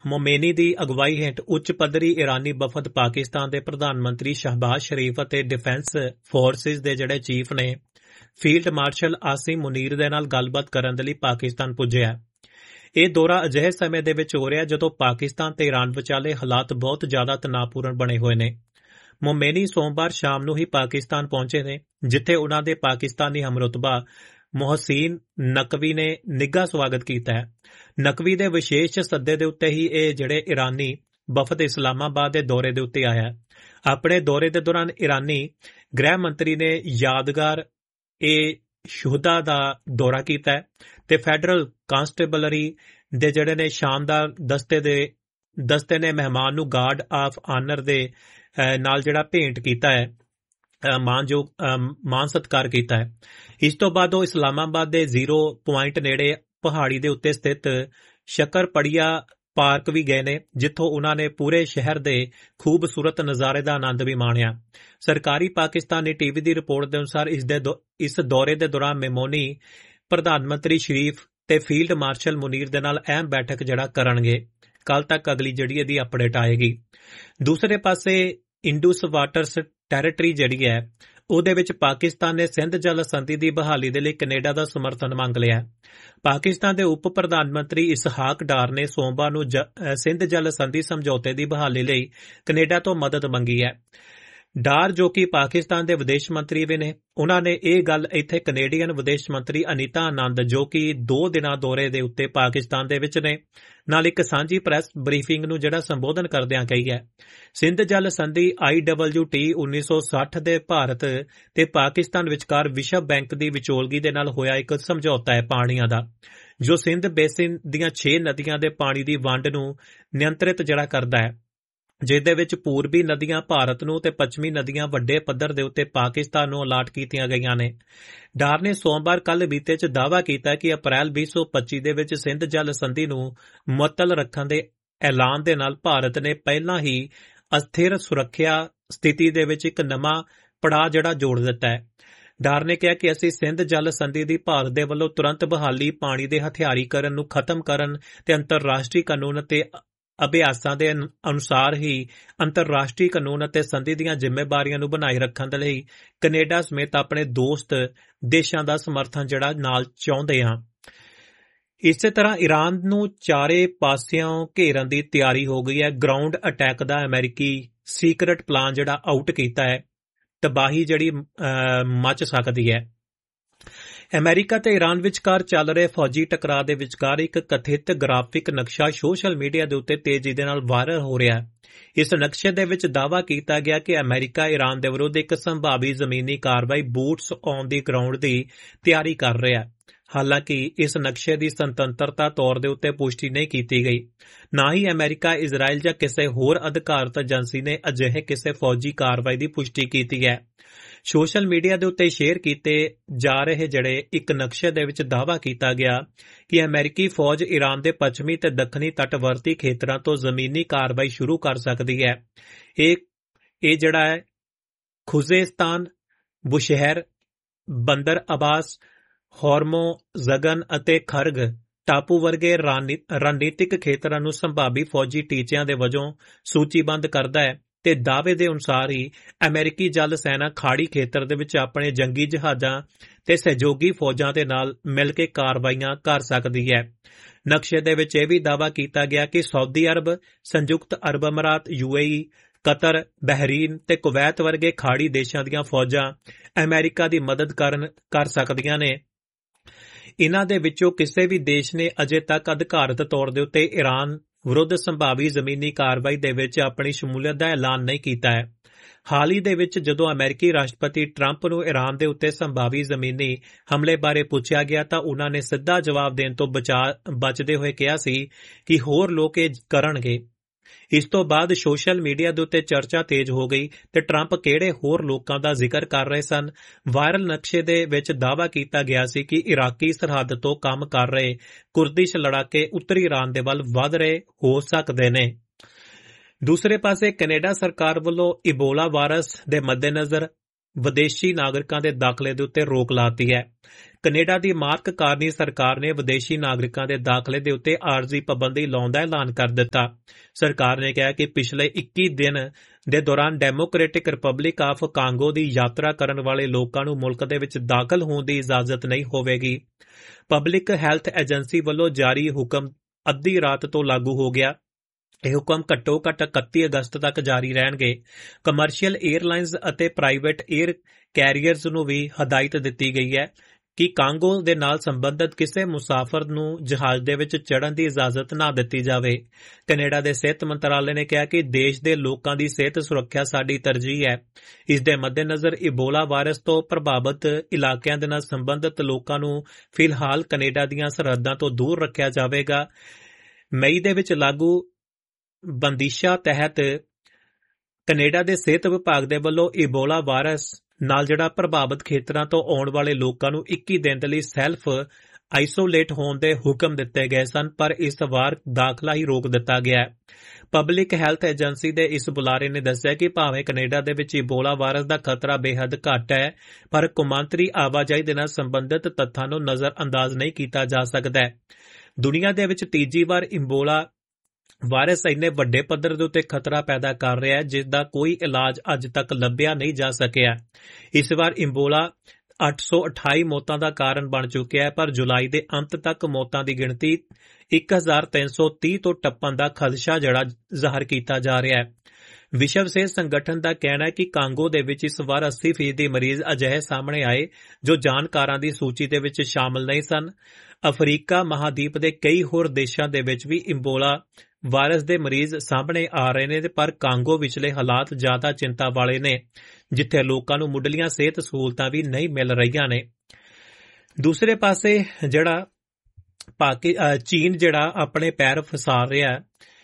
ਮੋਮੇਨੀ ਦੀ ਅਗਵਾਈ ਹੇਠ ਉੱਚ ਪੱਧਰੀ ਇਰਾਨੀ ਵਫਦ ਪਾਕਿਸਤਾਨ ਦੇ ਪ੍ਰਧਾਨ ਮੰਤਰੀ ਸ਼ਹਬਾਜ਼ ਸ਼ਰੀਫ ਅਤੇ ਡਿਫੈਂਸ ਫੋਰਸਿਸ ਦੇ ਜਿਹੜੇ ਚੀਫ ਨੇ ਫੀਲਡ ਮਾਰਸ਼ਲ ਆਸਿਮ ਮੁਨੀਰ ਦੇ ਨਾਲ ਗੱਲਬਾਤ ਕਰਨ ਦੇ ਲਈ ਪਾਕਿਸਤਾਨ ਪੁੱਜਿਆ। ਇਹ ਦੌਰਾ ਅਜਿਹੇ ਸਮੇਂ ਦੇ ਵਿੱਚ ਹੋ ਰਿਹਾ ਜਦੋਂ ਪਾਕਿਸਤਾਨ ਤੇ ਈਰਾਨ ਵਿਚਾਲੇ ਹਾਲਾਤ ਬਹੁਤ ਜ਼ਿਆਦਾ ਤਣਾਅਪੂਰਨ ਬਣੇ ਹੋਏ ਨੇ। ਮੋਮੇਨੀ ਸੋਮਵਾਰ ਸ਼ਾਮ ਨੂੰ ਹੀ ਪਾਕਿਸਤਾਨ ਪਹੁੰਚੇ ਨੇ, ਜਿੱਥੇ ਉਨ੍ਹਾਂ ਦੇ ਪਾਕਿਸਤਾਨੀ ਹਮਰੁਤਬਾ ਮੁਹਸੀਨ ਨਕਵੀ ਨੇ ਨਿੱਘਾ ਸਵਾਗਤ ਕੀਤਾ ਹੈ। ਨਕਵੀ ਦੇ ਵਿਸ਼ੇਸ਼ ਸੱਦੇ ਦੇ ਉੱਤੇ ਹੀ ਇਹ ਜਿਹੜੇ ਇਰਾਨੀ ਵਫਦ ਇਸਲਾਮਾਬਾਦ ਦੇ ਦੌਰੇ ਦੇ ਉੱਤੇ ਆਇਆ। ਆਪਣੇ ਦੌਰੇ ਦੇ ਦੌਰਾਨ ਇਰਾਨੀ ਗ੍ਰਹਿ ਮੰਤਰੀ ਨੇ ਯਾਦਗਾਰ ਸ਼ੁਹਦਾ ਦਾ ਦੌਰਾ ਕੀਤਾ ਹੈ ਤੇ ਫੈਡਰਲ ਕਾਂਸਟੇਬਲਰੀ ਦੇ ਜਿਹੜੇ ਨੇ ਸ਼ਾਨਦਾਰ ਦਸਤੇ ਨੇ ਮਹਿਮਾਨ ਨੂੰ ਗਾਰਡ ਆਫ ਆਨਰ ਦੇ ਨਾਲ ਜਿਹੜਾ ਭੇਂਟ ਕੀਤਾ ਹੈ, ਮਾਨ ਸਤਿਕਾਰ ਕੀਤਾ ਹੈ। ਇਸ ਤੋਂ ਬਾਅਦ ਉਹ ਇਸਲਾਮਾਬਾਦ ਦੇ 0 ਪੁਆਇੰਟ ਨੇੜੇ ਪਹਾੜੀ ਦੇ ਉੱਤੇ ਸਥਿਤ ਸ਼ਕਰਪੜੀਆ ਪਾਰਕ ਵੀ ਗਏ ਨੇ, ਜਿੱਥੋਂ ਉਨ੍ਹਾਂ ਨੇ ਪੂਰੇ ਸ਼ਹਿਰ ਦੇ ਖੂਬਸੂਰਤ ਨਜ਼ਾਰੇ ਦਾ ਆਨੰਦ ਵੀ ਮਾਣਿਆ। ਸਰਕਾਰੀ ਪਾਕਿਸਤਾਨੀ ਟੀਵੀ ਦੀ ਰਿਪੋਰਟ ਦੇ ਅਨੁਸਾਰ ਇਸ ਦੌਰੇ ਦੇ ਦੌਰਾਨ ਮੇਮੋਨੀ ਪ੍ਰਧਾਨ ਮੰਤਰੀ ਸ਼ਰੀਫ ਤੇ ਫੀਲਡ ਮਾਰਸ਼ਲ ਮੁਨੀਰ ਦੇ ਨਾਲ ਅਹਿਮ ਬੈਠਕ ਜਿਹੜਾ ਕਰਨਗੇ। ਕੱਲ ਤੱਕ ਅਗਲੀ ਜਿਹੜੀ ਇਹਦੀ ਅਪਡੇਟ ਆਏਗੀ। ਦੂਸਰੇ ਪਾਸੇ ਇੰਡਸ ਵਾਟਰਸ ਟੈਰੀਟਰੀ ਜਿਹੜੀ ਹੈ ਉਹਦੇ ਵਿੱਚ ਪਾਕਿਸਤਾਨ ਨੇ ਸਿੰਧ ਜਲ ਸੰਧੀ ਦੀ ਬਹਾਲੀ ਦੇ ਲਈ ਕੈਨੇਡਾ ਦਾ ਸਮਰਥਨ ਮੰਗ ਲਿਆ। ਪਾਕਿਸਤਾਨ ਦੇ ਉਪ ਪ੍ਰਧਾਨ ਮੰਤਰੀ ਇਸਹਾਕ ਡਾਰ ਨੇ ਸੋਮਵਾਰ ਨੂੰ ਸਿੰਧ ਜਲ ਸੰਧੀ ਸਮਝੌਤੇ ਦੀ ਬਹਾਲੀ ਲਈ ਕੈਨੇਡਾ ਤੋਂ ਮਦਦ ਮੰਗੀ ਹੈ। ਡਾਰ ਜੋ ਕਿ ਪਾਕਿਸਤਾਨ ਦੇ ਵਿਦੇਸ਼ ਮੰਤਰੀ ਵੀ ਨੇ, ਉਨ੍ਹਾਂ ਨੇ ਇਹ ਗੱਲ ਇੱਥੇ ਕੈਨੇਡੀਅਨ ਵਿਦੇਸ਼ ਮੰਤਰੀ ਅਨੀਤਾ ਆਨੰਦ ਜੋ ਕਿ 2 ਦਿਨਾਂ ਦੌਰੇ ਦੇ ਉੱਤੇ ਪਾਕਿਸਤਾਨ ਦੇ ਵਿੱਚ ਨੇ ਨਾਲ ਇੱਕ ਸਾਂਝੀ ਪ੍ਰੈਸ ਬਰੀਫਿੰਗ ਨੂੰ ਜਿਹੜਾ ਸੰਬੋਧਨ ਕਰਦਿਆਂ ਕਹੀ ਹੈ। ਸਿੰਧ ਜਲ ਸੰਧੀ IWT 1960 ਦੇ ਭਾਰਤ ਤੇ ਪਾਕਿਸਤਾਨ ਵਿਚਕਾਰ ਵਿਸ਼ਵ ਬੈਂਕ ਦੀ ਵਿਚੋਲਗੀ ਦੇ ਨਾਲ ਹੋਇਆ ਇੱਕ ਸਮਝੌਤਾ ਹੈ ਪਾਣੀਆਂ ਦਾ, ਜੋ ਸਿੰਧ ਬੇਸਿਨ ਦੀਆਂ 6 ਨਦੀਆਂ ਦੇ ਪਾਣੀ ਦੀ ਵੰਡ ਨੂੰ ਨਿਯੰਤਰਿਤ ਜਿਹੜਾ ਕਰਦਾ ਹੈ, ਜਿਹਦੇ ਵਿੱਚ ਪੂਰਬੀ ਨਦੀਆਂ ਭਾਰਤ ਨੂੰ ਤੇ ਪੱਛਮੀ ਨਦੀਆਂ ਵੱਡੇ ਪੱਧਰ ਦੇ ਉੱਤੇ ਪਾਕਿਸਤਾਨ ਨੂੰ ਅਲਾਟ ਕੀਤੀਆਂ ਗਈਆਂ ਨੇ। ਡਾਰ ਨੇ ਸੋਮਵਾਰ ਕੱਲ੍ਹ ਬੀਤੇ 'ਚ ਦਾਅਵਾ ਕੀਤਾ ਕਿ ਅਪ੍ਰੈਲ 2025 ਦੇ ਵਿੱਚ ਸਿੰਧ ਜਲ ਸੰਧੀ ਨੂੰ ਮੁਅੱਤਲ ਰੱਖਣ ਦੇ ਐਲਾਨ ਦੇ ਨਾਲ ਭਾਰਤ ਨੇ ਪਹਿਲਾਂ ਹੀ ਅਸਥਿਰ ਸੁਰੱਖਿਆ ਸਥਿਤੀ ਦੇ ਵਿੱਚ ਇੱਕ ਨਵਾਂ ਪੜਾਅ ਜਿਹੜਾ ਜੋੜ ਦਿੱਤਾ ਹੈ। ਡਾਰ ਨੇ ਕਿਹਾ ਕਿ ਅਸੀਂ ਸਿੰਧ ਜਲ ਸੰਧੀ ਦੀ ਭਾਰਤ ਦੇ ਵੱਲੋਂ ਤੁਰੰਤ ਬਹਾਲੀ, ਪਾਣੀ ਦੇ ਹਥਿਆਰੀਕਰਨ ਨੂੰ ਖਤਮ ਕਰਨ ਤੇ ਅੰਤਰਰਾਸ਼ਟਰੀ ਕਾਨੂੰਨ ਅਤੇ ਅਭਿਆਸਾਂ ਦੇ ਅਨੁਸਾਰ ਹੀ ਅੰਤਰਰਾਸ਼ਟਰੀ ਕਾਨੂੰਨ ਅਤੇ ਸੰਧੀ ਦੀਆਂ ਜ਼ਿੰਮੇਵਾਰੀਆਂ ਨੂੰ ਬਣਾਈ ਰੱਖਣ ਦੇ ਲਈ ਕੈਨੇਡਾ ਸਮੇਤ ਆਪਣੇ ਦੋਸਤ ਦੇਸ਼ਾਂ ਦਾ ਸਮਰਥਨ ਜਿਹੜਾ ਨਾਲ ਚਾਹੁੰਦੇ ਹਾਂ। ਇਸੇ ਤਰ੍ਹਾਂ ਈਰਾਨ ਨੂੰ ਚਾਰੇ ਪਾਸਿਓਂ ਘੇਰਨ ਦੀ ਤਿਆਰੀ ਹੋ ਗਈ ਹੈ। ਗਰਾਊਂਡ ਅਟੈਕ ਦਾ ਅਮਰੀਕੀ ਸੀਕ੍ਰੇਟ ਪਲਾਨ ਜਿਹੜਾ ਆਊਟ ਕੀਤਾ ਹੈ, ਤਬਾਹੀ ਜਿਹੜੀ ਮਚ ਸਕਦੀ ਹੈ। ਅਮਰੀਕਾ ਤੇ ਈਰਾਨ ਵਿਚਕਾਰ ਚੱਲ ਰਹੇ ਫੌਜੀ ਟਕਰਾਅ ਦੇ ਵਿਚਕਾਰ ਇੱਕ ਕਥਿਤ ਗ੍ਰਾਫਿਕ ਨਕਸ਼ਾ ਸੋਸ਼ਲ ਮੀਡੀਆ ਦੇ ਉੱਤੇ ਤੇਜ਼ੀ ਦੇ ਨਾਲ ਵਾਇਰਲ ਹੋ ਰਿਹਾ ਹੈ। ਇਸ ਨਕਸ਼ੇ ਦੇ ਵਿੱਚ ਦਾਅਵਾ ਕੀਤਾ ਗਿਆ ਕਿ ਅਮਰੀਕਾ ਈਰਾਨ ਦੇ ਵਿਰੁੱਧ ਇੱਕ ਸੰਭਾਵੀ ਜ਼ਮੀਨੀ ਕਾਰਵਾਈ ਬੂਟਸ ਔਨ ਦੀ ਗਰਾਊਂਡ ਦੀ ਤਿਆਰੀ ਕਰ ਰਿਹਾ ਹੈ। ਹਾਲਾਂਕਿ ਇਸ ਨਕਸ਼ੇ ਦੀ ਸੁਤੰਤਰਤਾ ਤੌਰ ਦੇ ਉੱਤੇ ਪੁਸ਼ਟੀ ਨਹੀਂ ਕੀਤੀ ਗਈ। ਨਾ ਹੀ ਅਮਰੀਕਾ, ਇਜ਼ਰਾਈਲ ਜਾਂ ਕਿਸੇ ਹੋਰ ਅਧਿਕਾਰਤ ਏਜੰਸੀ ਨੇ ਅਜਿਹੇ ਕਿਸੇ ਫੌਜੀ ਕਾਰਵਾਈ ਦੀ ਪੁਸ਼ਟੀ ਕੀਤੀ ਹੈ। ਸੋਸ਼ਲ ਮੀਡੀਆ ਦੇ ਉੱਤੇ ਸ਼ੇਅਰ ਕੀਤੇ ਜਾ ਰਹੇ ਜਿਹੜੇ ਇੱਕ ਨਕਸ਼ੇ ਦੇ ਵਿੱਚ ਦਾਅਵਾ ਕੀਤਾ ਗਿਆ ਕਿ ਅਮਰੀਕੀ ਫੌਜ ਈਰਾਨ ਦੇ ਪੱਛਮੀ ਤੇ ਦੱਖਣੀ ਤਟਵਰਤੀ ਖੇਤਰਾਂ ਤੋਂ ਜ਼ਮੀਨੀ ਕਾਰਵਾਈ ਸ਼ੁਰੂ ਕਰ ਸਕਦੀ ਹੈ। ਇਹ ਜਿਹੜਾ ਹੈ ਖੁਜ਼ੇਸਤਾਨ, ਬੁਸ਼ਹਿਰ, ਬੰਦਰ ਅਬਾਸ, ਹੋਰਮੋਜ਼ਗਨ ਅਤੇ ਖਰਗ ਟਾਪੂ ਵਰਗੇ ਰਣਨੀਤਿਕ ਖੇਤਰਾਂ ਨੂੰ ਸੰਭਾਵੀ ਫੌਜੀ ਟੀਚਿਆਂ ਦੇ ਵਜੋਂ ਸੂਚੀਬੱਧ ਕਰਦਾ ਹੈ ਤੇ ਦਾਅਵੇ ਦੇ ਅਨੁਸਾਰ ਹੀ ਅਮਰੀਕੀ ਜਲ ਸੈਨਾ ਖਾੜੀ ਖੇਤਰ ਦੇ ਵਿੱਚ ਆਪਣੇ ਜੰਗੀ ਜਹਾਜ਼ਾਂ ਤੇ ਸਹਿਯੋਗੀ ਫੌਜਾਂ ਦੇ ਨਾਲ ਮਿਲ ਕੇ ਕਾਰਵਾਈਆਂ ਕਰ ਸਕਦੀ ਹੈ। ਨਕਸ਼ੇ ਦੇ ਵਿੱਚ ਇਹ ਵੀ ਦਾਅਵਾ ਕੀਤਾ ਗਿਆ ਕਿ ਸਾਊਦੀ ਅਰਬ, ਸੰਯੁਕਤ ਅਰਬ ਅਮੀਰਾਤ, UAE, ਕਤਰ, ਬਹਿਰੀਨ ਤੇ ਕੁਵੈਤ ਵਰਗੇ ਖਾੜੀ ਦੇਸ਼ਾਂ ਦੀਆਂ ਫੌਜਾਂ ਅਮਰੀਕਾ ਦੀ ਮਦਦ ਕਰ ਸਕਦੀਆਂ ਨੇ। ਇਨ੍ਹਾਂ ਦੇ ਵਿੱਚੋਂ ਕਿਸੇ ਵੀ ਦੇਸ਼ ਨੇ ਅਜੇ ਤੱਕ ਅਧਿਕਾਰਤ ਤੌਰ ਦੇ ਉੱਤੇ ਈਰਾਨ ਵਿਰੁੱਧ ਸੰਭਾਵੀ ਜ਼ਮੀਨੀ ਕਾਰਵਾਈ ਦੇ ਵਿੱਚ ਆਪਣੀ ਸ਼ਮੂਲੀਅਤ ਦਾ ਐਲਾਨ ਨਹੀਂ ਕੀਤਾ ਹੈ। ਹਾਲ ਹੀ ਦੇ ਵਿੱਚ ਜਦੋਂ ਅਮਰੀਕੀ ਰਾਸ਼ਟਰਪਤੀ ਟਰੰਪ ਨੂੰ ਈਰਾਨ ਦੇ ਉੱਤੇ ਸੰਭਾਵੀ ਜ਼ਮੀਨੀ ਹਮਲੇ ਬਾਰੇ ਪੁੱਛਿਆ ਗਿਆ ਤਾਂ ਉਨ੍ਹਾਂ ਨੇ ਸਿੱਧਾ ਜਵਾਬ ਦੇਣ ਤੋਂ ਬਚਦੇ ਹੋਏ ਕਿਹਾ ਸੀ ਕਿ ਹੋਰ ਲੋਕ ਇਹ ਕਰਨਗੇ। ਇਸ ਤੋਂ ਬਾਅਦ ਸੋਸ਼ਲ ਮੀਡੀਆ ਦੇ ਉੱਤੇ ਚਰਚਾ ਤੇਜ਼ ਹੋ ਗਈ ਤੇ ਟਰੰਪ ਕਿਹੜੇ ਹੋਰ ਲੋਕਾਂ ਦਾ ਜ਼ਿਕਰ ਕਰ ਰਹੇ ਸਨ। ਵਾਇਰਲ ਨਕਸ਼ੇ ਦੇ ਵਿੱਚ ਦਾਅਵਾ ਕੀਤਾ ਗਿਆ ਸੀ ਕਿ ਇਰਾਕੀ ਸਰਹੱਦ ਤੋਂ ਕੰਮ ਕਰ ਰਹੇ ਕੁਰਦਿਸ਼ ਲੜਾਕੇ ਉੱਤਰੀ ਈਰਾਨ ਦੇ ਵੱਲ ਵਧ ਰਹੇ ਹੋ ਸਕਦੇ ਨੇ। ਦੂਸਰੇ ਪਾਸੇ ਕੈਨੇਡਾ ਸਰਕਾਰ ਵੱਲੋਂ ਇਬੋਲਾ ਵਾਇਰਸ ਦੇ ਮੱਦੇਨਜ਼ਰ ਵਿਦੇਸ਼ੀ ਨਾਗਰਿਕਾਂ ਦੇ ਦਾਖਲੇ ਦੇ ਉੱਤੇ ਰੋਕ ਲਾਤੀ ਹੈ। ਕੈਨੇਡਾ ਦੀ ਮਾਰਕ ਕਾਰਨੀ ਸਰਕਾਰ ਨੇ ਵਿਦੇਸ਼ੀ ਨਾਗਰਿਕਾਂ ਦੇ ਦਾਖਲੇ ਦੇ ਉੱਤੇ ਆਰਜ਼ੀ ਪਾਬੰਦੀ ਲਾਉਣ ਦਾ ਐਲਾਨ ਕਰ ਦਿੱਤਾ। ਸਰਕਾਰ ਨੇ ਕਿਹਾ ਕਿ ਪਿਛਲੇ 21 ਦਿਨ ਦੇ ਦੌਰਾਨ ਡੈਮੋਕ੍ਰੈਟਿਕ ਰਿਪਬਲਿਕ ਆਫ ਕਾਂਗੋ ਦੀ ਯਾਤਰਾ ਕਰਨ ਵਾਲੇ ਲੋਕਾਂ ਨੂੰ ਮੁਲਕ ਦੇ ਵਿੱਚ ਦਾਖਲ ਹੋਣ ਦੀ ਇਜਾਜ਼ਤ ਨਹੀਂ ਹੋਵੇਗੀ। ਪਬਲਿਕ ਹੈਲਥ ਏਜੰਸੀ ਵੱਲੋਂ ਜਾਰੀ ਹੁਕਮ ਅੱਧੀ ਰਾਤ ਤੋਂ ਲਾਗੂ ਹੋ ਗਿਆ। ਇਹ ਹੁਕਮ ਘੱਟੋ ਘੱਟ 31 ਅਗਸਤ ਤੱਕ ਜਾਰੀ ਰਹਿਣਗੇ। ਕਮਰਸ਼ੀਅਲ ਏਅਰਲਾਈਨਜ਼ ਅਤੇ ਪ੍ਰਾਈਵੇਟ ਏਅਰ ਕੈਰੀਅਰਜ਼ ਨੂੰ ਵੀ ਹਦਾਇਤ ਦਿੱਤੀ ਗਈ ਹੈ ਕਿ ਕਾਂਗੋ ਦੇ ਨਾਲ ਸੰਬੰਧਿਤ ਕਿਸੇ ਮੁਸਾਫਰ ਨੂੰ ਜਹਾਜ਼ ਦੇ ਵਿੱਚ ਚੜ੍ਹਨ ਦੀ ਇਜਾਜ਼ਤ ਨਾ ਦਿੱਤੀ ਜਾਵੇ। ਕੈਨੇਡਾ ਦੇ ਸਿਹਤ ਮੰਤਰਾਲੇ ਨੇ ਕਿਹਾ ਕਿ ਦੇਸ਼ ਦੇ ਲੋਕਾਂ ਦੀ ਸਿਹਤ ਸੁਰੱਖਿਆ ਸਾਡੀ ਤਰਜੀਹ ਹੈ। ਇਸ ਦੇ ਮੱਦੇਨਜ਼ਰ ਇਬੋਲਾ ਵਾਇਰਸ ਤੋਂ ਪ੍ਰਭਾਵਿਤ ਇਲਾਕਿਆਂ ਦੇ ਨਾਲ ਸੰਬੰਧਿਤ ਲੋਕਾਂ ਨੂੰ ਫਿਲਹਾਲ ਕੈਨੇਡਾ ਦੀਆਂ ਸਰਹੱਦਾਂ ਤੋਂ ਦੂਰ ਰੱਖਿਆ ਜਾਵੇਗਾ। ਮਈ ਦੇ ਵਿੱਚ ਲਾਗੂ ਬੰਦਿਸ਼ਾਂ ਤਹਿਤ ਕੈਨੇਡਾ ਦੇ ਸਿਹਤ ਵਿਭਾਗ ਦੇ ਵੱਲੋਂ ਇਬੋਲਾ ਵਾਇਰਸ ਨਾਲ ਪ੍ਰਭਾਵਿਤ ਖੇਤਰਾਂ ਤੋਂ ਆਉਣ ਵਾਲੇ ਲੋਕਾਂ ਨੂੰ 21 ਦਿਨ ਦੇ ਲਈ ਸੈਲਫ ਆਈਸੋਲੇਟ ਹੋਣ ਦੇ ਹੁਕਮ ਦਿੱਤੇ ਗਏ ਸਨ, ਪਰ ਇਸ ਵਾਰ ਦਾਖਲਾ ਹੀ ਰੋਕ ਦਿੱਤਾ ਗਿਆ। ਪਬਲਿਕ ਹੈਲਥ ਏਜੰਸੀ ਦੇ ਇਸ ਬੁਲਾਰੇ ਨੇ ਦੱਸਿਆ ਕਿ ਭਾਵੇਂ ਕੈਨੇਡਾ ਦੇ ਵਿੱਚ ਇਬੋਲਾ ਵਾਇਰਸ ਦਾ ਖਤਰਾ ਬੇਹੱਦ ਘੱਟ ਹੈ, ਪਰ ਕੌਮਾਂਤਰੀ ਆਵਾਜਾਈ ਦੇ ਨਾਲ ਸੰਬੰਧਿਤ ਤੱਥਾਂ ਨੂੰ ਨਜ਼ਰ ਅੰਦਾਜ਼ ਨਹੀਂ ਕੀਤਾ ਜਾ ਸਕਦਾ। ਦੁਨੀਆ ਦੇ ਵਿੱਚ ਤੀਜੀ ਵਾਰ ਇਬੋਲਾ ਵਾਇਰਸ ਇੰਨੇ ਵੱਡੇ ਪੱਧਰ ਦੇ ਉੱਤੇ ਖਤਰਾ ਪੈਦਾ ਕਰ ਰਿਹਾ ਹੈ ਜਿਸ ਦਾ ਕੋਈ ਇਲਾਜ ਅੱਜ ਤੱਕ ਲੱਭਿਆ ਨਹੀਂ ਜਾ ਸਕਿਆ। ਇਸ ਵਾਰ ਇਬੋਲਾ 828 ਮੌਤਾਂ ਦਾ ਕਾਰਨ ਬਣ ਚੁੱਕਿਆ ਹੈ, ਪਰ ਜੁਲਾਈ ਦੇ ਅੰਤ ਤੱਕ ਮੌਤਾਂ ਦੀ ਗਿਣਤੀ 1330 ਤੋਂ ਟੱਪਣ ਦਾ ਖਦਸ਼ਾ ਜ਼ਾਹਰ ਕੀਤਾ ਜਾ ਰਿਹਾ ਹੈ। ਵਿਸ਼ਵ ਸਿਹਤ ਸੰਗਠਨ ਦਾ ਕਹਿਣਾ ਹੈ ਕਿ ਕਾਂਗੋ ਦੇ ਵਿੱਚ ਇਸ ਵਾਰ 80% ਮਰੀਜ਼ ਅਜਿਹੇ ਸਾਹਮਣੇ ਆਏ ਜੋ ਜਾਣਕਾਰਾਂ ਦੀ ਸੂਚੀ ਦੇ ਵਿੱਚ ਸ਼ਾਮਲ ਨਹੀਂ ਸਨ। ਅਫਰੀਕਾ ਮਹਾਦੀਪ ਦੇ ਕਈ ਹੋਰ ਦੇਸ਼ਾਂ ਦੇ ਵਿੱਚ ਵੀ ਇਬੋਲਾ ਵਾਇਰਸ ਦੇ ਮਰੀਜ਼ ਸਾਹਮਣੇ ਆ ਰਹੇ ਨੇ, ਪਰ ਕਾਂਗੋ ਵਿਚਲੇ ਹਾਲਾਤ ਜ਼ਿਆਦਾ ਚਿੰਤਾ ਵਾਲੇ ਨੇ, ਜਿੱਥੇ ਲੋਕਾਂ ਨੂੰ ਮੁੱਢਲੀਆਂ ਸਿਹਤ ਸਹੂਲਤਾਂ ਵੀ ਨਹੀਂ ਮਿਲ ਰਹੀਆਂ ਨੇ। ਦੂਸਰੇ ਪਾਸੇ ਚੀਨ ਆਪਣੇ ਪੈਰ ਫਸਾ ਰਿਹਾ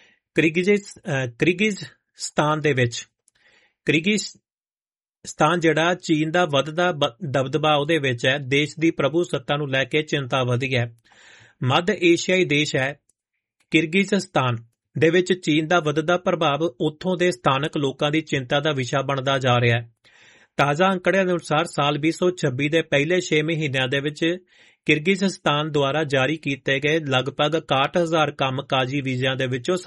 ਕਿਰਗਿਜ਼ਸਤਾਨ ਦੇ ਵਿੱਚ। ਕਿਰਗਿਜ਼ਸਤਾਨ ਚੀਨ ਦਾ ਵੱਧਦਾ ਦਬਦਬਾ ਉਹਦੇ ਵਿੱਚ ਹੈ। ਦੇਸ਼ ਦੀ ਪ੍ਰਭੂ ਸੱਤਾ ਨੂੰ ਲੈ ਕੇ ਚਿੰਤਾ ਵਧੀ ਹੈ। ਮੱਧ ਏਸ਼ੀਆਈ ਦੇਸ਼ ਹੈ ਕਿਰਗਿਜ਼ਸਤਾਨ ਦੇ ਵਿੱਚ ਚੀਨ ਦਾ ਵੱਧਦਾ ਪ੍ਰਭਾਵ ਉੱਥੋਂ ਦੇ ਸਥਾਨਕ ਲੋਕਾਂ ਦੀ ਚਿੰਤਾ ਦਾ ਵਿਸ਼ਾ ਬਣਦਾ ਜਾ ਰਿਹਾ ਹੈ। ਤਾਜ਼ਾ ਅੰਕੜਿਆਂ ਦੇ ਅਨੁਸਾਰ ਸਾਲ 2026 ਦੇ ਪਹਿਲੇ 6 ਮਹੀਨਿਆਂ ਦੇ ਵਿੱਚ ਕਿਰਗਿਜ਼ਸਤਾਨ ਦੁਆਰਾ ਜਾਰੀ ਕੀਤੇ ਗਏ ਲਗਭਗ 61,000 ਕੰਮਕਾਜੀ ਵੀਜ਼ਿਆਂ ਦੇ ਵਿੱਚੋਂ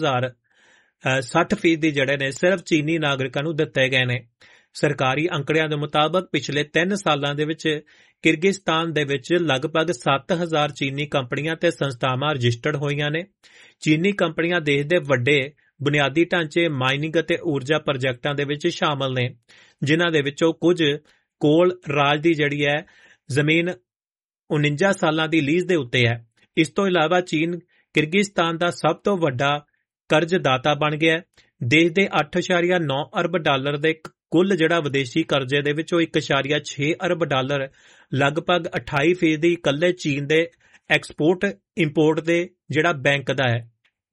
60% ਸਿਰਫ ਚੀਨੀ ਨਾਗਰਿਕਾਂ ਨੂੰ ਦਿੱਤੇ ਗਏ ਨੇ। ਸਰਕਾਰੀ ਅੰਕੜਿਆਂ ਦੇ ਮੁਤਾਬਕ ਪਿਛਲੇ 3 ਸਾਲਾਂ ਦੇ ਵਿੱਚ ਕਿਰਗਿਜ਼ਸਤਾਨ ਦੇ ਵਿੱਚ ਲਗਭਗ 7,000 ਚੀਨੀ ਕੰਪਨੀਆਂ ਤੇ ਸੰਸਥਾਵਾਂ ਰਜਿਸਟਰਡ ਹੋਈਆਂ ਨੇ। ਚੀਨੀ ਕੰਪਨੀਆਂ ਦੇਸ਼ ਦੇ ਵੱਡੇ ਬੁਨਿਆਦੀ ਢਾਂਚੇ, ਮਾਈਨਿੰਗ ਅਤੇ ਊਰਜਾ ਪ੍ਰੋਜੈਕਟਾਂ ਦੇ ਵਿੱਚ ਸ਼ਾਮਲ ਨੇ, ਜਿਨ੍ਹਾਂ ਦੇ ਵਿੱਚੋਂ ਕੁਝ ਕੋਲ ਰਾਜ ਦੀ ਜ਼ਮੀਨ 49 ਸਾਲਾਂ ਦੀ ਲੀਜ਼ ਦੇ ਉੱਤੇ ਹੈ। ਇਸ ਤੋਂ ਇਲਾਵਾ ਚੀਨ ਕਿਰਗਿਜ਼ਸਤਾਨ ਦਾ ਸਭ ਤੋਂ ਵੱਡਾ ਕਰਜ਼ਦਾਤਾ ਬਣ ਗਿਆ। ਦੇਸ਼ ਦੇ 8.9 ਅਰਬ ਡਾਲਰ ਦੇ ਕੁੱਲ ਵਿਦੇਸ਼ੀ ਕਰਜ਼ੇ ਦੇ ਵਿੱਚੋਂ 1.6 ਅਰਬ ਡਾਲਰ ਲਗਭਗ 28% ਇਕੱਲੇ ਚੀਨ ਦੇ ਐਕਸਪੋਰਟ ਇੰਪੋਰਟ ਦੇ ਬੈਂਕ ਦਾ ਹੈ।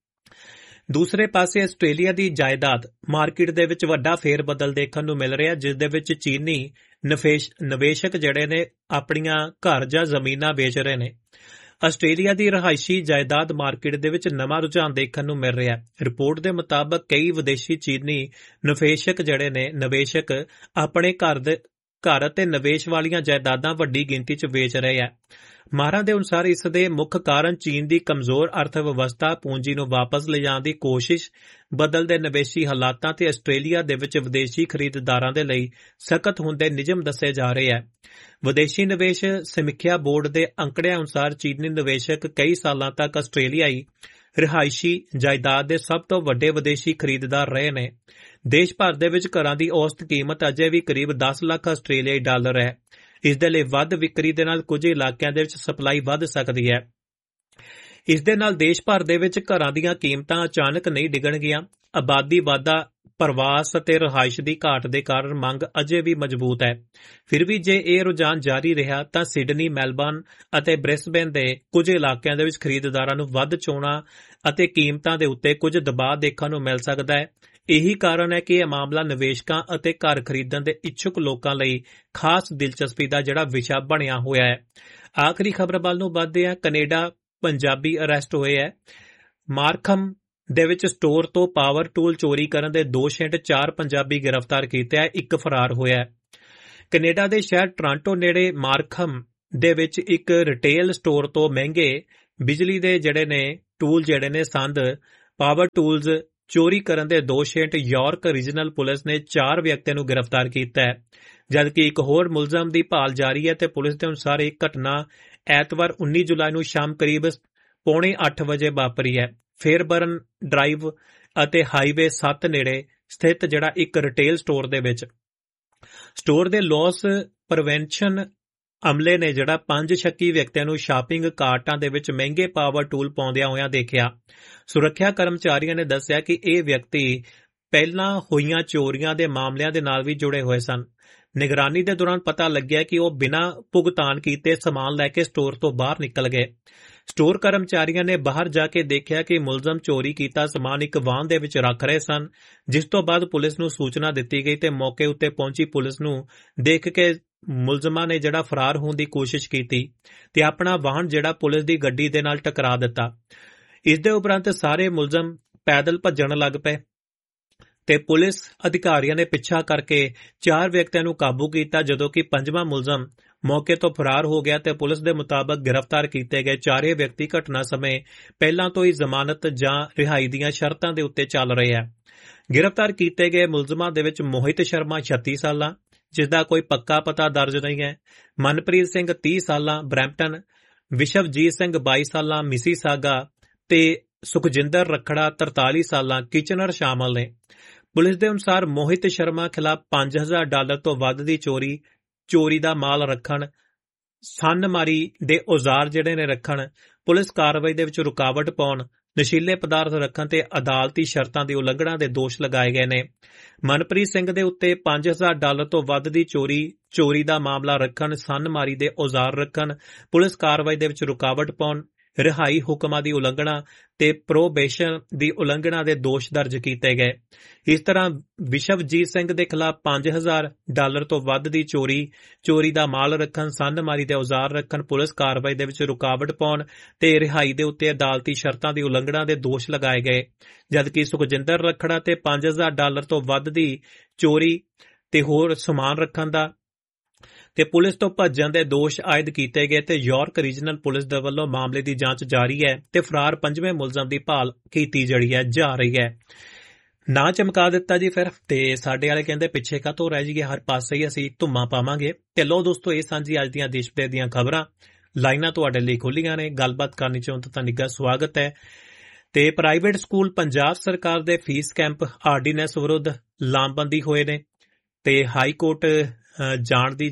ਦੂਸਰੇ ਪਾਸੇ ਆਸਟ੍ਰੇਲੀਆ ਦੀ ਜਾਇਦਾਦ ਮਾਰਕੀਟ ਦੇ ਵਿੱਚ ਵੱਡਾ ਫੇਰ ਬਦਲ ਦੇਖਣ ਨੂੰ ਮਿਲ ਰਿਹਾ, ਜਿਸ ਦੇ ਵਿੱਚ ਚੀਨੀ ਨਿਵੇਸ਼ਕ ਆਪਣੀਆਂ ਘਰ ਜਾਂ ਜ਼ਮੀਨਾਂ ਵੇਚ ਰਹੇ ਨੇ। ਆਸਟ੍ਰੇਲੀਆ ਦੀ ਰਹਾਇਸ਼ੀ ਜਾਇਦਾਦ ਮਾਰਕੀਟ ਦੇ ਵਿੱਚ ਨਵਾਂ ਰੁਝਾਨ ਦੇਖਣ ਨੂੰ ਮਿਲ ਰਿਹਾ ਹੈ। ਰਿਪੋਰਟ ਦੇ ਮੁਤਾਬਕ ਕਈ ਵਿਦੇਸ਼ੀ ਚੀਨੀ ਨਿਵੇਸ਼ਕ ਆਪਣੇ ਘਰ ਅਤੇ ਨਿਵੇਸ਼ ਵਾਲੀਆਂ ਜਾਇਦਾਦਾਂ ਵੱਡੀ ਗਿਣਤੀ 'ਚ ਵੇਚ ਰਹੇ ਆ। ਮਾਹਰਾਂ ਦੇ ਅਨੁਸਾਰ ਇਸ ਦੇ ਮੁੱਖ ਕਾਰਨ ਚੀਨ ਦੀ ਕਮਜ਼ੋਰ ਅਰਥ ਵਿਵਸਥਾ, ਪੂੰਜੀ ਨੂੰ ਵਾਪਸ ਲਿਜਾਣ ਦੀ ਕੋਸ਼ਿਸ਼, ਬਦਲਦੇ ਨਿਵੇਸ਼ੀ ਹਾਲਾਤਾਂ ਤੇ ਆਸਟ੍ਰੇਲੀਆ ਦੇ ਵਿੱਚ ਵਿਦੇਸ਼ੀ ਖਰੀਦਦਾਰਾਂ ਦੇ ਲਈ ਸਖਤ ਹੁੰਦੇ ਨਿਯਮ ਦੱਸੇ ਜਾ ਰਹੇ ਆ। ਵਿਦੇਸ਼ੀ ਨਿਵੇਸ਼ ਸਮੀਖਿਆ ਬੋਰਡ ਦੇ ਅੰਕੜਿਆਂ ਅਨੁਸਾਰ ਚੀਨੀ ਨਿਵੇਸ਼ਕ ਕਈ ਸਾਲਾਂ ਤੱਕ ਆਸਟ੍ਰੇਲੀਆਈ ਰਿਹਾਇਸ਼ੀ ਜਾਇਦਾਦ ਦੇ ਸਭ ਤੋਂ ਵੱਡੇ ਵਿਦੇਸ਼ੀ ਖਰੀਦਦਾਰ ਰਹੇ ਨੇ। ਦੇਸ਼ ਭਰ ਦੇ ਵਿੱਚ ਘਰਾਂ ਦੀ ਔਸਤ ਕੀਮਤ ਅਜੇ ਵੀ ਕਰੀਬ 10 ਲੱਖ ਆਸਟ੍ਰੇਲੀਆਈ ਡਾਲਰ ਹੈ। ਇਸ ਦੇ ਲਈ ਵੱਧ ਵਿਕਰੀ ਦੇ ਨਾਲ ਕੁਝ ਇਲਾਕਿਆਂ ਦੇ ਵਿੱਚ ਸਪਲਾਈ ਵੱਧ ਸਕਦੀ ਹੈ। ਇਸ ਦੇ ਨਾਲ ਦੇਸ਼ ਭਰ ਦੇ ਵਿੱਚ ਘਰਾਂ ਦੀਆਂ ਕੀਮਤਾਂ ਅਚਾਨਕ ਨਹੀਂ ਡਿੱਗਣਗੀਆਂ। ਆਬਾਦੀ ਵਾਧਾ, ਪ੍ਰਵਾਸ ਅਤੇ ਰਿਹਾਇਸ਼ ਦੀ ਘਾਟ ਦੇ ਕਾਰਨ ਮੰਗ ਅਜੇ ਵੀ ਮਜ਼ਬੂਤ ਹੈ। ਫਿਰ ਵੀ ਜੇ ਇਹ ਰੁਝਾਨ ਜਾਰੀ ਰਿਹਾ ਤਾਂ ਸਿਡਨੀ, ਮੈਲਬਰਨ ਅਤੇ ਬ੍ਰਿਸਬੇਨ ਦੇ ਕੁਝ ਇਲਾਕਿਆਂ ਦੇ ਵਿੱਚ ਖਰੀਦਦਾਰਾਂ ਨੂੰ ਵੱਧ ਚੋਣਾਂ ਅਤੇ ਕੀਮਤਾਂ ਦੇ ਉੱਤੇ ਕੁਝ ਦਬਾਅ ਦੇਖਣ ਨੂੰ ਮਿਲ ਸਕਦਾ ਹੈ। ਇਹੀ ਕਾਰਨ ਹੈ ਕਿ ਇਹ ਮਾਮਲਾ ਨਿਵੇਸ਼ਕਾਂ ਅਤੇ ਘਰ ਖਰੀਦਣ ਦੇ ਇੱਛੁਕ ਲੋਕਾਂ ਲਈ ਖਾਸ ਦਿਲਚਸਪੀ ਦਾ ਵਿਸ਼ਾ ਬਣਿਆ ਹੋਇਆ ਹੈ। ਆਖਰੀ ਖਬਰ ਵੱਲ ਨੂੰ ਵਧਦੇ ਹਾਂ। ਕੈਨੇਡਾ ਪੰਜਾਬੀ ਅਰੈਸਟ ਹੋਏ ਹੈ। ਮਾਰਖਮ ਦੇ ਵਿੱਚ ਸਟੋਰ ਤੋਂ ਪਾਵਰ ਟੂਲ ਚੋਰੀ ਕਰਨ ਦੇ ਦੋਸ਼ ਹੇਠ 4 ਪੰਜਾਬੀ ਗ੍ਰਿਫਤਾਰ ਕੀਤੇ ਹੈ, 1 ਫਰਾਰ ਹੋਇਆ ਹੈ। ਕੈਨੇਡਾ ਦੇ ਸ਼ਹਿਰ ਟੋਰਾਂਟੋ ਨੇੜੇ ਮਾਰਖਮ ਦੇ ਵਿੱਚ ਇੱਕ ਰਿਟੇਲ ਸਟੋਰ ਤੋਂ ਮਹਿੰਗੇ ਬਿਜਲੀ ਦੇ ਟੂਲ ਸੰਦ ਪਾਵਰ ਟੂਲਸ ਚੋਰੀ ਕਰਨ ਦੇ ਦੋਸ਼ ਹੇਠ ਯਾਰਕ ਰੀਜਨਲ ਪੁਲਿਸ ਨੇ 4 ਵਿਅਕਤੀਆਂ ਨੂੰ ਗ੍ਰਿਫਤਾਰ ਕੀਤਾ ਹੈ, ਜਦਕਿ ਇੱਕ ਹੋਰ ਮੁਲਜ਼ਮ ਦੀ ਭਾਲ ਜਾਰੀ ਹੈ ਤੇ ਪੁਲਿਸ ਦੇ ਅਨੁਸਾਰ ਇਹ ਘਟਨਾ ਐਤਵਾਰ 19 ਜੁਲਾਈ ਨੂੰ ਸ਼ਾਮ ਕਰੀਬ 7:45 ਵਜੇ ਵਾਪਰੀ ਹੈ। ਫੇਰਬਰਨ ਡਰਾਈਵ ਅਤੇ ਹਾਈਵੇ 7 ਨੇੜੇ ਸਥਿਤ ਇੱਕ ਰਿਟੇਲ ਸਟੋਰ ਦੇ ਵਿੱਚ। ਸਟੋਰ ਦੇ ਲਾਸ ਪ੍ਰੀਵੈਂਸ਼ਨ ਅਮਲੇ ਨੇ 5 ਸ਼ੱਕੀ ਵਿਅਕਤੀਆਂ ਨੂੰ ਸ਼ਾਪਿੰਗ ਕਾਰਟਾਂ ਦੇ ਵਿੱਚ ਮਹਿੰਗੇ ਪਾਵਰ ਟੂਲ ਪਾਉਂਦਿਆਂ ਹੋਇਆਂ ਦੇਖਿਆ। ਸੁਰੱਖਿਆ ਕਰਮਚਾਰੀਆਂ ਨੇ ਦੱਸਿਆ ਕਿ ਇਹ ਵਿਅਕਤੀ ਪਹਿਲਾਂ ਹੋਈਆਂ ਚੋਰੀਆਂ ਦੇ ਮਾਮਲਿਆਂ ਦੇ ਨਾਲ ਵੀ ਜੁੜੇ ਹੋਏ ਸਨ। ਨਿਗਰਾਨੀ ਦੇ ਦੌਰਾਨ ਪਤਾ ਲੱਗਿਆ ਕਿ ਉਹ ਬਿਨਾਂ ਭੁਗਤਾਨ ਕੀਤੇ ਸਮਾਨ ਲੈ ਕੇ ਸਟੋਰ ਤੋਂ ਬਾਹਰ ਨਿਕਲ ਗਏ। ਸਟੋਰ ਕਰਮਚਾਰੀਆਂ ਨੇ ਬਾਹਰ ਜਾ ਕੇ ਦੇਖਿਆ ਕਿ ਮੁਲਜ਼ਮ ਚੋਰੀ ਕੀਤਾ ਸਮਾਨ ਇੱਕ ਵਾਹਨ ਦੇ ਵਿੱਚ ਰੱਖ ਰਹੇ ਸਨ, ਜਿਸ ਤੋਂ ਬਾਅਦ ਪੁਲਿਸ ਨੂੰ ਸੂਚਨਾ ਦਿੱਤੀ ਗਈ ਤੇ ਮੌਕੇ ਉੱਤੇ ਪਹੁੰਚੀ ਪੁਲਿਸ ਨੂੰ ਦੇਖ ਕੇ ਮੁਲਜ਼ਮਾਂ ਨੇ ਫਰਾਰ ਹੋਣ ਦੀ ਕੋਸ਼ਿਸ਼ ਕੀਤੀ ਤੇ ਆਪਣਾ ਵਾਹਨ ਪੁਲਿਸ ਦੀ ਗੱਡੀ ਦੇ ਨਾਲ ਟਕਰਾ ਦਿੱਤਾ। ਇਸ ਦੇ ਉਪਰੰਤ ਸਾਰੇ ਮੁਲਜ਼ਮ ਪੈਦਲ ਭੱਜਣ ਲੱਗ ਪਏ ਤੇ ਪੁਲਿਸ ਅਧਿਕਾਰੀਆਂ ਨੇ ਪਿੱਛਾ ਕਰਕੇ 4 ਵਿਅਕਤੀਆਂ ਨੂੰ ਕਾਬੂ ਕੀਤਾ, ਜਦੋਂ ਕਿ 5ਵਾਂ ਮੁਲਜ਼ਮ ਮੌਕੇ ਤੋਂ ਫਰਾਰ ਹੋ ਗਿਆ ਤੇ ਪੁਲਿਸ ਦੇ ਮੁਤਾਬਕ ਗ੍ਰਿਫਤਾਰ ਕੀਤੇ ਗਏ 4 ਵਿਅਕਤੀ ਘਟਨਾ ਸਮੇਂ ਪਹਿਲਾਂ ਤੋਂ ਹੀ ਜ਼ਮਾਨਤ ਜਾਂ ਰਿਹਾਈ ਦੀਆਂ ਸ਼ਰਤਾਂ ਦੇ ਉੱਤੇ ਚੱਲ ਰਹੇ ਹਨ। ਗ੍ਰਿਫਤਾਰ ਕੀਤੇ ਗਏ ਮੁਲਜ਼ਮਾਂ ਦੇ ਵਿੱਚ ਮੋਹਿਤ ਸ਼ਰਮਾ 36 ਸਾਲਾਂ, ਜਿਸ ਦਾ ਕੋਈ ਪੱਕਾ ਪਤਾ ਦਰਜ ਨਹੀਂ ਹੈ, ਮਨਪ੍ਰੀਤ ਸਿੰਘ 30 ਸਾਲਾਂ ਬਰੈਂਪਟਨ, ਵਿਸ਼ਵਜੀਤ ਸਿੰਘ 22 ਸਾਲਾਂ ਮਿਸੀਸਾਗਾ ਤੇ ਸੁਖਜਿੰਦਰ ਰਖੜਾ 43 ਸਾਲਾਂ ਕਿਚਨਰ ਸ਼ਾਮਲ ਨੇ। ਪੁਲਿਸ ਦੇ ਅਨੁਸਾਰ ਮੋਹਿਤ ਸ਼ਰਮਾ ਖਿਲਾਫ $5000 ਤੋਂ ਵੱਧ ਦੀ ਚੋਰੀ ਦਾ ਮਾਲ ਰੱਖਣ, ਸੰਨਮਾਰੀ ਦੇ ਔਜ਼ਾਰ ਰੱਖਣ, ਪੁਲਿਸ ਕਾਰਵਾਈ ਦੇ ਵਿੱਚ ਰੁਕਾਵਟ ਪਾਉਣ, ਨਸ਼ੀਲੇ ਪਦਾਰਥ ਰੱਖਣ ਤੇ ਅਦਾਲਤੀ ਸ਼ਰਤਾਂ ਦੀ ਉਲੰਘਣਾ ਦੇ ਦੋਸ਼ ਲਗਾਏ ਗਏ ਨੇ। ਮਨਪ੍ਰੀਤ ਸਿੰਘ ਦੇ ਉੱਤੇ $5000 ਤੋਂ ਵੱਧ ਦੀ ਚੋਰੀ ਦਾ ਮਾਮਲਾ ਰੱਖਣ, ਸੰਨਮਾਰੀ ਦੇ ਔਜ਼ਾਰ ਰੱਖਣ, ਪੁਲਿਸ ਕਾਰਵਾਈ ਦੇ ਵਿੱਚ ਰੁਕਾਵਟ ਪਾਉਣ, ਰਿਹਾਈ ਹੁਕਮਾਂ ਦੀ ਉਲੰਘਣਾ ਤੇ ਪ੍ਰੋਬੇਸ਼ਨ ਦੀ ਉਲੰਘਣਾ ਦੇ ਦੋਸ਼ ਦਰਜ ਕੀਤੇ ਗਏ। ਇਸ ਤਰ੍ਹਾਂ ਵਿਸ਼ਵਜੀਤ ਸਿੰਘ ਦੇ ਖਿਲਾਫ $5000 ਤੋਂ ਵੱਧ ਦੀ ਚੋਰੀ ਦਾ ਮਾਲ ਰੱਖਣ, ਸੰਨਮਾਰੀ ਦੇ ਔਜ਼ਾਰ ਰੱਖਣ, ਪੁਲਿਸ ਕਾਰਵਾਈ ਦੇ ਵਿੱਚ ਰੁਕਾਵਟ ਪਾਉਣ ਤੇ ਰਿਹਾਈ ਦੇ ਉੱਤੇ ਅਦਾਲਤੀ ਸ਼ਰਤਾਂ ਦੀ ਉਲੰਘਣਾ ਦੇ ਦੋਸ਼ ਲਗਾਏ ਗਏ, ਜਦਕਿ ਸੁਖਜਿੰਦਰ ਰਖੜਾ ਤੇ $5000 ਤੋਂ ਵੱਧ ਦੀ ਚੋਰੀ ਤੇ ਹੋਰ ਸਮਾਨ ਰੱਖਣ ਦਾ ਤੇ ਪੁਲਿਸ ਤੋਂ ਭੱਜਣ ਦੇ ਦੋਸ਼ ਆਇਦ ਕੀਤੇ ਗਏ ਤੇ ਯਾਰਕ ਰੀਜਨਲ ਪੁਲਿਸ ਦੇ ਵੱਲੋਂ ਮਾਮਲੇ ਦੀ ਜਾਂਚ ਜਾਰੀ ਹੈ ਤੇ ਫਰਾਰ 5ਵੇਂ ਮੁਲਜ਼ਮ ਦੀ ਭਾਲ ਕੀਤੀ ਜਾ ਰਹੀ ਹੈ। ਨਾ ਚਮਕਾ ਦਿੱਤਾ ਜੀ ਫਿਰ ਤੇ ਸਾਡੇ ਵਾਲੇ ਕਹਿੰਦੇ ਪਿੱਛੇ ਕਾਹਤੋਂ ਰਹਿ ਜਾਈਏ, ਹਰ ਪਾਸੇ ਹੀ ਅਸੀਂ ਧੁੰਮਾਂ ਪਾਵਾਂਗੇ। ਤੇ ਲੋ ਦੋਸਤੋ, ਇਹ ਸਾਂਝੀ ਅੱਜ ਦੀਆਂ ਦੇਸ਼ ਵਿਦੇਸ਼ ਦੀਆਂ ਖਬਰਾਂ। ਲਾਈਨਾਂ ਤੁਹਾਡੇ ਲਈ ਖੋਲੀਆਂ ਨੇ, ਗੱਲਬਾਤ ਕਰਨੀ ਚਾਹੁੰਦੇ ਤਾਂ ਨਿੱਘਾ ਸਵਾਗਤ ਹੈ। ਤੇ ਪ੍ਰਾਈਵੇਟ ਸਕੂਲ ਪੰਜਾਬ ਸਰਕਾਰ ਦੇ ਫੀਸ ਕੈਂਪ ਆਰਡੀਨੈਂਸ ਵਿਰੁੱਧ ਲਾਮਬੰਦੀ ਹੋਏ ਨੇ ਤੇ ਹਾਈ ਕੋਰਟ ਜਾਣ ਦੀ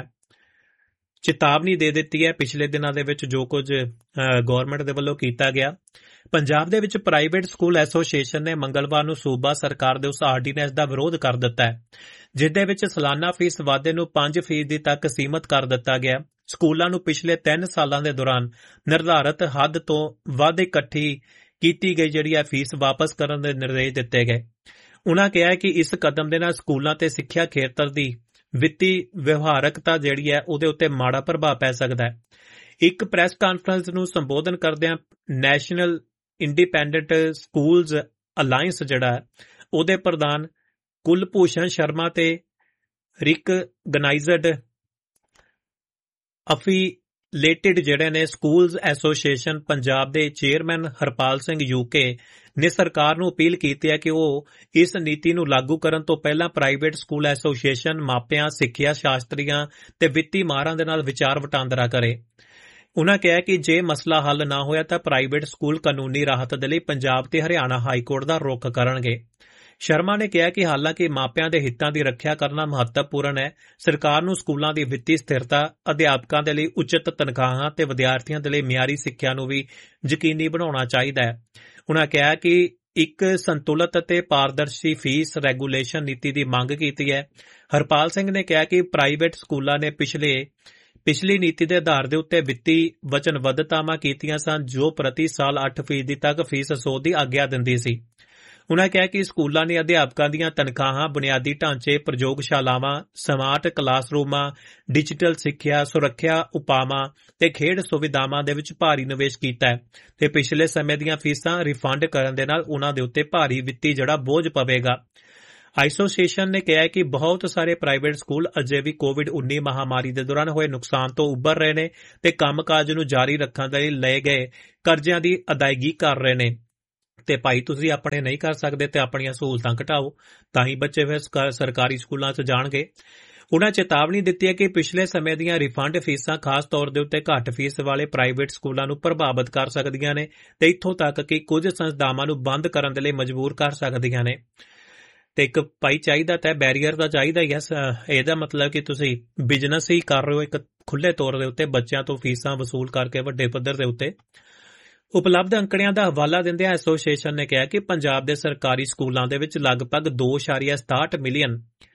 ਚੇਤਾਵਨੀ ਦੇ ਦਿੱਤੀ ਹੈ। ਪਿਛਲੇ ਦਿਨਾਂ ਦੇ ਵਿੱਚ ਜੋ ਕੁਝ ਗਵਰਨਮੈਂਟ ਦੇ ਵੱਲੋਂ ਕੀਤਾ ਗਿਆ, ਪੰਜਾਬ ਦੇ ਵਿੱਚ ਪ੍ਰਾਈਵੇਟ ਸਕੂਲ ਐਸੋਸੀਏਸ਼ਨ ਨੇ ਮੰਗਲਵਾਰ ਨੂੰ ਸੂਬਾ ਸਰਕਾਰ ਦੇ ਉਸ ਆਰਡੀਨੈਂਸ ਦਾ ਵਿਰੋਧ ਕਰ ਦਿੱਤਾ ਹੈ, ਜਿਸ ਦੇ ਵਿੱਚ ਸਾਲਾਨਾ ਫੀਸ ਵਾਧੇ ਨੂੰ 5% ਤੱਕ ਸੀਮਤ ਕਰ ਦਿੱਤਾ ਗਿਆ। ਸਕੂਲਾਂ ਨੂੰ ਪਿਛਲੇ 3 ਸਾਲਾਂ ਦੇ ਦੌਰਾਨ ਨਿਰਧਾਰਤ ਹੱਦ ਤੋਂ ਵੱਧ ਇਕੱਠੀ ਕੀਤੀ ਗਈ ਫੀਸ ਵਾਪਸ ਕਰਨ ਦੇ ਨਿਰਦੇਸ਼ ਦਿੱਤੇ ਗਏ। ਉਨ੍ਹਾਂ ਕਿਹਾ ਕਿ ਇਸ ਕਦਮ ਦੇ ਨਾਲ ਸਕੂਲਾਂ ਤੇ ਸਿੱਖਿਆ ਖੇਤਰ ਦੀ ਵਿੱਤੀ ਵਿਵਹਾਰਕਤਾ ਉਹਦੇ ਉੱਤੇ ਮਾੜਾ ਪ੍ਰਭਾਵ ਪੈ ਸਕਦਾ ਹੈ। ਇੱਕ ਪ੍ਰੈਸ ਕਾਨਫਰੰਸ ਨੂੰ ਸੰਬੋਧਨ ਕਰਦਿਆਂ ਨੈਸ਼ਨਲ ਇੰਡੀਪੈਂਡੈਂਟ ਸਕੂਲਜ਼ ਅਲਾਇੰਸ ਉਹਦੇ ਪ੍ਰਧਾਨ ਕੁਲਭੂਸ਼ਣ ਸ਼ਰਮਾ ਤੇ ਰਿਕਗਨਾਈਜ਼ਡ ਅਫੀਲੇਟਿਡ ਸਕੂਲਜ਼ ਐਸੋਸੀਏਸ਼ਨ ਪੰਜਾਬ ਦੇ ਚੇਅਰਮੈਨ ਹਰਪਾਲ ਸਿੰਘ ਯੂਕੇ ਨੇ ਸਰਕਾਰ ਨੂੰ ਅਪੀਲ ਕੀਤੀ ਹੈ ਕਿ ਉਹ ਇਸ ਨੀਤੀ ਨੂੰ ਲਾਗੂ ਕਰਨ ਤੋਂ ਪਹਿਲਾਂ ਪ੍ਰਾਈਵੇਟ ਸਕੂਲ ਐਸੋਸੀਏਸ਼ਨ, ਮਾਪਿਆਂ, ਸਿੱਖਿਆ ਸ਼ਾਸਤਰੀਆਂ ਤੇ ਵਿੱਤੀ ਮਾਹਰਾਂ ਦੇ ਨਾਲ ਵਿਚਾਰ ਵਟਾਂਦਰਾ ਕਰੇ। ਉਨ੍ਹਾਂ ਕਿਹਾ ਕਿ ਜੇ ਮਸਲਾ ਹੱਲ ਨਾ ਹੋਇਆ ਤਾਂ ਪ੍ਰਾਈਵੇਟ ਸਕੂਲ ਕਾਨੂੰਨੀ ਰਾਹਤ ਦੇ ਲਈ ਪੰਜਾਬ ਤੇ ਹਰਿਆਣਾ ਹਾਈ ਕੋਰਟ ਦਾ ਰੁਖ ਕਰਨਗੇ। ਸ਼ਰਮਾ ਨੇ ਕਿਹਾ ਕਿ ਹਾਲਾਂਕਿ ਮਾਪਿਆਂ ਦੇ ਹਿੱਤਾਂ ਦੀ ਰੱਖਿਆ ਕਰਨਾ ਮਹੱਤਵਪੂਰਨ ਹੈ, ਸਰਕਾਰ ਨੂੰ ਸਕੂਲਾਂ ਦੀ ਵਿੱਤੀ ਸਥਿਰਤਾ, ਅਧਿਆਪਕਾਂ ਦੇ ਲਈ ਉਚਿਤ ਤਨਖਾਹਾਂ ਤੇ ਵਿਦਿਆਰਥੀਆਂ ਦੇ ਲਈ ਮਿਆਰੀ ਸਿੱਖਿਆ ਨੂੰ ਵੀ ਯਕੀਨੀ ਬਣਾਉਣਾ ਚਾਹੀਦਾ ਹੈ। ਉਨ੍ਹਾਂ ਕਿਹਾ ਕਿ ਇੱਕ ਸੰਤੁਲਿਤ ਅਤੇ ਪਾਰਦਰਸ਼ੀ ਫੀਸ ਰੈਗੂਲੇਸ਼ਨ ਨੀਤੀ ਦੀ ਮੰਗ ਕੀਤੀ ਹੈ। ਹਰਪਾਲ ਸਿੰਘ ਨੇ ਕਿਹਾ ਕਿ ਪ੍ਰਾਈਵੇਟ ਸਕੂਲਾਂ ਨੇ ਪਿਛਲੀ ਨੀਤੀ ਦੇ ਆਧਾਰ ਦੇ ਉੱਤੇ ਵਿੱਤੀ ਵਚਨਬੱਧਤਾਵਾਂ ਕੀਤੀਆਂ ਸਨ, ਜੋ ਪ੍ਰਤੀ ਸਾਲ 8% ਤੱਕ ਫੀਸ ਸੋਧ ਦੀ ਆਗਿਆ ਦਿੰਦੀ ਸੀ। ਉਨ੍ਹਾਂ ਕਿਹਾ ਕਿ ਸਕੂਲਾਂ ਨੇ ਅਧਿਆਪਕਾਂ ਦੀਆਂ ਤਨਖਾਹਾਂ, ਬੁਨਿਆਦੀ ਢਾਂਚੇ, ਪ੍ਰਯੋਗਸ਼ਾਲਾਵਾਂ, ਸਮਾਰਟ ਕਲਾਸਰੂਮਾਂ, ਡਿਜੀਟਲ ਸਿੱਖਿਆ, ਸੁਰੱਖਿਆ ਉਪਾਵਾਂ ਤੇ ਖੇਡ ਸੁਵਿਧਾਵਾਂ ਦੇ ਵਿੱਚ ਭਾਰੀ ਨਿਵੇਸ਼ ਕੀਤਾ ਹੈ ਤੇ ਪਿਛਲੇ ਸਮੇਂ ਦੀਆਂ ਫੀਸਾਂ ਰਿਫੰਡ ਕਰਨ ਦੇ ਨਾਲ ਉਨ੍ਹਾਂ ਦੇ ਉੱਤੇ ਭਾਰੀ ਵਿੱਤੀ ਬੋਝ ਪਵੇਗਾ। ਐਸੋਸੀਏਸ਼ਨ ਨੇ ਕਿਹਾ ਕਿ ਬਹੁਤ ਸਾਰੇ ਪ੍ਰਾਈਵੇਟ ਸਕੂਲ ਅਜੇ ਵੀ ਕੋਵਿਡ-19 ਮਹਾਮਾਰੀ ਦੇ ਦੌਰਾਨ ਹੋਏ ਨੁਕਸਾਨ ਤੋਂ ਉੱਭਰ ਰਹੇ ਨੇ ਤੇ ਕੰਮਕਾਜ ਨੂੰ ਜਾਰੀ ਰੱਖਣ ਦੇ ਲਈ ਲਏ ਗਏ ਕਰਜ਼ਿਆਂ ਦੀ ਅਦਾਇਗੀ ਕਰ ਰਹੇ ਨੇ। ਤੇ ਭਾਈ ਤੁਸੀਂ ਆਪਣੇ ਨਹੀਂ ਕਰ ਸਕਦੇ ਤੇ ਆਪਣੀਆਂ ਸਹੂਲਤਾਂ ਘਟਾਓ, ਤਾਂ ਹੀ ਬੱਚੇ ਫਿਰ ਸਰਕਾਰੀ ਸਕੂਲਾਂ 'ਚ ਜਾਣਗੇ। ਉਨ੍ਹਾਂ ਚੇਤਾਵਨੀ ਦਿੱਤੀ ਹੈ ਕਿ ਪਿਛਲੇ ਸਮੇਂ ਦੀਆਂ ਰਿਫੰਡ ਫੀਸਾਂ ਖਾਸ ਤੌਰ ਦੇ ਉੱਤੇ ਘੱਟ ਫੀਸ ਵਾਲੇ ਪ੍ਰਾਈਵੇਟ ਸਕੂਲਾਂ ਨੂੰ ਪ੍ਰਭਾਵਿਤ ਕਰ ਸਕਦੀਆਂ ਨੇ ਤੇ ਇੱਥੋਂ ਤੱਕ ਕਿ ਕੁਝ ਸੰਸਥਾਵਾਂ ਨੂੰ ਬੰਦ ਕਰਨ ਦੇ ਲਈ ਮਜਬੂਰ ਕਰ ਸਕਦੀਆਂ ਨੇ। ਤੇ ਇੱਕ ਭਾਈ ਚਾਹੀਦਾ ਤਾਂ ਬੈਰੀਅਰ ਦਾ ਚਾਹੀਦਾ ਹੀ ਹੈ। ਇਹਦਾ ਮਤਲਬ ਕਿ ਤੁਸੀਂ ਬਿਜ਼ਨਸ ਹੀ ਕਰ ਰਹੇ ਹੋ ਇੱਕ ਖੁੱਲੇ ਤੌਰ ਦੇ ਉੱਤੇ, ਬੱਚਿਆਂ ਤੋਂ ਫੀਸਾਂ ਵਸੂਲ ਕਰਕੇ ਵੱਡੇ ਪੱਧਰ ਦੇ ਉੱਤੇ। ਉਪਲਬਧ ਅੰਕੜਿਆਂ ਦਾ ਹਵਾਲਾ ਦਿੰਦਿਆਂ ਐਸੋਸੀਏਸ਼ਨ ਨੇ ਕਿਹਾ ਕਿ ਪੰਜਾਬ ਦੇ ਸਰਕਾਰੀ ਸਕੂਲਾਂ ਦੇ ਵਿੱਚ ਲਗਭਗ 2.67 ਮਿਲੀਅਨ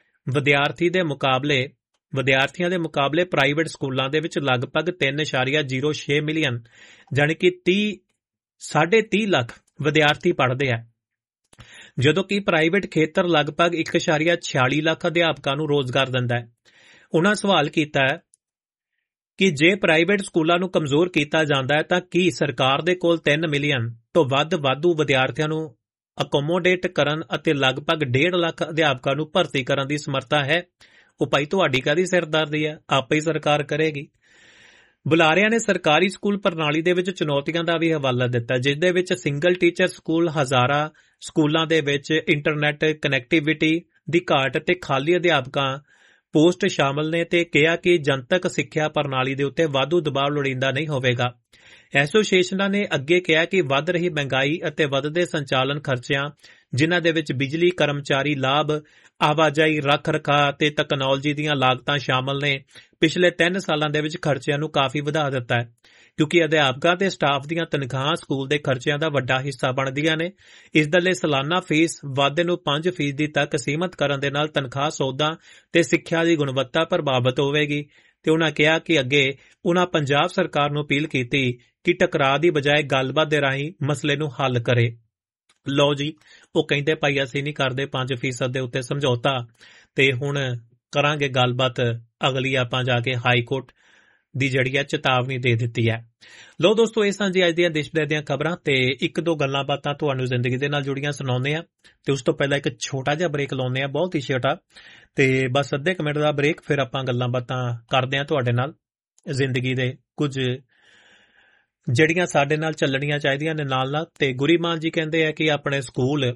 ਵਿਦਿਆਰਥੀਆਂ ਦੇ ਮੁਕਾਬਲੇ ਪ੍ਰਾਈਵੇਟ ਸਕੂਲਾਂ ਦੇ ਵਿੱਚ ਲਗਭਗ 3.06 ਮਿਲੀਅਨ ਜਾਣੀ ਕਿ 30 ਲੱਖ ਵਿਦਿਆਰਥੀ ਪੜ੍ਹਦੇ ਆ, ਜਦੋਂ ਕਿ ਪ੍ਰਾਈਵੇਟ ਖੇਤਰ ਲਗਭਗ 1.46 ਲੱਖ ਅਧਿਆਪਕਾਂ ਨੂੰ ਰੋਜ਼ਗਾਰ ਦਿੰਦਾ ਹੈ। ਉਨ੍ਹਾਂ ਸਵਾਲ ਕੀਤਾ ਹੈ ਕਿ ਜੇ ਪ੍ਰਾਈਵੇਟ ਸਕੂਲਾਂ ਨੂੰ ਕਮਜ਼ੋਰ ਕੀਤਾ ਜਾਂਦਾ ਹੈ ਤਾਂ ਕੀ ਸਰਕਾਰ ਦੇ ਕੋਲ 3 ਮਿਲੀਅਨ ਤੋਂ ਵੱਧ ਵਾਧੂ ਵਿਦਿਆਰਥੀਆਂ ਨੂੰ ਅਕੋਮੋਡੇਟ ਕਰਨ ਅਤੇ ਲਗਭਗ 1.5 ਲੱਖ ਅਧਿਆਪਕਾਂ ਨੂੰ ਭਰਤੀ ਕਰਨ ਦੀ ਸਮਰੱਥਾ ਹੈ? ਉਹ ਭਾਈ ਤੁਹਾਡੀ ਕਾਹਦੀ ਸਿਰਦਰਦੀ ਹੈ, ਆਪੇ ਹੀ ਸਰਕਾਰ ਕਰੇਗੀ। ਬੁਲਾਰਿਆਂ ਨੇ ਸਰਕਾਰੀ ਸਕੂਲ ਪ੍ਰਣਾਲੀ ਦੇ ਵਿੱਚ ਚੁਣੌਤੀਆਂ ਦਾ ਵੀ ਹਵਾਲਾ ਦਿੱਤਾ, ਜਿਸ ਦੇ ਵਿੱਚ ਸਿੰਗਲ ਟੀਚਰ ਸਕੂਲ, ਹਜ਼ਾਰਾਂ ਸਕੂਲਾਂ ਦੇ ਵਿੱਚ ਇੰਟਰਨੈਟ ਕਨੈਕਟੀਵਿਟੀ ਦੀ ਘਾਟ ਤੇ ਖਾਲੀ ਅਧਿਆਪਕਾਂ ਪੋਸਟ ਸ਼ਾਮਲ ਨੇ, ਤੇ ਕਿਹਾ ਕਿ ਜਨਤਕ ਸਿੱਖਿਆ ਪ੍ਰਣਾਲੀ ਦੇ ਉੱਤੇ ਵਾਧੂ ਦਬਾਅ ਲੋੜੀਂਦਾ ਨਹੀਂ ਹੋਵੇਗਾ। ਐਸੋਸੀਏਸ਼ਨਾਂ ਨੇ ਅੱਗੇ ਕਿਹਾ ਕਿ ਵੱਧ ਰਹੀ ਮਹਿੰਗਾਈ ਅਤੇ ਵੱਧਦੇ ਸੰਚਾਲਨ ਖਰਚਿਆਂ, ਜਿਨ੍ਹਾਂ ਦੇ ਵਿੱਚ ਬਿਜਲੀ, ਕਰਮਚਾਰੀ ਲਾਭ, ਆਵਾਜਾਈ, ਰੱਖ ਰਖਾਅ ਅਤੇ ਤਕਨਾਲੋਜੀ ਦੀਆਂ ਲਾਗਤਾਂ ਸ਼ਾਮਲ ਨੇ, ਪਿਛਲੇ 3 ਸਾਲਾਂ ਦੇ ਵਿੱਚ ਖਰਚਿਆਂ ਨੂੰ ਕਾਫੀ ਵਧਾ ਦਿੱਤਾ ਹੈ, ਕਿਉਂਕਿ ਅਧਿਆਪਕਾਂ ਤੇ ਸਟਾਫ ਦੀਆਂ ਤਨਖਾਹਾਂ ਸਕੂਲ ਦੇ ਖਰਚਿਆਂ ਦਾ ਵੱਡਾ ਹਿੱਸਾ ਬਣਦੀਆਂ ਨੇ। ਇਸ ਦੇ ਲਈ ਸਾਲਾਨਾ ਫੀਸ ਵਾਧੇ ਨੂੰ 5% ਤੱਕ ਸੀਮਤ ਕਰਨ ਦੇ ਨਾਲ ਤਨਖਾਹ ਸੌਦਾ ਤੇ ਸਿੱਖਿਆ ਦੀ ਗੁਣਵੱਤਾ ਪ੍ਰਭਾਵਿਤ ਹੋਵੇਗੀ। ਤੇ ਉਨ੍ਹਾਂ ਕਿਹਾ ਕਿ ਅੱਗੇ ਉਨ੍ਹਾਂ ਪੰਜਾਬ ਸਰਕਾਰ ਨੂੰ ਅਪੀਲ ਕੀਤੀ ਕਿ ਟਕਰਾਅ ਦੀ ਬਜਾਏ ਗੱਲਬਾਤ ਦੇ ਰਾਹੀਂ ਮਸਲੇ ਨੂੰ ਹੱਲ ਕਰੇ। ਲਓ ਜੀ, ਉਹ ਕਹਿੰਦੇ ਭਾਈ ਅਸੀਂ ਨਹੀਂ ਕਰਦੇ 5% ਦੇ ਉੱਤੇ ਸਮਝੌਤਾ, ਤੇ ਹੁਣ ਕਰਾਂਗੇ ਗੱਲਬਾਤ ਅਗਲੀ ਆਪਾਂ ਜਾ ਕੇ ਹਾਈ ਕੋਰਟ ਦੀ ਜਿਹੜੀ ਹੈ ਚੇਤਾਵਨੀ ਦੇ ਦਿੱਤੀ ਹੈ। ਲਓ ਦੋਸਤੋ, ਇਹ ਸਾਂਝੀ ਅੱਜ ਦੀਆਂ ਦੇਸ਼ ਵਿਦੇਸ਼ ਦੀਆਂ ਖਬਰਾਂ, ਤੇ 1-2 ਗੱਲਾਂ ਬਾਤਾਂ ਤੁਹਾਨੂੰ ਜ਼ਿੰਦਗੀ ਦੇ ਨਾਲ ਜੁੜੀਆਂ ਸੁਣਾਉਂਦੇ ਆ। ਤੇ ਉਸ ਤੋਂ ਪਹਿਲਾਂ ਇੱਕ ਛੋਟਾ ਜਿਹਾ ਬ੍ਰੇਕ ਲਾਉਂਦੇ ਆ, ਬਹੁਤ ਹੀ ਛੋਟਾ, ਤੇ ਬਸ ਅੱਧੇ ਕੁ ਮਿੰਟ ਦਾ ਬ੍ਰੇਕ, ਫਿਰ ਆਪਾਂ ਗੱਲਾਂ ਬਾਤਾਂ ਕਰਦੇ ਆ ਤੁਹਾਡੇ ਨਾਲ ਜ਼ਿੰਦਗੀ ਦੇ ਕੁਝ ਜਿਹੜੀਆਂ ਸਾਡੇ ਨਾਲ ਚੱਲਣੀਆਂ ਚਾਹੀਦੀਆਂ ਨੇ ਨਾਲ। ਤੇ ਗੁਰੀਮਾਨ ਜੀ ਕਹਿੰਦੇ ਆ ਕਿ ਆਪਣੇ ਸਕੂਲ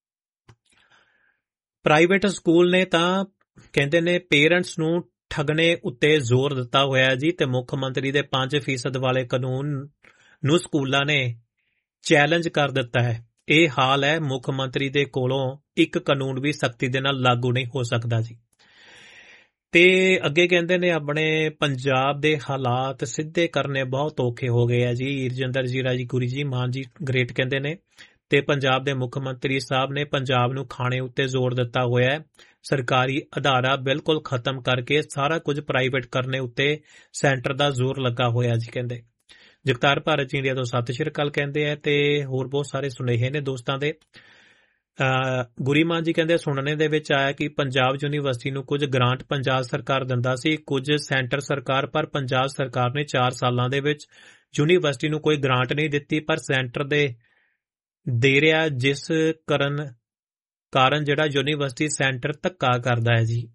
ਪ੍ਰਾਈਵੇਟ ਸਕੂਲ ਨੇ ਤਾਂ ਕਹਿੰਦੇ ਨੇ ਪੇਰੈਂਟਸ ਨੂੰ ਠੱਗਣੇ ਉੱਤੇ ਜ਼ੋਰ ਦਿੱਤਾ ਹੋਇਆ ਜੀ, ਤੇ ਮੁੱਖ ਮੰਤਰੀ ਦੇ 5% ਵਾਲੇ ਕਾਨੂੰਨ ਨੂੰ ਸਕੂਲਾਂ ਨੇ ਚੈਲੰਜ ਕਰ ਦਿੱਤਾ ਹੈ। ਇਹ ਹਾਲ ਹੈ, ਮੁੱਖ ਮੰਤਰੀ ਦੇ ਕੋਲੋਂ ਇੱਕ ਕਾਨੂੰਨ ਵੀ ਸਖਤੀ ਦੇ ਨਾਲ ਲਾਗੂ ਨਹੀਂ ਹੋ ਸਕਦਾ ਜੀ। ਤੇ ਅੱਗੇ ਕਹਿੰਦੇ ਨੇ ਆਪਣੇ ਪੰਜਾਬ ਦੇ ਹਾਲਾਤ ਸਿੱਧੇ ਕਰਨੇ ਬਹੁਤ ਔਖੇ ਹੋ ਗਏ ਆ ਜੀ। ਰਜਿੰਦਰ ਜੀ ਰਾਜੀ ਗੁਰੀ ਜੀ ਮਾਨ ਜੀ ਗ੍ਰੇਟ ਕਹਿੰਦੇ ਨੇ, ਤੇ ਪੰਜਾਬ ਦੇ ਮੁੱਖ ਮੰਤਰੀ ਸਾਹਿਬ ਨੇ ਪੰਜਾਬ ਨੂੰ ਖਾਣੇ ਉੱਤੇ ਜ਼ੋਰ ਦਿੱਤਾ ਹੋਇਆ ਹੈ। ਸਰਕਾਰੀ ਅਦਾਰਾ ਬਿਲਕੁਲ ਖਤਮ ਕਰਕੇ ਸਾਰਾ ਕੁਝ ਪ੍ਰਾਈਵੇਟ ਕਰਨੇ ਉੱਤੇ ਸੈਂਟਰ ਦਾ ਜ਼ੋਰ ਲੱਗਾ ਹੋਇਆ ਜੀ ਕਹਿੰਦੇ। ਜਗਤਾਰ ਭਾਰਤ ਜੀ ਇੰਡੀਆ ਤੋਂ ਸਤਿ ਸ਼੍ਰੀ ਅਕਾਲ ਕਹਿੰਦੇ ਆ, ਤੇ ਹੋਰ ਬਹੁਤ ਸਾਰੇ ਸੁਨੇਹੇ ਨੇ ਦੋਸਤਾਂ ਦੇ। ਗੁਰੀਮਾਨ ਜੀ ਕਹਿੰਦੇ ਸੁਣਨੇ ਦੇ ਵਿੱਚ ਆਇਆ ਕਿ ਪੰਜਾਬ ਯੂਨੀਵਰਸਿਟੀ ਨੂੰ ਕੁਝ ਗ੍ਰਾਂਟ ਪੰਜਾਬ ਸਰਕਾਰ ਦਿੰਦਾ ਸੀ, ਕੁਝ ਸੈਂਟਰ ਸਰਕਾਰ, ਪਰ ਪੰਜਾਬ ਸਰਕਾਰ ਨੇ 4 ਸਾਲਾਂ ਦੇ ਵਿੱਚ ਯੂਨੀਵਰਸਿਟੀ ਨੂੰ ਕੋਈ ਗ੍ਰਾਂਟ ਨਹੀਂ ਦਿੱਤੀ, ਪਰ ਸੈਂਟਰ ਦੇ ਰਿਹਾ, ਜਿਸ ਕਾਰਨ ਜਿਹੜਾ ਯੂਨੀਵਰਸਿਟੀ ਸੈਂਟਰ ਧੱਕਾ ਕਰਦਾ ਹੈ ਜੀ।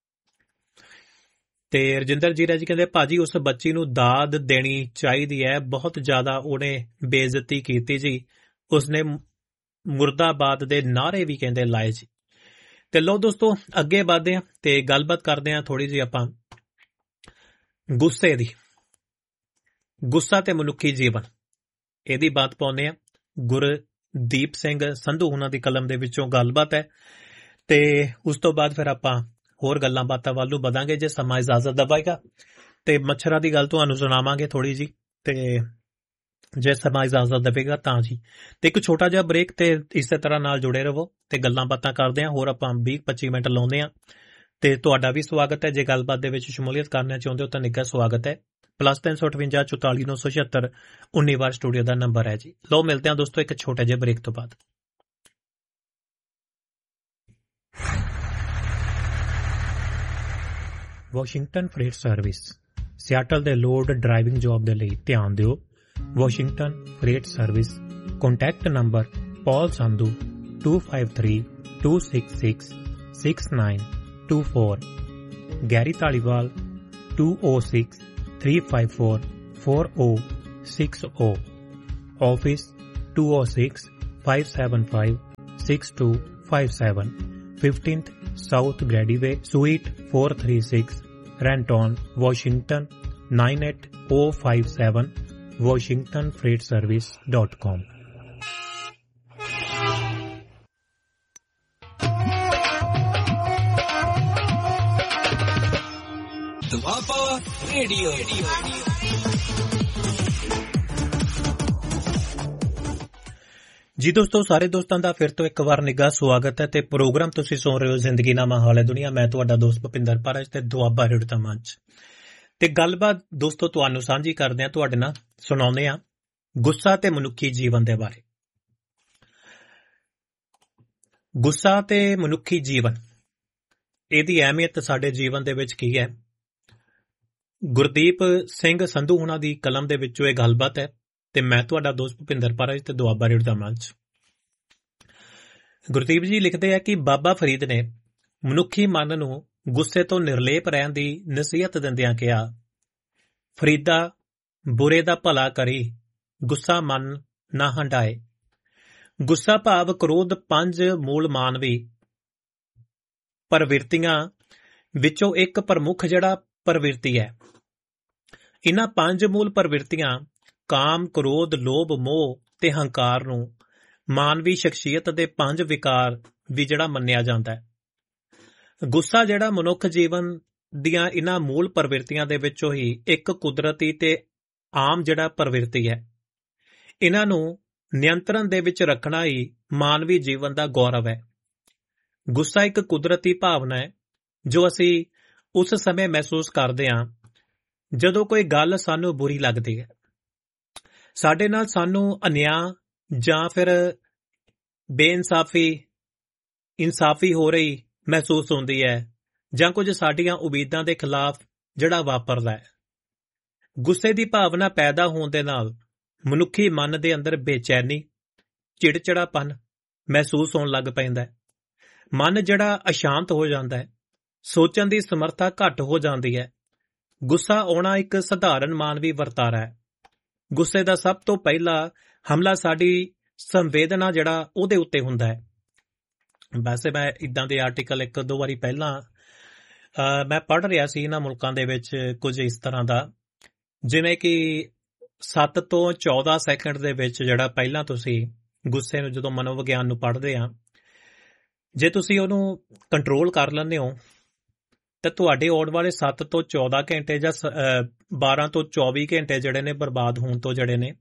ਤੇ ਰਜਿੰਦਰ ਜੀ ਰਾਜੀ ਕਹਿੰਦੇ ਭਾਜੀ ਉਸ ਬੱਚੀ ਨੂੰ ਦਾਦ ਦੇਣੀ ਚਾਹੀਦੀ ਹੈ, ਬਹੁਤ ਜ਼ਿਆਦਾ ਉਹਨੇ ਬੇਇੱਜ਼ਤੀ ਕੀਤੀ ਜੀ, ਉਸਨੇ ਮੁਰਦਾਬਾਦ ਦੇ ਨਾਅਰੇ ਵੀ ਕਹਿੰਦੇ ਲਾਏ ਜੀ। ਤੇ ਲਓ ਦੋਸਤੋ, ਅੱਗੇ ਵਧਦੇ ਹਾਂ ਤੇ ਗੱਲਬਾਤ ਕਰਦੇ ਹਾਂ ਥੋੜੀ ਜਿਹੀ ਆਪਾਂ ਗੁੱਸੇ ਦੀ। ਗੁੱਸਾ ਤੇ ਮਨੁੱਖੀ ਜੀਵਨ, ਇਹਦੀ ਬਾਤ ਪਾਉਂਦੇ ਹਾਂ। ਗੁਰਦੀਪ ਸਿੰਘ ਸੰਧੂ ਉਹਨਾਂ ਦੀ ਕਲਮ ਦੇ ਵਿੱਚੋਂ ਗੱਲਬਾਤ ਹੈ, ਤੇ ਉਸ ਤੋਂ ਬਾਅਦ ਫਿਰ ਆਪਾਂ ਹੋਰ ਗੱਲਾਂ ਬਾਤਾਂ ਵੱਲ ਨੂੰ ਵਧਾਂਗੇ ਜੇ ਸਮਾਂ ਇਜਾਜ਼ਤ ਦੇਵੇਗਾ। ਤੇ ਮੱਛਰਾਂ ਦੀ ਗੱਲ ਤੁਹਾਨੂੰ ਸੁਣਾਵਾਂਗੇ ਥੋੜੀ ਜੀ, ਤੇ ਜੇ ਸਮਾਂ ਇਜਾਜ਼ਤ ਦੇਵੇਗਾ ਤਾਂ ਜੀ। ਤੇ ਇੱਕ ਛੋਟਾ ਜਿਹਾ ਬ੍ਰੇਕ, ਤੇ ਇਸੇ ਤਰ੍ਹਾਂ ਨਾਲ ਜੁੜੇ ਰਹੋ ਤੇ ਗੱਲਾਂ ਬਾਤਾਂ ਕਰਦੇ ਹਾਂ। ਹੋਰ ਆਪਾਂ 20-25 ਮਿੰਟ ਲਾਉਂਦੇ ਹਾਂ, ਤੇ ਤੁਹਾਡਾ ਵੀ ਸਵਾਗਤ ਹੈ। ਜੇ ਗੱਲਬਾਤ ਦੇ ਵਿੱਚ ਸ਼ਮੂਲੀਅਤ ਕਰਨਾ ਚਾਹੁੰਦੇ ਹੋ ਤਾਂ ਨਿੱਘਾ ਸਵਾਗਤ ਹੈ। +358 44 976 19 ਵਾਰ ਸਟੂਡੀਓ ਦਾ ਨੰਬਰ ਹੈ ਜੀ। ਲਓ ਮਿਲਦੇ ਹਾਂ ਦੋਸਤੋ ਇੱਕ ਛੋਟੇ ਜਿਹੇ ਬ੍ਰੇਕ ਤੋਂ ਬਾਅਦ। ਵਾਸ਼ਿੰਗਟਨ ਫਰੇਟ ਸਰਵਿਸ ਸਿਆਟਲ ਦੇ ਲੋਡ ਡਰਾਈਵਿੰਗ ਜੌਬ ਦੇ ਲਈ ਧਿਆਨ ਦਿਓ। Washington fret service, contact number ਪੌਲ Sandhu 253266 6924, Gary Taliwal 206 354 4060, Office 206 575 6257, 15th South Grady Way, Suite 436, Renton, Washington 98057, WashingtonFreightService.com. Doaba radio. ਜੀ ਦੋਸਤੋ, ਸਾਰੇ ਦੋਸਤਾਂ ਦਾ ਫਿਰ ਤੋਂ ਇੱਕ ਵਾਰ ਨਿੱਘਾ ਸਵਾਗਤ ਹੈ ਤੇ ਪ੍ਰੋਗਰਾਮ ਤੁਸੀਂ ਸੁਣ ਰਹੇ ਹੋ ਜ਼ਿੰਦਗੀ ਨਾ ਮਾਹੌਲ ਹੈ ਦੁਨੀਆ। ਮੈਂ ਤੁਹਾਡਾ ਦੋਸਤ ਭੁਪਿੰਦਰ ਪਾਰਜ ਤੇ ਦੁਆਬਾ ਰੇਡੀਓ ਦਾ ਮੰਚ ਤੇ ਗੱਲਬਾਤ ਦੋਸਤੋ ਤੁਹਾਨੂੰ ਸਾਂਝੀ ਕਰਦੇ ਆ, ਤੁਹਾਡੇ ਨਾਲ ਸੁਣਾਉਂਦੇ ਆ ਗੁੱਸਾ ਤੇ ਮਨੁੱਖੀ ਜੀਵਨ ਦੇ ਬਾਰੇ। ਗੁੱਸਾ ਤੇ ਮਨੁੱਖੀ ਜੀਵਨ, ਇਹਦੀ ਅਹਿਮੀਅਤ ਸਾਡੇ ਜੀਵਨ ਦੇ ਵਿੱਚ ਕੀ ਹੈ? ਗੁਰਦੀਪ ਸਿੰਘ ਸੰਧੂ ਹੁਣਾਂ ਦੀ ਕਲਮ ਦੇ ਵਿੱਚੋਂ ਇਹ ਗੱਲਬਾਤ ਹੈ ਤੇ ਮੈਂ ਤੁਹਾਡਾ ਦੋਸਤ ਭੁਪਿੰਦਰ ਪਾਰਜ ਤੇ ਦੁਆਬਾ ਰੇਡੀਓ ਦਾ ਮੰਚ। ਗੁਰਦੀਪ ਜੀ ਲਿਖਦੇ ਆ ਕਿ ਬਾਬਾ ਫਰੀਦ ਨੇ ਮਨੁੱਖੀ ਮਨ ਨੂੰ ਗੁੱਸੇ ਤੋਂ ਨਿਰਲੇਪ ਰਹਿਣ ਦੀ ਨਸੀਹਤ ਦਿੰਦਿਆਂ ਕਿਹਾ, ਫਰੀਦਾ ਬੁਰੇ ਦਾ ਭਲਾ ਕਰੀ, ਗੁੱਸਾ ਮਨ ਨਾ ਹੰਡਾਏ। ਗੁੱਸਾ ਭਾਵ ਕ੍ਰੋਧ 5 ਮੂਲ ਮਾਨਵੀ ਪ੍ਰਵਿਰਤੀਆਂ ਵਿੱਚੋਂ ਇੱਕ ਪ੍ਰਮੁੱਖ ਜਿਹੜਾ ਪ੍ਰਵਿਰਤੀ ਹੈ। ਇਹਨਾਂ 5 ਮੂਲ ਪ੍ਰਵਿਰਤੀਆਂ ਕਾਮ, ਕ੍ਰੋਧ, ਲੋਭ, ਮੋਹ ਤੇ ਹੰਕਾਰ ਨੂੰ ਮਾਨਵੀ ਸ਼ਖਸੀਅਤ ਦੇ 5 ਵਿਕਾਰ ਵੀ ਜਿਹੜਾ ਮੰਨਿਆ ਜਾਂਦਾ ਹੈ। ਗੁੱਸਾ ਜਿਹੜਾ ਮਨੁੱਖ ਜੀਵਨ ਦੀਆਂ ਇਹਨਾਂ ਮੂਲ ਪ੍ਰਵਿਰਤੀਆਂ ਦੇ ਵਿੱਚੋਂ ਹੀ ਇੱਕ ਕੁਦਰਤੀ ਤੇ ਆਮ ਜਿਹੜਾ ਪ੍ਰਵਿਰਤੀ ਹੈ। ਇਹਨਾਂ ਨੂੰ ਨਿਯੰਤਰਣ ਦੇ ਵਿੱਚ ਰੱਖਣਾ ਹੀ ਮਾਨਵੀ ਜੀਵਨ ਦਾ ਗੌਰਵ ਹੈ। ਗੁੱਸਾ ਇੱਕ ਕੁਦਰਤੀ ਭਾਵਨਾ ਹੈ ਜੋ ਅਸੀਂ ਉਸ ਸਮੇਂ ਮਹਿਸੂਸ ਕਰਦੇ ਹਾਂ ਜਦੋਂ ਕੋਈ ਗੱਲ ਸਾਨੂੰ ਬੁਰੀ ਲੱਗਦੀ ਹੈ, ਸਾਡੇ ਨਾਲ ਸਾਨੂੰ ਅਨਿਆਂ ਜਾਂ ਫਿਰ ਇਨਸਾਫੀ ਹੋ ਰਹੀ ਮਹਿਸੂਸ ਹੁੰਦੀ ਹੈ, ਜਾਂ ਕੁਝ ਸਾਡੀਆਂ ਉਮੀਦਾਂ ਦੇ ਖਿਲਾਫ ਜਿਹੜਾ ਵਾਪਰਦਾ ਹੈ। ਗੁੱਸੇ ਦੀ ਭਾਵਨਾ ਪੈਦਾ ਹੋਣ ਦੇ ਨਾਲ ਮਨੁੱਖੀ ਮਨ ਦੇ ਅੰਦਰ ਬੇਚੈਨੀ, ਚਿੜਚਿੜਾਪਨ ਮਹਿਸੂਸ ਹੋਣ ਲੱਗ ਪੈਂਦਾ ਹੈ। ਮਨ ਜਿਹੜਾ ਅਸ਼ਾਂਤ ਹੋ ਜਾਂਦਾ ਹੈ, ਸੋਚਣ ਦੀ ਸਮਰੱਥਾ ਘੱਟ ਹੋ ਜਾਂਦੀ ਹੈ। ਗੁੱਸਾ ਆਉਣਾ ਇੱਕ ਸਧਾਰਨ ਮਾਨਵੀ ਵਰਤਾਰਾ ਹੈ। ਗੁੱਸੇ ਦਾ ਸਭ ਤੋਂ ਪਹਿਲਾ ਹਮਲਾ ਸਾਡੀ ਸੰਵੇਦਨਾ ਜਿਹੜਾ ਉਹਦੇ ਉੱਤੇ ਹੁੰਦਾ ਹੈ। ਵੈਸੇ ਮੈਂ ਇਦਾਂ ਦੇ ਆਰਟੀਕਲ 1-2 ਵਾਰੀ ਪਹਿਲਾਂ ਮੈਂ ਪੜ੍ਹ ਰਿਹਾ ਸੀ ਇਹਨਾਂ ਮੁਲਕਾਂ ਦੇ ਵਿੱਚ ਕੁਝ ਇਸ ਤਰ੍ਹਾਂ ਦਾ, ਜਿਵੇਂ ਕਿ 7 ਤੋਂ 14 ਸੈਕਿੰਡ ਦੇ ਵਿੱਚ ਜਿਹੜਾ ਪਹਿਲਾਂ ਤੁਸੀਂ ਗੁੱਸੇ ਨੂੰ ਜਦੋਂ ਮਨੋਵਿਗਿਆਨ ਨੂੰ ਪੜ੍ਹਦੇ ਆ, ਜੇ ਤੁਸੀਂ ਉਹਨੂੰ ਕੰਟਰੋਲ ਕਰ ਲੈਂਦੇ ਹੋ ਤਾਂ ਤੁਹਾਡੇ ਆਉਣ ਵਾਲੇ 7 ਤੋਂ 14 ਘੰਟੇ ਜਾਂ 12 ਤੋਂ 24 ਘੰਟੇ ਜਿਹੜੇ ਨੇ ਬਰਬਾਦ ਹੋਣ ਤੋਂ ਜਿਹੜੇ ਨੇ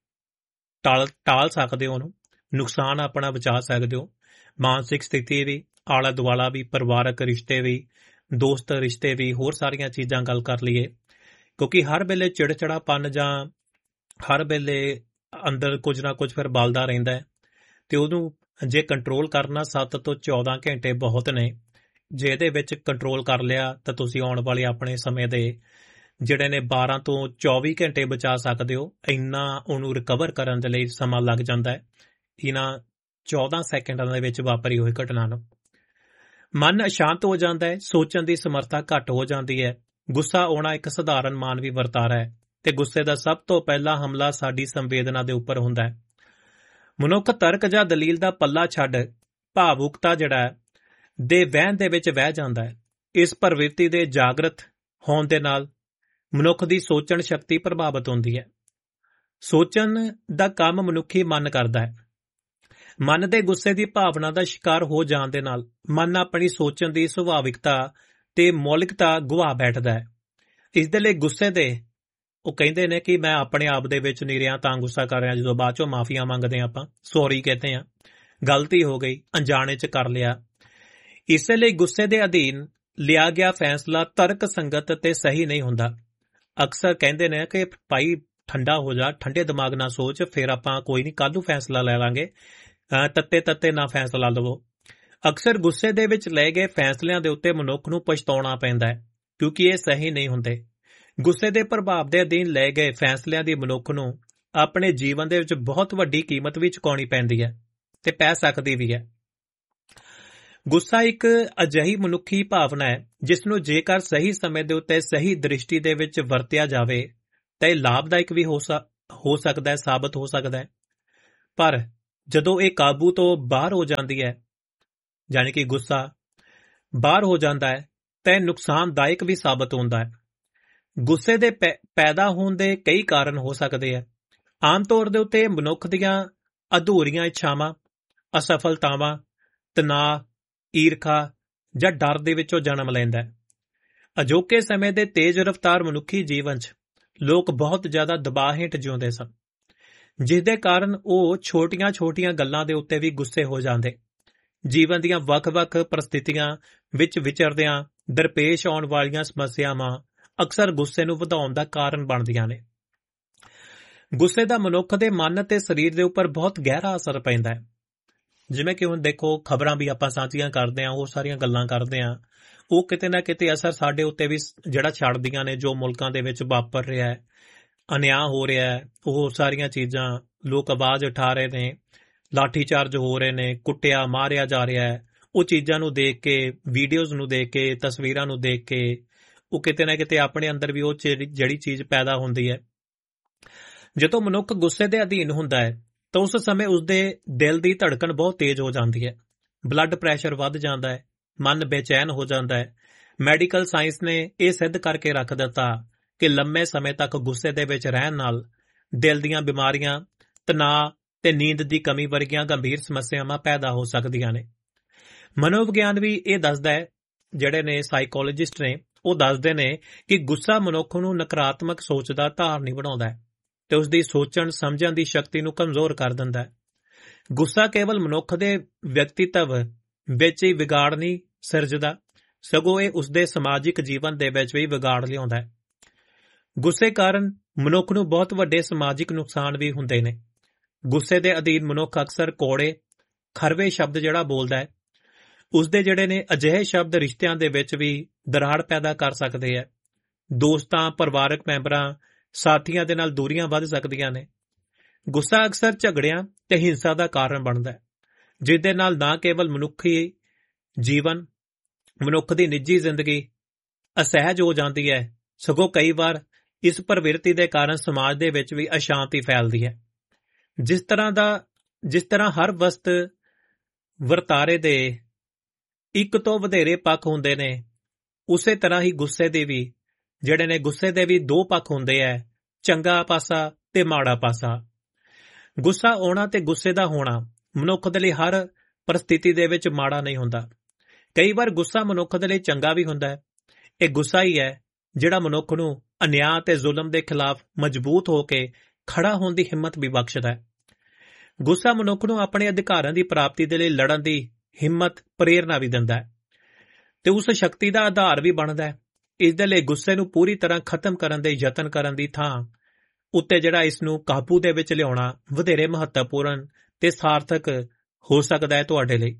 ਟਾਲ ਸਕਦੇ ਹੋ, ਉਹਨੂੰ ਨੁਕਸਾਨ ਆਪਣਾ ਬਚਾ ਸਕਦੇ ਹੋ। ਮਾਨਸਿਕ ਸਥਿਤੀ ਵੀ, ਆਲਾ ਦੁਆਲਾ ਵੀ, ਪਰਿਵਾਰਕ ਰਿਸ਼ਤੇ ਵੀ, ਦੋਸਤ ਰਿਸ਼ਤੇ ਵੀ, ਹੋਰ ਸਾਰੀਆਂ ਚੀਜ਼ਾਂ ਗੱਲ ਕਰ ਲਈਏ, ਕਿਉਂਕਿ ਹਰ ਵੇਲੇ ਚਿੜਚਿੜਾਪਨ ਜਾਂ ਹਰ ਵੇਲੇ ਅੰਦਰ ਕੁਝ ਨਾ ਕੁਝ ਫਿਰ ਬਲਦਾ ਰਹਿੰਦਾ ਹੈ ਤੇ ਉਹਨੂੰ ਜੇ ਕੰਟਰੋਲ ਕਰਨਾ 7 ਤੋਂ 14 ਘੰਟੇ ਬਹੁਤ ਨੇ। ਜੇ ਇਹਦੇ ਵਿੱਚ ਕੰਟਰੋਲ ਕਰ ਲਿਆ ਤਾਂ ਤੁਸੀਂ ਆਉਣ ਵਾਲੇ ਆਪਣੇ ਸਮੇਂ ਦੇ ਜਿਹੜੇ ਨੇ 12 ਤੋਂ 24 ਘੰਟੇ ਬਚਾ ਸਕਦੇ ਹੋ। ਇੰਨਾ ਉਹਨੂੰ ਰਿਕਵਰ ਕਰਨ ਦੇ ਲਈ ਸਮਾਂ ਲੱਗ ਜਾਂਦਾ ਹੈ ਇਹਨਾਂ 14 ਸੈਕਿੰਡਾਂ ਦੇ ਵਿੱਚ ਵਾਪਰੀ ਹੋਈ ਘਟਨਾ ਨੂੰ। ਮਨ ਅਸ਼ਾਂਤ ਹੋ ਜਾਂਦਾ ਹੈ, ਸੋਚਣ ਦੀ ਸਮਰੱਥਾ ਘੱਟ ਹੋ ਜਾਂਦੀ ਹੈ। ਗੁੱਸਾ ਆਉਣਾ ਇੱਕ ਸਧਾਰਨ ਮਾਨਵੀ ਵਰਤਾਰਾ ਹੈ ਤੇ ਗੁੱਸੇ ਦਾ ਸਭ ਤੋਂ ਪਹਿਲਾ ਹਮਲਾ ਸਾਡੀ ਸੰਵੇਦਨਾ ਦੇ ਉੱਪਰ ਹੁੰਦਾ ਹੈ। ਮਨੁੱਖ ਤਰਕ ਜਾਂ ਦਲੀਲ ਦਾ ਪੱਲਾ ਛੱਡ ਭਾਵੁਕਤਾ ਜਿਹੜਾ ਦੇ ਵਹਿਣ ਦੇ ਵਿੱਚ ਵਹਿ ਜਾਂਦਾ ਹੈ। ਇਸ ਪ੍ਰਵਿਰਤੀ ਦੇ ਜਾਗਰਤ ਹੋਣ ਦੇ ਨਾਲ ਮਨੁੱਖ ਦੀ ਸੋਚਣ ਸ਼ਕਤੀ ਪ੍ਰਭਾਵਿਤ ਹੁੰਦੀ ਹੈ। ਸੋਚਣ ਦਾ ਕੰਮ ਮਨੁੱਖੀ ਮਨ ਕਰਦਾ ਹੈ। ਮਨ ਦੇ ਗੁੱਸੇ ਦੀ ਭਾਵਨਾ ਦਾ ਸ਼ਿਕਾਰ ਹੋ ਜਾਣ ਦੇ ਨਾਲ ਮਨ ਆਪਣੀ ਸੋਚਣ ਦੀ ਸੁਭਾਵਿਕਤਾ ਤੇ ਮੌਲਿਕਤਾ ਗੁਆ ਬੈਠਦਾ ਹੈ। ਇਸ ਦੇ ਲਈ ਗੁੱਸੇ ਦੇ ਉਹ ਕਹਿੰਦੇ ਨੇ ਕਿ ਮੈਂ ਆਪਣੇ ਆਪ ਦੇ ਵਿੱਚ ਨਹੀਂ ਰਿਹਾ ਤਾਂ ਗੁੱਸਾ ਕਰ ਰਿਹਾ, ਜਦੋਂ ਬਾਅਦ ਚੋਂ ਮਾਫੀਆਂ ਮੰਗਦੇ ਹਾਂ, ਆਪਾਂ ਸੌਰੀ ਕਹਿੰਦੇ ਹਾਂ, ਗਲਤੀ ਹੋ ਗਈ, ਅਣਜਾਣੇ ਚ ਕਰ ਲਿਆ। ਇਸੇ ਲਈ ਗੁੱਸੇ ਦੇ ਅਧੀਨ ਲਿਆ ਗਿਆ ਫੈਸਲਾ ਤਰਕ ਸੰਗਤ ਤੇ ਸਹੀ ਨਹੀਂ ਹੁੰਦਾ। ਅਕਸਰ ਕਹਿੰਦੇ ਨੇ ਕਿ ਭਾਈ ਠੰਡਾ ਹੋ ਜਾ, ਠੰਡੇ ਦਿਮਾਗ ਨਾਲ ਸੋਚ, ਫਿਰ ਆਪਾਂ ਕੋਈ ਨਹੀਂ ਕੱਲ੍ਹ ਨੂੰ ਫੈਸਲਾ ਲੈ ਲਾਂਗੇ, ਤੱਤੇ ਨਾ ਫੈਸਲਾ ਲਵੋ। ਅਕਸਰ ਗੁੱਸੇ ਦੇ ਵਿੱਚ ਲਏ ਗਏ ਫੈਸਲਿਆਂ ਦੇ ਉੱਤੇ ਮਨੁੱਖ ਨੂੰ ਪਛਤਾਉਣਾ ਪੈਂਦਾ ਹੈ ਕਿਉਂਕਿ ਇਹ ਸਹੀ ਨਹੀਂ ਹੁੰਦੇ। ਗੁੱਸੇ ਦੇ ਪ੍ਰਭਾਵ ਦੇ ਅਧੀਨ ਲਏ ਗਏ ਫੈਸਲਿਆਂ ਦੀ ਮਨੁੱਖ ਨੂੰ ਆਪਣੇ ਜੀਵਨ ਦੇ ਵਿੱਚ ਬਹੁਤ ਵੱਡੀ ਕੀਮਤ ਵੀ ਚੁਕਾਉਣੀ ਪੈਂਦੀ ਹੈ ਤੇ ਪੈ ਸਕਦੀ ਵੀ ਹੈ। ਗੁੱਸਾ ਇੱਕ ਅਜਿਹੀ ਮਨੁੱਖੀ ਭਾਵਨਾ ਹੈ ਜਿਸ ਨੂੰ ਜੇਕਰ ਸਹੀ ਸਮੇਂ ਦੇ ਉੱਤੇ ਸਹੀ ਦ੍ਰਿਸ਼ਟੀ ਦੇ ਵਿੱਚ ਵਰਤਿਆ ਜਾਵੇ ਤਾਂ ਇਹ ਲਾਭਦਾਇਕ ਵੀ ਹੋ ਸਕਦਾ ਹੈ, ਸਾਬਤ ਹੋ ਸਕਦਾ ਹੈ। ਪਰ ਜਦੋਂ ਇਹ ਕਾਬੂ ਤੋਂ ਬਾਹਰ ਹੋ ਜਾਂਦੀ ਹੈ, ਯਾਨੀ ਕਿ ਗੁੱਸਾ ਬਾਹਰ ਹੋ ਜਾਂਦਾ ਹੈ, ਤਾਂ ਇਹ ਨੁਕਸਾਨਦਾਇਕ ਵੀ ਸਾਬਤ ਹੁੰਦਾ ਹੈ। ਗੁੱਸੇ ਦੇ ਪੈਦਾ ਹੋਣ ਦੇ ਕਈ ਕਾਰਨ ਹੋ ਸਕਦੇ ਹੈ। ਆਮ ਤੌਰ ਦੇ ਉੱਤੇ ਮਨੁੱਖ ਦੀਆਂ ਅਧੂਰੀਆਂ ਇੱਛਾਵਾਂ, ਅਸਫਲਤਾਵਾਂ, ਤਣਾਅ, ਈਰਖਾ ਜਾਂ ਡਰ ਦੇ ਵਿੱਚੋਂ ਜਨਮ ਲੈਂਦਾ ਹੈ। ਅਜੋਕੇ ਸਮੇਂ ਦੇ ਤੇਜ਼ ਰਫ਼ਤਾਰ ਮਨੁੱਖੀ ਜੀਵਨ 'ਚ ਲੋਕ ਬਹੁਤ ਜ਼ਿਆਦਾ ਦਬਾਅ ਹੇਠ ਜਿਉਂਦੇ ਸਨ, ਜਿਸ ਦੇ ਕਾਰਨ ਉਹ ਛੋਟੀਆਂ-ਛੋਟੀਆਂ ਗੱਲਾਂ ਦੇ ਉੱਤੇ ਵੀ ਗੁੱਸੇ ਹੋ ਜਾਂਦੇ। ਜੀਵਨ ਦੀਆਂ ਵੱਖ-ਵੱਖ ਪਰਿਸਥਿਤੀਆਂ ਵਿੱਚ ਵਿਚਰਦਿਆਂ ਦਰਪੇਸ਼ ਆਉਣ ਵਾਲੀਆਂ ਸਮੱਸਿਆਵਾਂ ਅਕਸਰ ਗੁੱਸੇ ਨੂੰ ਵਧਾਉਣ ਦਾ ਕਾਰਨ ਬਣਦੀਆਂ ਨੇ। ਗੁੱਸੇ ਦਾ ਮਨੁੱਖ ਦੇ ਮਨ ਅਤੇ ਸਰੀਰ ਦੇ ਉੱਪਰ ਬਹੁਤ ਗਹਿਰਾ ਅਸਰ ਪੈਂਦਾ ਹੈ। ਜਿਵੇਂ ਕਿ ਹੁਣ ਦੇਖੋ, ਖਬਰਾਂ ਵੀ ਆਪਾਂ ਸਾਂਝੀਆਂ ਕਰਦੇ ਹਾਂ, ਉਹ ਸਾਰੀਆਂ ਗੱਲਾਂ ਕਰਦੇ ਹਾਂ, ਉਹ ਕਿਤੇ ਨਾ ਕਿਤੇ ਅਸਰ ਸਾਡੇ ਉੱਤੇ ਵੀ ਜਿਹੜਾ ਛੱਡਦੀਆਂ ਨੇ। ਜੋ ਮੁਲਕਾਂ ਦੇ ਵਿੱਚ ਵਾਪਰ ਰਿਹਾ ਹੈ, ਅਨਿਆਂ ਹੋ ਰਿਹਾ ਹੈ, ਉਹ ਸਾਰੀਆਂ ਚੀਜ਼ਾਂ ਲੋਕ ਆਵਾਜ਼ ਉਠਾ ਰਹੇ ਨੇ, ਲਾਠੀਚਾਰਜ ਹੋ ਰਹੇ ਨੇ, ਕੁੱਟਿਆ ਮਾਰਿਆ ਜਾ ਰਿਹਾ ਹੈ। ਉਹ ਚੀਜ਼ਾਂ ਨੂੰ ਦੇਖ ਕੇ, ਵੀਡੀਓਜ਼ ਨੂੰ ਦੇਖ ਕੇ, ਤਸਵੀਰਾਂ ਨੂੰ ਦੇਖ ਕੇ ਉਹ ਕਿਤੇ ਨਾ ਕਿਤੇ ਆਪਣੇ ਅੰਦਰ ਵੀ ਉਹ ਜਿਹੜੀ ਚੀਜ਼ ਪੈਦਾ ਹੁੰਦੀ ਹੈ। ਜਦੋਂ ਮਨੁੱਖ ਗੁੱਸੇ ਦੇ ਅਧੀਨ ਹੁੰਦਾ ਹੈ ਤਾਂ ਉਸ ਸਮੇਂ ਉਸਦੇ ਦਿਲ ਦੀ ਧੜਕਣ ਬਹੁਤ ਤੇਜ਼ ਹੋ ਜਾਂਦੀ ਹੈ, ਬਲੱਡ ਪ੍ਰੈਸ਼ਰ ਵੱਧ ਜਾਂਦਾ ਹੈ, ਮਨ ਬੇਚੈਨ ਹੋ ਜਾਂਦਾ ਹੈ। ਮੈਡੀਕਲ ਸਾਇੰਸ ਨੇ ਇਹ ਸਿੱਧ ਕਰਕੇ ਰੱਖ ਦਿੱਤਾ ਕਿ ਲੰਮੇ ਸਮੇਂ ਤੱਕ ਗੁੱਸੇ ਦੇ ਵਿੱਚ ਰਹਿਣ ਨਾਲ ਦਿਲ ਦੀਆਂ ਬਿਮਾਰੀਆਂ, ਤਣਾਅ ਤੇ ਨੀਂਦ ਦੀ ਕਮੀ ਵਰਗੀਆਂ ਗੰਭੀਰ ਸਮੱਸਿਆਵਾਂ ਪੈਦਾ ਹੋ ਸਕਦੀਆਂ ਨੇ। ਮਨੋਵਿਗਿਆਨ ਵੀ ਇਹ ਦੱਸਦਾ ਹੈ, ਜਿਹੜੇ ਨੇ ਸਾਈਕੋਲੋਜਿਸਟ ਨੇ, ਉਹ ਦੱਸਦੇ ਨੇ ਕਿ ਗੁੱਸਾ ਮਨੁੱਖ ਨੂੰ ਨਕਾਰਾਤਮਕ ਸੋਚ ਦਾ ਧਾਰਨੀ ਬਣਾਉਂਦਾ ਹੈ ਤੇ ਉਸ ਦੀ ਸੋਚਣ ਸਮਝਣ ਦੀ ਸ਼ਕਤੀ ਨੂੰ ਕਮਜ਼ੋਰ ਕਰ ਦਿੰਦਾ ਹੈ। ਗੁੱਸਾ ਕੇਵਲ ਮਨੁੱਖ ਦੇ ਵਿਅਕਤੀਤਵ ਵਿੱਚ ਹੀ ਵਿਗਾੜ ਨਹੀਂ ਸਿਰਜਦਾ, ਸਗੋਂ ਇਹ ਉਸਦੇ ਸਮਾਜਿਕ ਜੀਵਨ ਦੇ ਵਿੱਚ ਵੀ ਵਿਗਾੜ ਲਿਆਉਂਦਾ ਹੈ। ਗੁੱਸੇ ਕਾਰਨ ਮਨੁੱਖ ਨੂੰ ਬਹੁਤ ਵੱਡੇ ਸਮਾਜਿਕ ਨੁਕਸਾਨ ਵੀ ਹੁੰਦੇ ਨੇ। ਗੁੱਸੇ ਦੇ ਅਧੀਨ ਮਨੁੱਖ ਅਕਸਰ ਕੌੜੇ, ਖਰਵੇ ਸ਼ਬਦ ਜਿਹੜਾ ਬੋਲਦਾ ਹੈ, ਉਸਦੇ ਜਿਹੜੇ ਨੇ ਅਜਿਹੇ ਸ਼ਬਦ ਰਿਸ਼ਤਿਆਂ ਦੇ ਵਿੱਚ ਵੀ ਦਰਾੜ ਪੈਦਾ ਕਰ ਸਕਦੇ ਹੈ। ਦੋਸਤਾਂ, ਪਰਿਵਾਰਕ ਮੈਂਬਰਾਂ, ਸਾਥੀਆਂ ਦੇ ਨਾਲ ਦੂਰੀਆਂ ਵੱਧ ਸਕਦੀਆਂ ਨੇ। ਗੁੱਸਾ ਅਕਸਰ ਝਗੜਿਆਂ ਤੇ ਹਿੰਸਾ ਦਾ ਕਾਰਨ ਬਣਦਾ ਹੈ, ਜਿਸ ਦੇ ਨਾਲ ਨਾ ਕੇਵਲ ਮਨੁੱਖੀ ਜੀਵਨ, ਮਨੁੱਖ ਦੀ ਨਿੱਜੀ ਜ਼ਿੰਦਗੀ ਅਸਹਿਜ ਹੋ ਜਾਂਦੀ ਹੈ, ਸਗੋਂ ਕਈ ਵਾਰ ਇਸ ਪ੍ਰਵਿਰਤੀ ਦੇ ਕਾਰਨ ਸਮਾਜ ਦੇ ਵਿੱਚ ਵੀ ਅਸ਼ਾਂਤੀ ਫੈਲਦੀ ਹੈ। ਜਿਸ ਤਰ੍ਹਾਂ ਹਰ ਵਸਤ ਵਰਤਾਰੇ ਦੇ ਇੱਕ ਤੋਂ ਵਧੇਰੇ ਪੱਖ ਹੁੰਦੇ ਨੇ, ਉਸੇ ਤਰ੍ਹਾਂ ਹੀ ਗੁੱਸੇ ਦੇ ਵੀ ਦੋ ਪੱਖ ਹੁੰਦੇ ਹੈ, ਚੰਗਾ ਪਾਸਾ ਤੇ ਮਾੜਾ ਪਾਸਾ। ਗੁੱਸਾ ਆਉਣਾ ਤੇ ਗੁੱਸੇ ਦਾ ਹੋਣਾ ਮਨੁੱਖ ਦੇ ਲਈ ਹਰ ਪਰਿਸਥਿਤੀ ਦੇ ਵਿੱਚ ਮਾੜਾ ਨਹੀਂ ਹੁੰਦਾ। ਕਈ ਵਾਰ ਗੁੱਸਾ ਮਨੁੱਖ ਦੇ ਲਈ ਚੰਗਾ ਵੀ ਹੁੰਦਾ ਹੈ। ਇਹ ਗੁੱਸਾ ਹੀ ਹੈ ਜਿਹੜਾ ਮਨੁੱਖ ਨੂੰ ਅਨਿਆਂ ਤੇ ਜ਼ੁਲਮ ਦੇ ਖਿਲਾਫ ਮਜ਼ਬੂਤ ਹੋ ਕੇ ਖੜਾ ਹੋਣ ਦੀ ਹਿੰਮਤ ਵੀ ਬਖਸ਼ਦਾ ਹੈ। ਗੁੱਸਾ ਮਨੁੱਖ ਨੂੰ ਆਪਣੇ ਅਧਿਕਾਰਾਂ ਦੀ ਪ੍ਰਾਪਤੀ ਦੇ ਲਈ ਲੜਨ ਦੀ ਹਿੰਮਤ, ਪ੍ਰੇਰਨਾ ਵੀ ਦਿੰਦਾ ਹੈ ਤੇ ਉਸ ਸ਼ਕਤੀ ਦਾ ਆਧਾਰ ਵੀ ਬਣਦਾ ਹੈ। ਇਸ ਦੇ ਲਈ ਗੁੱਸੇ ਨੂੰ ਪੂਰੀ ਤਰ੍ਹਾਂ ਖਤਮ ਕਰਨ ਦੇ ਯਤਨ ਕਰਨ ਦੀ ਥਾਂ ਉੱਤੇ ਜਿਹੜਾ ਇਸ ਨੂੰ ਕਾਬੂ ਦੇ ਵਿੱਚ ਲਿਆਉਣਾ ਵਧੇਰੇ ਮਹੱਤਵਪੂਰਨ ਤੇ ਸਾਰਥਕ ਹੋ ਸਕਦਾ ਹੈ ਤੁਹਾਡੇ ਲਈ।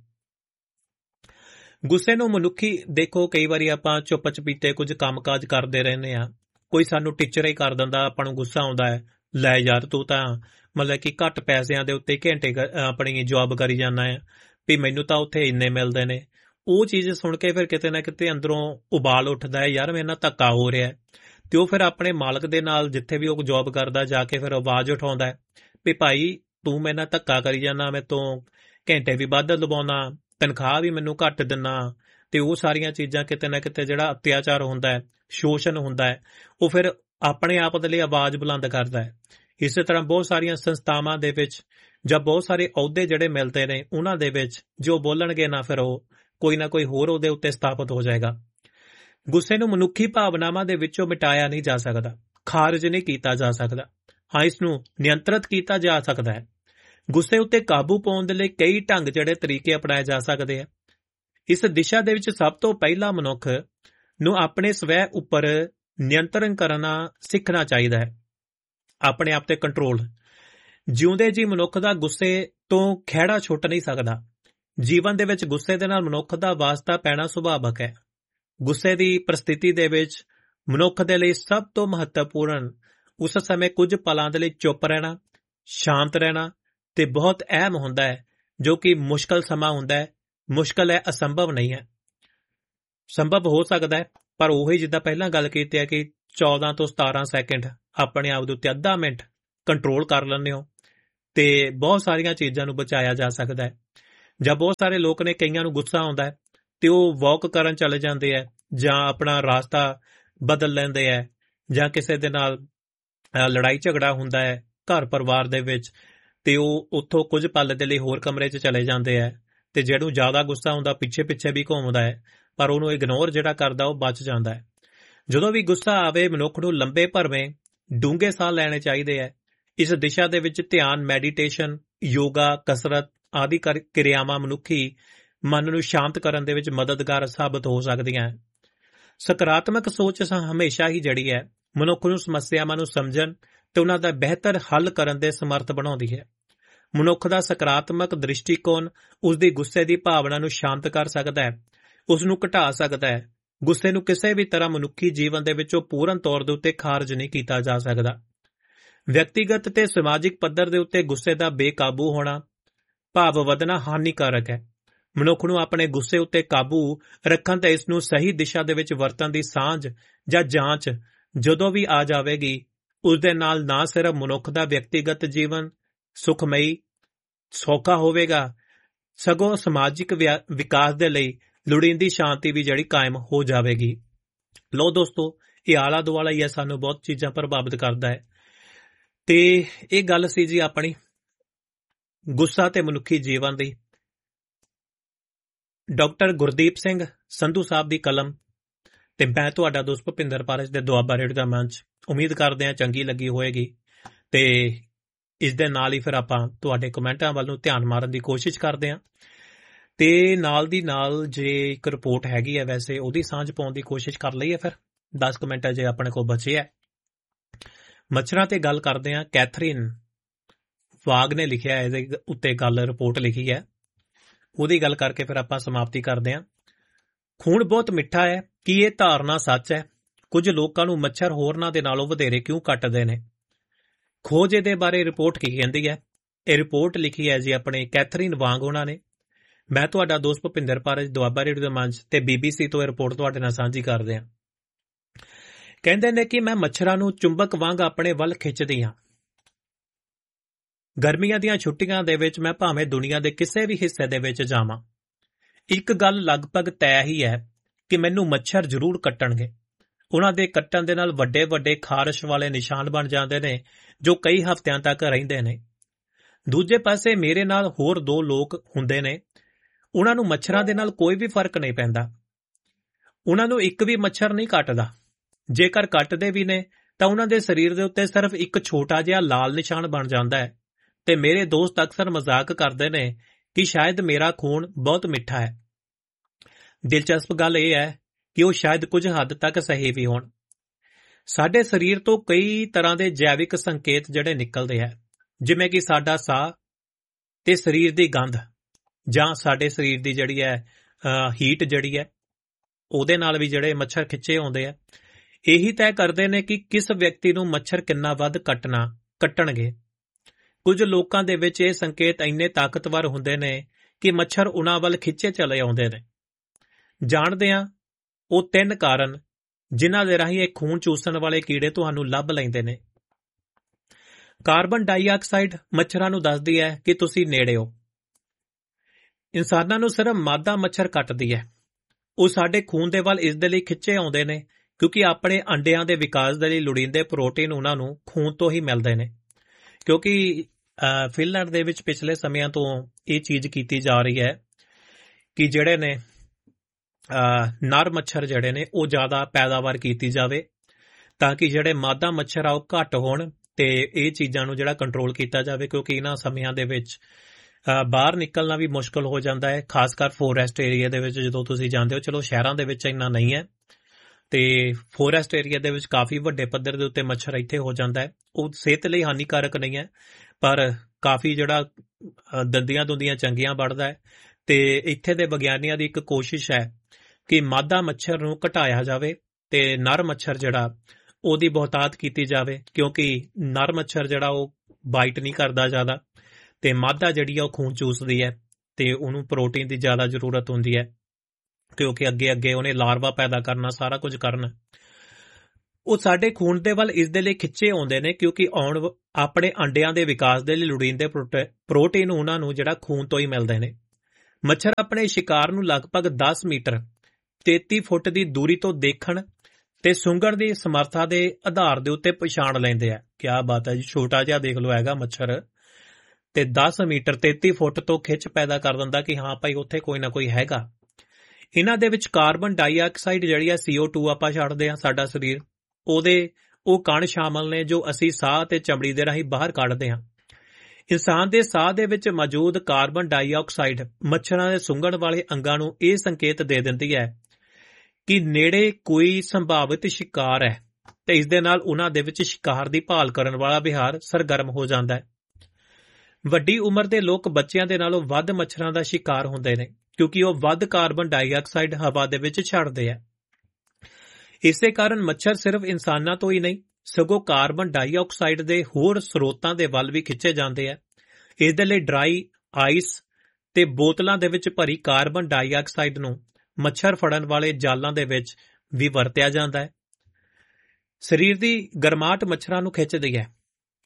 ਗੁੱਸੇ ਨੂੰ ਮਨੁੱਖੀ ਦੇਖੋ, ਕਈ ਵਾਰੀ ਆਪਾਂ ਚੁੱਪ ਚਪੀਤੇ ਕੁਝ ਕੰਮਕਾਜ ਕਰਦੇ ਰਹਿੰਦੇ ਹਾਂ, ਕੋਈ ਸਾਨੂੰ ਟੀਚਰ ਹੀ ਕਰ ਦਿੰਦਾ, ਆਪਾਂ ਨੂੰ ਗੁੱਸਾ ਆਉਂਦਾ ਹੈ, ਲੈ ਯਾਰ ਤੂੰ ਤਾਂ ਮਤਲਬ ਕਿ ਘੱਟ ਪੈਸਿਆਂ ਦੇ ਉੱਤੇ ਘੰਟੇ ਆਪਣੀ ਜੌਬ ਕਰੀ ਜਾਂਦਾ ਹੈ, ਵੀ ਮੈਨੂੰ ਤਾਂ ਉੱਥੇ ਇੰਨੇ ਮਿਲਦੇ ਨੇ। ਉਹ ਚੀਜ਼ ਸੁਣ ਕੇ ਫਿਰ ਕਿਤੇ ਨਾ ਕਿਤੇ ਅੰਦਰੋਂ ਉਬਾਲ ਉੱਠਦਾ ਹੈ, ਯਾਰ ਮੇਰੇ ਨਾਲ ਧੱਕਾ ਹੋ ਰਿਹਾ ਹੈ। ਤੇ ਉਹ ਫਿਰ ਆਪਣੇ ਮਾਲਕ ਦੇ ਨਾਲ, ਜਿੱਥੇ ਵੀ ਉਹ ਜੌਬ ਕਰਦਾ, ਜਾ ਕੇ ਫਿਰ ਆਵਾਜ਼ ਉਠਾਉਂਦਾ ਹੈ ਵੀ ਭਾਈ ਤੂੰ ਮੇਰੇ ਨਾਲ ਧੱਕਾ ਕਰੀ ਜਾਂਦਾ, ਮੈਂ ਤੋਂ ਘੰਟੇ ਵੀ ਵੱਧ ਲਵਾਉਣਾ, ਤਨਖਾਹ ਵੀ ਮੈਨੂੰ ਘੱਟ ਦਿੰਦਾ। ਤੇ ਉਹ ਸਾਰੀਆਂ ਚੀਜ਼ਾਂ ਕਿਤੇ ਨਾ ਕਿਤੇ ਜਿਹੜਾ ਅਤਿਆਚਾਰ ਹੁੰਦਾ ਹੈ, ਸ਼ੋਸ਼ਣ ਹੁੰਦਾ ਹੈ, ਉਹ ਫਿਰ ਆਪਣੇ ਆਪ ਦੇ ਲਈ ਆਵਾਜ਼ ਬੁਲੰਦ ਕਰਦਾ ਹੈ। ਇਸੇ ਤਰ੍ਹਾਂ ਬਹੁਤ ਸਾਰੀਆਂ ਸੰਸਥਾਵਾਂ ਦੇ ਵਿੱਚ ਜਾਂ ਬਹੁਤ ਸਾਰੇ ਅਹੁਦੇ ਜਿਹੜੇ ਮਿਲਦੇ ਨੇ, ਉਹਨਾਂ ਦੇ ਵਿੱਚ ਜੋ ਬੋਲਣਗੇ ਨਾ, ਫਿਰ ਉਹ ਕੋਈ ਨਾ ਕੋਈ ਹੋਰ ਉਹਦੇ ਉੱਤੇ ਸਥਾਪਿਤ ਹੋ ਜਾਏਗਾ। ਗੁੱਸੇ ਨੂੰ ਮਨੁੱਖੀ ਭਾਵਨਾਵਾਂ ਦੇ ਵਿੱਚੋਂ ਮਿਟਾਇਆ ਨਹੀਂ ਜਾ ਸਕਦਾ, ਖਾਰਜ ਨਹੀਂ ਕੀਤਾ ਜਾ ਸਕਦਾ। ਹਾਂ, ਇਸ ਨੂੰ ਨਿਯੰਤਰਿਤ ਕੀਤਾ ਜਾ ਸਕਦਾ ਹੈ। ਗੁੱਸੇ ਉੱਤੇ ਕਾਬੂ ਪਾਉਣ ਦੇ ਲਈ ਕਈ ਢੰਗ, ਜਿਹੜੇ ਤਰੀਕੇ ਅਪਣਾਏ ਜਾ ਸਕਦੇ ਆ। ਇਸ ਦਿਸ਼ਾ ਦੇ ਵਿੱਚ ਸਭ ਤੋਂ ਪਹਿਲਾਂ ਮਨੁੱਖ ਨੂੰ ਆਪਣੇ ਸਵੈ ਉੱਪਰ ਨਿਯੰਤਰਣ ਕਰਨਾ ਸਿੱਖਣਾ ਚਾਹੀਦਾ ਹੈ, ਆਪਣੇ ਆਪ ਤੇ ਕੰਟਰੋਲ। ਜਿਉਂਦੇ ਜੀ ਮਨੁੱਖ ਦਾ ਗੁੱਸੇ ਤੋਂ ਖਹਿੜਾ ਛੁੱਟ ਨਹੀਂ ਸਕਦਾ। ਜੀਵਨ ਦੇ ਵਿੱਚ ਗੁੱਸੇ ਦੇ ਨਾਲ ਮਨੁੱਖ ਦਾ ਵਾਸਤਾ ਪੈਣਾ ਸੁਭਾਵਕ ਹੈ। ਗੁੱਸੇ ਦੀ ਪ੍ਰਸਥਿਤੀ ਦੇ ਵਿੱਚ ਮਨੁੱਖ ਦੇ ਲਈ ਸਭ ਤੋਂ ਮਹੱਤਵਪੂਰਨ ਉਸ ਸਮੇਂ ਕੁਝ ਪਲਾਂ ਦੇ ਲਈ ਚੁੱਪ ਰਹਿਣਾ, ਸ਼ਾਂਤ ਰਹਿਣਾ ਤੇ ਬਹੁਤ ਅਹਿਮ ਹੁੰਦਾ ਹੈ, ਜੋ ਕਿ ਮੁਸ਼ਕਲ ਸਮਾਂ ਹੁੰਦਾ ਹੈ ਮੁਸ਼ਕਲ ਹੈ, ਅਸੰਭਵ ਨਹੀਂ ਹੈ। ਸੰਭਵ ਹੋ ਸਕਦਾ ਹੈ, ਪਰ ਉਹੀ ਜਿੱਦਾਂ ਪਹਿਲਾਂ ਗੱਲ ਕੀਤੀ ਹੈ ਕਿ 14 ਤੋਂ 17 ਸੈਕਿੰਡ ਆਪਣੇ ਆਪ ਦੇ ਉੱਤੇ ਅੱਧਾ ਮਿੰਟ ਕੰਟਰੋਲ ਕਰ ਲੈਂਦੇ ਹੋ ਤੇ ਬਹੁਤ ਸਾਰੀਆਂ ਚੀਜ਼ਾਂ ਨੂੰ ਬਚਾਇਆ ਜਾ ਸਕਦਾ ਹੈ। ਜਾਂ ਬਹੁਤ ਸਾਰੇ ਲੋਕ ਨੇ, ਕਈਆਂ ਨੂੰ ਗੁੱਸਾ ਆਉਂਦਾ ਹੈ ਤੇ ਉਹ ਵਾਕ ਕਰਨ ਚਲੇ ਜਾਂਦੇ ਹੈ ਜਾਂ ਆਪਣਾ ਰਾਸਤਾ ਬਦਲ ਲੈਂਦੇ ਹੈ, ਜਾਂ ਕਿਸੇ ਦੇ ਨਾਲ ਲੜਾਈ ਝਗੜਾ ਹੁੰਦਾ ਹੈ ਘਰ ਪਰਿਵਾਰ ਦੇ ਵਿੱਚ ਤੇ ਉਹ ਉੱਥੋਂ ਕੁਝ ਪਲ ਦੇ ਲਈ ਹੋਰ ਕਮਰੇ 'ਚ ਚਲੇ ਜਾਂਦੇ ਹੈ ਤੇ ਜਿਹਨੂੰ ਜ਼ਿਆਦਾ ਗੁੱਸਾ ਹੁੰਦਾ ਪਿੱਛੇ ਪਿੱਛੇ ਵੀ ਘੁੰਮਦਾ ਹੈ, ਪਰ ਉਹਨੂੰ ਇਗਨੋਰ ਜਿਹੜਾ ਕਰਦਾ ਉਹ ਬਚ ਜਾਂਦਾ ਹੈ। ਜਦੋਂ ਵੀ ਗੁੱਸਾ ਆਵੇ, ਮਨੁੱਖ ਨੂੰ ਲੰਬੇ ਭਰਵੇਂ ਡੂੰਘੇ ਸਾਹ ਲੈਣੇ ਚਾਹੀਦੇ ਹੈ। ਇਸ ਦਿਸ਼ਾ ਦੇ ਵਿੱਚ ਧਿਆਨ, ਮੈਡੀਟੇਸ਼ਨ, ਯੋਗਾ, ਕਸਰਤ ਆਦਿ ਕਿਰਿਆਵਾਂ ਮਨੁੱਖੀ ਮਨ ਨੂੰ ਸ਼ਾਂਤ ਕਰਨ ਦੇ ਵਿੱਚ ਮਦਦਗਾਰ ਸਾਬਤ ਹੋ ਸਕਦੀਆਂ ਹਨ। ਸਕਾਰਾਤਮਕ ਸੋਚ ਹਮੇਸ਼ਾ ਹੀ ਜਿਹੜੀ ਹੈ ਮਨੁੱਖ ਨੂੰ ਸਮੱਸਿਆਵਾਂ ਨੂੰ ਸਮਝਣ ਤੇ ਉਹਨਾਂ ਦਾ ਬਿਹਤਰ ਹੱਲ ਕਰਨ ਦੇ ਸਮਰੱਥ ਬਣਾਉਂਦੀ ਹੈ। ਮਨੁੱਖ ਦਾ ਸਕਾਰਾਤਮਕ ਦ੍ਰਿਸ਼ਟੀਕੋਣ ਉਸ ਦੀ ਗੁੱਸੇ ਦੀ ਭਾਵਨਾ ਨੂੰ ਸ਼ਾਂਤ ਕਰ ਸਕਦਾ ਹੈ, ਉਸ ਨੂੰ ਘਟਾ ਸਕਦਾ ਹੈ। ਗੁੱਸੇ ਨੂੰ ਕਿਸੇ ਵੀ ਤਰ੍ਹਾਂ ਮਨੁੱਖੀ ਜੀਵਨ ਦੇ ਵਿੱਚੋਂ ਪੂਰਨ ਤੌਰ ਦੇ ਉੱਤੇ ਖਾਰਜ ਨਹੀਂ ਕੀਤਾ ਜਾ ਸਕਦਾ। ਵਿਅਕਤੀਗਤ ਤੇ ਸਮਾਜਿਕ ਪੱਧਰ ਦੇ ਉੱਤੇ ਗੁੱਸੇ ਦਾ ਬੇਕਾਬੂ ਹੋਣਾ, ਭਾਵ ਵਧਣਾ ਹਾਨੀਕਾਰਕ ਹੈ। ਮਨੁੱਖ ਨੂੰ ਆਪਣੇ ਗੁੱਸੇ ਉੱਤੇ ਕਾਬੂ ਰੱਖਣ ਤੇ ਇਸ ਨੂੰ ਸਹੀ ਦਿਸ਼ਾ ਦੇ ਵਿੱਚ ਵਰਤਣ ਦੀ ਸਾਂਝ ਜਾਂ ਜਾਂਚ ਜਦੋਂ ਵੀ ਆ ਜਾਵੇਗੀ, ਉਸ ਦੇ ਨਾਲ ਨਾ ਸਿਰਫ ਮਨੁੱਖ ਦਾ ਵਿਅਕਤੀਗਤ ਜੀਵਨ ਸੁਖਮਈ ਸੌਖਾ ਹੋਵੇਗਾ, ਸਗੋਂ ਸਮਾਜਿਕ ਵਿਕਾਸ ਦੇ ਲਈ ਲੋੜੀਂਦੀ ਸ਼ਾਂਤੀ ਵੀ ਜਿਹੜੀ ਕਾਇਮ ਹੋ ਜਾਵੇਗੀ। ਲੋ ਦੋਸਤੋ, ਇਹ ਆਲਾ ਦੁਆਲਾ ਹੀ ਹੈ, ਸਾਨੂੰ ਬਹੁਤ ਚੀਜ਼ਾਂ ਪ੍ਰਭਾਵਿਤ ਕਰਦਾ ਹੈ। ਤੇ ਇਹ ਗੱਲ ਸੀ ਜੀ ਆਪਣੀ ਗੁੱਸਾ ਤੇ ਮਨੁੱਖੀ ਜੀਵਨ ਦੀ। ਡਾਕਟਰ ਗੁਰਦੀਪ ਸਿੰਘ ਸੰਧੂ ਸਾਹਿਬ ਦੀ ਕਲਮ ਤੇ ਮੈਂ ਤੁਹਾਡਾ ਦੋਸਤ ਭੁਪਿੰਦਰ ਪਾਰਸ ਦੇ ਦੁਆਬਾ ਰੇਡੀਓ ਦਾ ਮੰਚ। ਉਮੀਦ ਕਰਦੇ ਹਾਂ ਚੰਗੀ ਲੱਗੀ ਹੋਏਗੀ ਤੇ ਇਸ ਦੇ ਨਾਲ ਹੀ ਫਿਰ ਆਪਾਂ ਤੁਹਾਡੇ ਕਮੈਂਟਾਂ ਵੱਲ ਨੂੰ ਧਿਆਨ ਮਾਰਨ ਦੀ ਕੋਸ਼ਿਸ਼ ਕਰਦੇ ਹਾਂ ਤੇ ਨਾਲ ਦੀ ਨਾਲ ਜੇ ਇੱਕ ਰਿਪੋਰਟ ਹੈਗੀ ਹੈ ਵੈਸੇ ਉਹਦੀ ਸਾਂਝ ਪਾਉਣ ਦੀ ਕੋਸ਼ਿਸ਼ ਕਰ ਲਈਏ। ਫਿਰ 10 ਮਿੰਟ ਜੇ ਆਪਣੇ ਕੋਲ ਬਚੇ ਹੈ। ਮੱਛਰਾਂ ਤੇ ਗੱਲ ਕਰਦੇ ਹਾਂ। ਕੈਥਰੀਨ ਵਾਗ ਨੇ ਲਿਖਿਆ ਇਹਦੇ ਉੱਤੇ ਗੱਲ, ਰਿਪੋਰਟ ਲਿਖੀ ਹੈ, ਉਹਦੀ ਗੱਲ ਕਰਕੇ ਫਿਰ ਆਪਾਂ ਸਮਾਪਤੀ ਕਰਦੇ ਹਾਂ। ਖੂਨ ਬਹੁਤ ਮਿੱਠਾ ਹੈ, ਕੀ ਇਹ ਧਾਰਨਾ ਸੱਚ ਹੈ? ਕੁਝ ਲੋਕਾਂ ਨੂੰ ਮੱਛਰ ਹੋਰਨਾਂ ਦੇ ਨਾਲੋਂ ਵਧੇਰੇ ਕਿਉਂ ਕੱਟਦੇ ਨੇ? ਖੋਜ ਇਹਦੇ ਬਾਰੇ ਰਿਪੋਰਟ ਕੀ ਕਹਿੰਦੀ ਹੈ? ਇਹ ਰਿਪੋਰਟ ਲਿਖੀ ਹੈ ਜੀ ਆਪਣੇ ਕੈਥਰੀਨ ਵਾਂਗ ਉਹਨਾਂ ਨੇ। ਮੈਂ ਤੁਹਾਡਾ ਦੋਸਤ ਭੁਪਿੰਦਰ ਪਾਰਸ, ਦੁਆਬਾ ਰੇਡੀਓ ਦਾ ਮੰਚ ਤੇ BBC ਤੋਂ ਇਹ ਰਿਪੋਰਟ ਤੁਹਾਡੇ ਨਾਲ ਸਾਂਝੀ ਕਰਦੇ ਹਾਂ। ਕਹਿੰਦੇ ਨੇ ਕਿ ਮੈਂ ਮੱਛਰਾਂ ਨੂੰ ਚੁੰਬਕ ਵਾਂਗ ਆਪਣੇ ਵੱਲ ਖਿੱਚਦੀ ਹਾਂ। ਗਰਮੀਆਂ ਦੀਆਂ ਛੁੱਟੀਆਂ ਦੇ ਵਿੱਚ ਮੈਂ ਭਾਵੇਂ ਦੁਨੀਆ ਦੇ ਕਿਸੇ ਵੀ ਹਿੱਸੇ ਦੇ ਵਿੱਚ ਜਾਵਾਂ, ਇੱਕ ਗੱਲ ਲਗਭਗ ਤੈਅ ਹੀ ਹੈ ਕਿ ਮੈਨੂੰ ਮੱਛਰ ਜ਼ਰੂਰ ਕੱਟਣਗੇ। ਉਹਨਾਂ ਦੇ ਕੱਟਣ ਦੇ ਨਾਲ ਵੱਡੇ ਵੱਡੇ ਖਾਰਸ਼ ਵਾਲੇ ਨਿਸ਼ਾਨ ਬਣ ਜਾਂਦੇ ਨੇ ਜੋ ਕਈ ਹਫ਼ਤਿਆਂ ਤੱਕ ਰਹਿੰਦੇ ਨੇ। ਦੂਜੇ ਪਾਸੇ ਮੇਰੇ ਨਾਲ ਹੋਰ 2 ਲੋਕ ਹੁੰਦੇ ਨੇ, ਉਹਨਾਂ ਨੂੰ ਮੱਛਰਾਂ ਦੇ ਨਾਲ ਕੋਈ ਵੀ ਫਰਕ ਨਹੀਂ ਪੈਂਦਾ। ਉਹਨਾਂ ਨੂੰ ਇੱਕ ਵੀ ਮੱਛਰ ਨਹੀਂ ਕੱਟਦਾ। ਜੇਕਰ ਕੱਟਦੇ ਵੀ ਨੇ ਤਾਂ ਉਹਨਾਂ ਦੇ ਸਰੀਰ ਦੇ ਉੱਤੇ ਸਿਰਫ ਇੱਕ ਛੋਟਾ ਜਿਹਾ ਲਾਲ ਨਿਸ਼ਾਨ ਬਣ ਜਾਂਦਾ ਹੈ ਤੇ ਮੇਰੇ ਦੋਸਤ ਅਕਸਰ ਮਜ਼ਾਕ ਕਰਦੇ ਨੇ ਕਿ ਸ਼ਾਇਦ ਮੇਰਾ ਖੂਨ ਬਹੁਤ ਮਿੱਠਾ ਹੈ। ਦਿਲਚਸਪ ਗੱਲ ਇਹ ਹੈ ਕਿ ਉਹ ਸ਼ਾਇਦ ਕੁਝ ਹੱਦ ਤੱਕ ਸਹੀ ਵੀ ਹੋਣ। ਸਾਡੇ ਸਰੀਰ ਤੋਂ ਕਈ ਤਰ੍ਹਾਂ ਦੇ ਜੈਵਿਕ ਸੰਕੇਤ ਜਿਹੜੇ ਨਿਕਲਦੇ ਹੈ, ਜਿਵੇਂ ਕਿ ਸਾਡਾ ਸਾਹ ਤੇ ਸਰੀਰ ਦੀ ਗੰਧ, ਜਾਂ ਸਾਡੇ ਸਰੀਰ ਦੀ ਜਿਹੜੀ ਹੈ ਹੀਟ ਜਿਹੜੀ ਹੈ ਉਹਦੇ ਨਾਲ ਵੀ ਜਿਹੜੇ ਮੱਛਰ ਖਿੱਚੇ ਆਉਂਦੇ ਆ। ਇਹੀ ਤੈਅ ਕਰਦੇ ਨੇ ਕਿ ਕਿਸ ਵਿਅਕਤੀ ਨੂੰ ਮੱਛਰ ਕਿੰਨਾ ਵੱਧ ਕੱਟਣਗੇ। ਕੁਝ ਲੋਕਾਂ ਦੇ ਵਿੱਚ ਇਹ ਸੰਕੇਤ ਇੰਨੇ ਤਾਕਤਵਰ ਹੁੰਦੇ ਨੇ ਕਿ ਮੱਛਰ ਉਹਨਾਂ ਵੱਲ ਖਿੱਚੇ ਚਲੇ ਆਉਂਦੇ ਨੇ। ਜਾਣਦੇ ਹਾਂ ਉਹ 3 ਕਾਰਨ ਜਿਨ੍ਹਾਂ ਦੇ ਰਾਹੀਂ ਇਹ ਖੂਨ ਚੂਸਣ ਵਾਲੇ ਕੀੜੇ ਤੁਹਾਨੂੰ ਲੱਭ ਲੈਂਦੇ ਨੇ। ਕਾਰਬਨ ਡਾਈਆਕਸਾਈਡ ਮੱਛਰਾਂ ਨੂੰ ਦੱਸਦੀ ਹੈ ਕਿ ਤੁਸੀਂ ਨੇੜੇ ਹੋ। ਇਨਸਾਨਾਂ ਨੂੰ ਸਿਰਫ ਮਾਦਾ ਮੱਛਰ ਕੱਟਦੀ ਹੈ। ਉਹ ਸਾਡੇ ਖੂਨ ਦੇ ਵੱਲ ਇਸ ਦੇ ਲਈ ਖਿੱਚੇ ਆਉਂਦੇ ਨੇ ਕਿਉਂਕਿ ਆਪਣੇ ਅੰਡਿਆਂ ਦੇ ਵਿਕਾਸ ਦੇ ਲਈ ਲੋੜੀਂਦੇ ਪ੍ਰੋਟੀਨ ਉਹਨਾਂ ਨੂੰ ਖੂਨ ਤੋਂ ਹੀ ਮਿਲਦੇ ਨੇ। ਕਿਉਂਕਿ ਫਿਨਲੈਂਡ ਦੇ ਵਿੱਚ ਪਿਛਲੇ ਸਮਿਆਂ ਤੋਂ ਇਹ ਚੀਜ਼ ਕੀਤੀ ਜਾ ਰਹੀ ਹੈ ਕਿ ਜਿਹੜੇ ਨੇ ਨਰ ਮੱਛਰ ਜਿਹੜੇ ਨੇ ਉਹ ਜ਼ਿਆਦਾ ਪੈਦਾਵਾਰ ਕੀਤੀ ਜਾਵੇ ਤਾਂ ਕਿ ਜਿਹੜੇ ਮਾਦਾ ਮੱਛਰ ਆ ਉਹ ਘੱਟ ਹੋਣ ਤੇ ਇਹ ਚੀਜ਼ਾਂ ਨੂੰ ਜਿਹੜਾ ਕੰਟਰੋਲ ਕੀਤਾ ਜਾਵੇ। ਕਿਉਂਕਿ ਇਹਨਾਂ ਸਮਿਆਂ ਦੇ ਵਿੱਚ ਬਾਹਰ ਨਿਕਲਣਾ ਵੀ ਮੁਸ਼ਕਲ ਹੋ ਜਾਂਦਾ ਹੈ, ਖਾਸ ਕਰ ਫੋਰੈਸਟ ਏਰੀਆ ਦੇ ਵਿੱਚ ਜਦੋਂ ਤੁਸੀਂ ਜਾਂਦੇ ਹੋ। ਚਲੋ ਸ਼ਹਿਰਾਂ ਦੇ ਵਿੱਚ ਇੰਨਾ ਨਹੀਂ ਹੈ ਤੇ ਫੋਰੈਸਟ ਏਰੀਆ ਦੇ ਵਿੱਚ ਕਾਫੀ ਵੱਡੇ ਪੱਧਰ ਦੇ ਉੱਤੇ ਮੱਛਰ ਇੱਥੇ ਹੋ ਜਾਂਦਾ ਹੈ। ਉਹ ਸਿਹਤ ਲਈ ਹਾਨੀਕਾਰਕ ਨਹੀਂ ਹੈ, ਪਰ ਕਾਫੀ ਜਿਹੜਾ ਦੰਦੀਆਂ ਦੁੰਦੀਆਂ ਚੰਗੀਆਂ ਵੱਢਦਾ ਹੈ। ਤੇ ਇੱਥੇ ਦੇ ਵਿਗਿਆਨੀਆਂ ਦੀ ਇੱਕ ਕੋਸ਼ਿਸ਼ ਹੈ ਕਿ ਮਾਦਾ ਮੱਛਰ ਨੂੰ ਘਟਾਇਆ ਜਾਵੇ ਤੇ ਨਰ ਮੱਛਰ ਜਿਹੜਾ ਉਹਦੀ ਬਹੁਤਾਤ ਕੀਤੀ ਜਾਵੇ, ਕਿਉਂਕਿ ਨਰ ਮੱਛਰ ਜਿਹੜਾ ਉਹ ਬਾਈਟ ਨਹੀਂ ਕਰਦਾ ਜ਼ਿਆਦਾ ਤੇ ਮਾਦਾ ਜਿਹੜੀ ਆ ਉਹ ਖੂਨ ਚੂਸਦੀ ਹੈ। ਤੇ ਉਹਨੂੰ ਪ੍ਰੋਟੀਨ ਦੀ ਜ਼ਿਆਦਾ ਜ਼ਰੂਰਤ ਹੁੰਦੀ ਹੈ, ਕਿਉਂਕਿ ਅੱਗੇ ਉਹਨੇ ਲਾਰਵਾ ਪੈਦਾ ਕਰਨਾ, ਸਾਰਾ ਕੁਝ ਕਰਨਾ। ਉਹ ਸਾਡੇ ਖੂਨ ਦੇ ਵੱਲ ਇਸ ਦੇ ਲਈ ਖਿੱਚੇ ਆਉਂਦੇ ਨੇ, ਕਿਉਂਕਿ ਆਪਣੇ ਅੰਡਿਆਂ ਦੇ ਵਿਕਾਸ ਦੇ ਲਈ ਲੋੜੀਂਦੇ ਪ੍ਰੋਟੀਨ ਉਹਨਾਂ ਨੂੰ ਜਿਹੜਾ ਖੂਨ ਤੋਂ ਹੀ ਮਿਲਦੇ ਨੇ। ਮੱਛਰ ਆਪਣੇ ਸ਼ਿਕਾਰ ਨੂੰ ਲਗਭਗ 10 ਮੀਟਰ 33 ਫੁੱਟ ਦੀ ਦੂਰੀ ਤੋਂ ਦੇਖਣ ਤੇ ਸੁੰਘਣ ਦੀ ਸਮਰੱਥਾ ਦੇ ਆਧਾਰ ਦੇ ਉੱਤੇ ਪਛਾਣ ਲੈਂਦੇ ਆ। ਕਿਆ ਬਾਤ ਹੈ ਜੀ, ਛੋਟਾ ਜਿਹਾ ਦੇਖ ਲਓ ਹੈਗਾ ਮੱਛਰ, ਤੇ 10 ਮੀਟਰ 33 ਫੁੱਟ ਤੋਂ ਖਿੱਚ ਪੈਦਾ ਕਰ ਦਿੰਦਾ ਕਿ ਹਾਂ ਭਾਈ ਉੱਥੇ ਕੋਈ ਨਾ ਕੋਈ ਹੈਗਾ। ਇਹਨਾਂ ਦੇ ਵਿੱਚ ਕਾਰਬਨ ਡਾਈਆਕਸਾਈਡ ਜਿਹੜੀ ਆ CO2 ਆਪਾਂ ਛੱਡਦੇ ਆ, ਸਾਡਾ ਸਰੀਰ ਉਹ ਕਣ ਸ਼ਾਮਲ ਨੇ ਜੋ ਅਸੀਂ ਸਾਹ ਤੇ ਚਮੜੀ ਦੇ ਰਾਹੀਂ ਬਾਹਰ ਕੱਢਦੇ ਹਾਂ। ਇਨਸਾਨ ਦੇ ਸਾਹ ਦੇ ਵਿੱਚ ਮੌਜੂਦ ਕਾਰਬਨ ਡਾਈਆਕਸਾਈਡ ਮੱਛਰਾਂ ਦੇ ਸੁੰਘਣ ਵਾਲੇ ਅੰਗਾਂ ਨੂੰ ਇਹ ਸੰਕੇਤ ਦੇ ਦਿੰਦੀ ਹੈ ਕਿ ਨੇੜੇ ਕੋਈ ਸੰਭਾਵਿਤ ਸ਼ਿਕਾਰ ਹੈ, ਤੇ ਇਸ ਦੇ ਨਾਲ ਉਹਨਾਂ ਦੇ ਵਿੱਚ ਸ਼ਿਕਾਰ ਦੀ ਭਾਲ ਕਰਨ ਵਾਲਾ ਵਿਹਾਰ ਸਰਗਰਮ ਹੋ ਜਾਂਦਾ ਹੈ। ਵੱਡੀ ਉਮਰ ਦੇ ਲੋਕ ਬੱਚਿਆਂ ਦੇ ਨਾਲੋਂ ਵੱਧ ਮੱਛਰਾਂ ਦਾ ਸ਼ਿਕਾਰ ਹੁੰਦੇ ਨੇ, ਕਿਉਂਕਿ ਉਹ ਵੱਧ ਕਾਰਬਨ ਡਾਈਆਕਸਾਈਡ ਹਵਾ ਦੇ ਵਿੱਚ ਛੱਡਦੇ ਆ। ਇਸੇ ਕਾਰਨ ਮੱਛਰ ਸਿਰਫ ਇਨਸਾਨਾਂ ਤੋਂ ਹੀ ਨਹੀਂ, ਸਗੋਂ ਕਾਰਬਨ ਡਾਈਆਕਸਾਈਡ ਦੇ ਹੋਰ ਸਰੋਤਾਂ ਦੇ ਵੱਲ ਵੀ ਖਿੱਚੇ ਜਾਂਦੇ ਆ। ਇਸ ਦੇ ਲਈ ਡਰਾਈ ਆਈਸ ਤੇ ਬੋਤਲਾਂ ਦੇ ਵਿੱਚ ਭਰੀ ਕਾਰਬਨ ਡਾਈਆਕਸਾਈਡ ਨੂੰ ਮੱਛਰ ਫੜਨ ਵਾਲੇ ਜਾਲਾਂ ਦੇ ਵਿੱਚ ਵੀ ਵਰਤਿਆ ਜਾਂਦਾ ਹੈ। ਸਰੀਰ ਦੀ ਗਰਮਾਹਟ ਮੱਛਰਾਂ ਨੂੰ ਖਿੱਚਦੀ ਹੈ।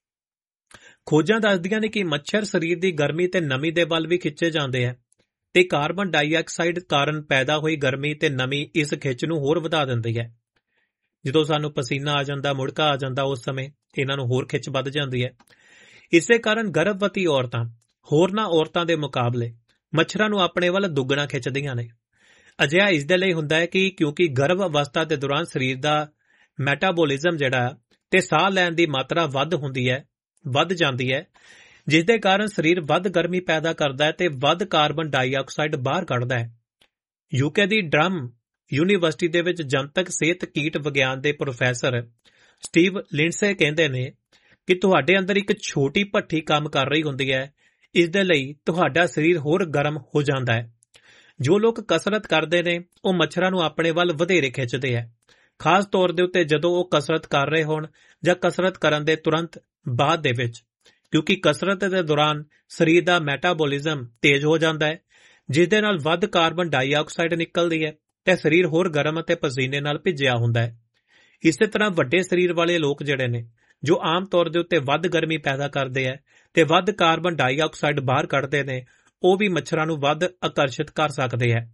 ਖੋਜਾਂ ਦੱਸਦੀਆਂ ਨੇ ਕਿ ਮੱਛਰ ਸਰੀਰ ਦੀ ਗਰਮੀ ਤੇ ਨਮੀ ਦੇ ਵੱਲ ਵੀ ਖਿੱਚੇ ਜਾਂਦੇ ਆ, ਤੇ ਕਾਰਬਨ ਡਾਈਆਕਸਾਈਡ ਕਾਰਨ ਪੈਦਾ ਹੋਈ ਗਰਮੀ ਤੇ ਨਮੀ ਇਸ ਖਿੱਚ ਨੂੰ ਹੋਰ ਵਧਾ ਦਿੰਦੀ ਹੈ। ਜਦੋਂ ਸਾਨੂੰ ਪਸੀਨਾ ਆ ਜਾਂਦਾ, ਮੁੜਕਾ ਆ ਜਾਂਦਾ, ਉਸ ਸਮੇਂ ਇਹਨਾਂ ਨੂੰ ਹੋਰ ਖਿੱਚ ਵੱਧ ਜਾਂਦੀ ਹੈ। ਇਸੇ ਕਾਰਨ ਗਰਭਵਤੀ ਔਰਤਾਂ ਹੋਰਨਾਂ ਔਰਤਾਂ ਦੇ ਮੁਕਾਬਲੇ ਮੱਛਰਾਂ ਨੂੰ ਆਪਣੇ ਵੱਲ ਦੁੱਗਣਾ ਖਿੱਚਦੀਆਂ ਨੇ। ਅਜਿਹਾ ਇਸ ਦੇ ਲਈ ਹੁੰਦਾ ਹੈ ਕਿ ਕਿਉਂਕਿ ਗਰਭ ਅਵਸਥਾ ਦੇ ਦੌਰਾਨ ਸਰੀਰ ਦਾ ਮੈਟਾਬੋਲਿਜ਼ਮ ਜਿਹੜਾ ਤੇ ਸਾਹ ਲੈਣ ਦੀ ਮਾਤਰਾ ਵੱਧ ਜਾਂਦੀ ਹੈ, ਜਿਸ ਦੇ ਕਾਰਨ ਸਰੀਰ ਵੱਧ ਗਰਮੀ ਪੈਦਾ ਕਰਦਾ ਹੈ ਤੇ ਵੱਧ ਕਾਰਬਨ ਡਾਈਆਕਸਾਈਡ ਬਾਹਰ ਕੱਢਦਾ ਹੈ। ਯੂਕੇ ਦੀ ਡਰਮ ਯੂਨੀਵਰਸਿਟੀ ਦੇ ਵਿੱਚ ਜਨਤਕ ਸਿਹਤ ਕੀਟ ਵਿਗਿਆਨ ਦੇ ਪ੍ਰੋਫੈਸਰ ਸਟੀਵ ਲਿੰਡਸੇ ਕਹਿੰਦੇ ਨੇ ਕਿ ਤੁਹਾਡੇ ਅੰਦਰ ਇੱਕ ਛੋਟੀ ਭੱਠੀ ਕੰਮ ਕਰ ਰਹੀ ਹੁੰਦੀ ਹੈ, ਇਸ ਦੇ ਲਈ ਤੁਹਾਡਾ ਸਰੀਰ ਹੋਰ ਗਰਮ ਹੋ ਜਾਂਦਾ ਹੈ। ਜੋ ਲੋਕ ਕਸਰਤ ਕਰਦੇ ਨੇ ਉਹ ਮੱਛਰਾਂ ਨੂੰ ਆਪਣੇ ਵੱਲ ਵਧੇਰੇ ਖਿੱਚਦੇ ਹੈ, ਖਾਸ ਤੌਰ ਦੇ ਉੱਤੇ ਜਦੋਂ ਉਹ ਕਸਰਤ ਕਰ ਰਹੇ ਹੋਣ ਜਾਂ ਕਸਰਤ ਕਰਨ ਦੇ ਤੁਰੰਤ ਬਾਅਦ ਦੇ ਵਿੱਚ, ਕਿਉਂਕਿ ਕਸਰਤ ਦੇ ਦੌਰਾਨ ਸਰੀਰ ਦਾ ਮੈਟਾਬੋਲਿਜ਼ਮ ਤੇਜ਼ ਹੋ ਜਾਂਦਾ ਹੈ, ਜਿਸ ਦੇ ਨਾਲ ਵੱਧ ਕਾਰਬਨ ਡਾਈਆਕਸਾਈਡ ਨਿਕਲਦੀ ਹੈ ਤੇ ਸਰੀਰ ਹੋਰ ਗਰਮ ਅਤੇ ਪਸੀਨੇ ਨਾਲ ਭਿੱਜਿਆ ਹੁੰਦਾ ਹੈ। ਇਸੇ ਤਰ੍ਹਾਂ ਵੱਡੇ ਸਰੀਰ ਵਾਲੇ ਲੋਕ ਜਿਹੜੇ ਨੇ, ਜੋ ਆਮ ਤੌਰ ਦੇ ਉੱਤੇ ਵੱਧ ਗਰਮੀ ਪੈਦਾ ਕਰਦੇ ਹੈ ਤੇ ਵੱਧ ਕਾਰਬਨ ਡਾਈਆਕਸਾਈਡ ਬਾਹਰ ਕੱਢਦੇ ਨੇ, ਉਹ ਵੀ ਮੱਛਰਾਂ ਨੂੰ ਵੱਧ ਆਕਰਸ਼ਿਤ ਕਰ ਸਕਦੇ ਹੈ।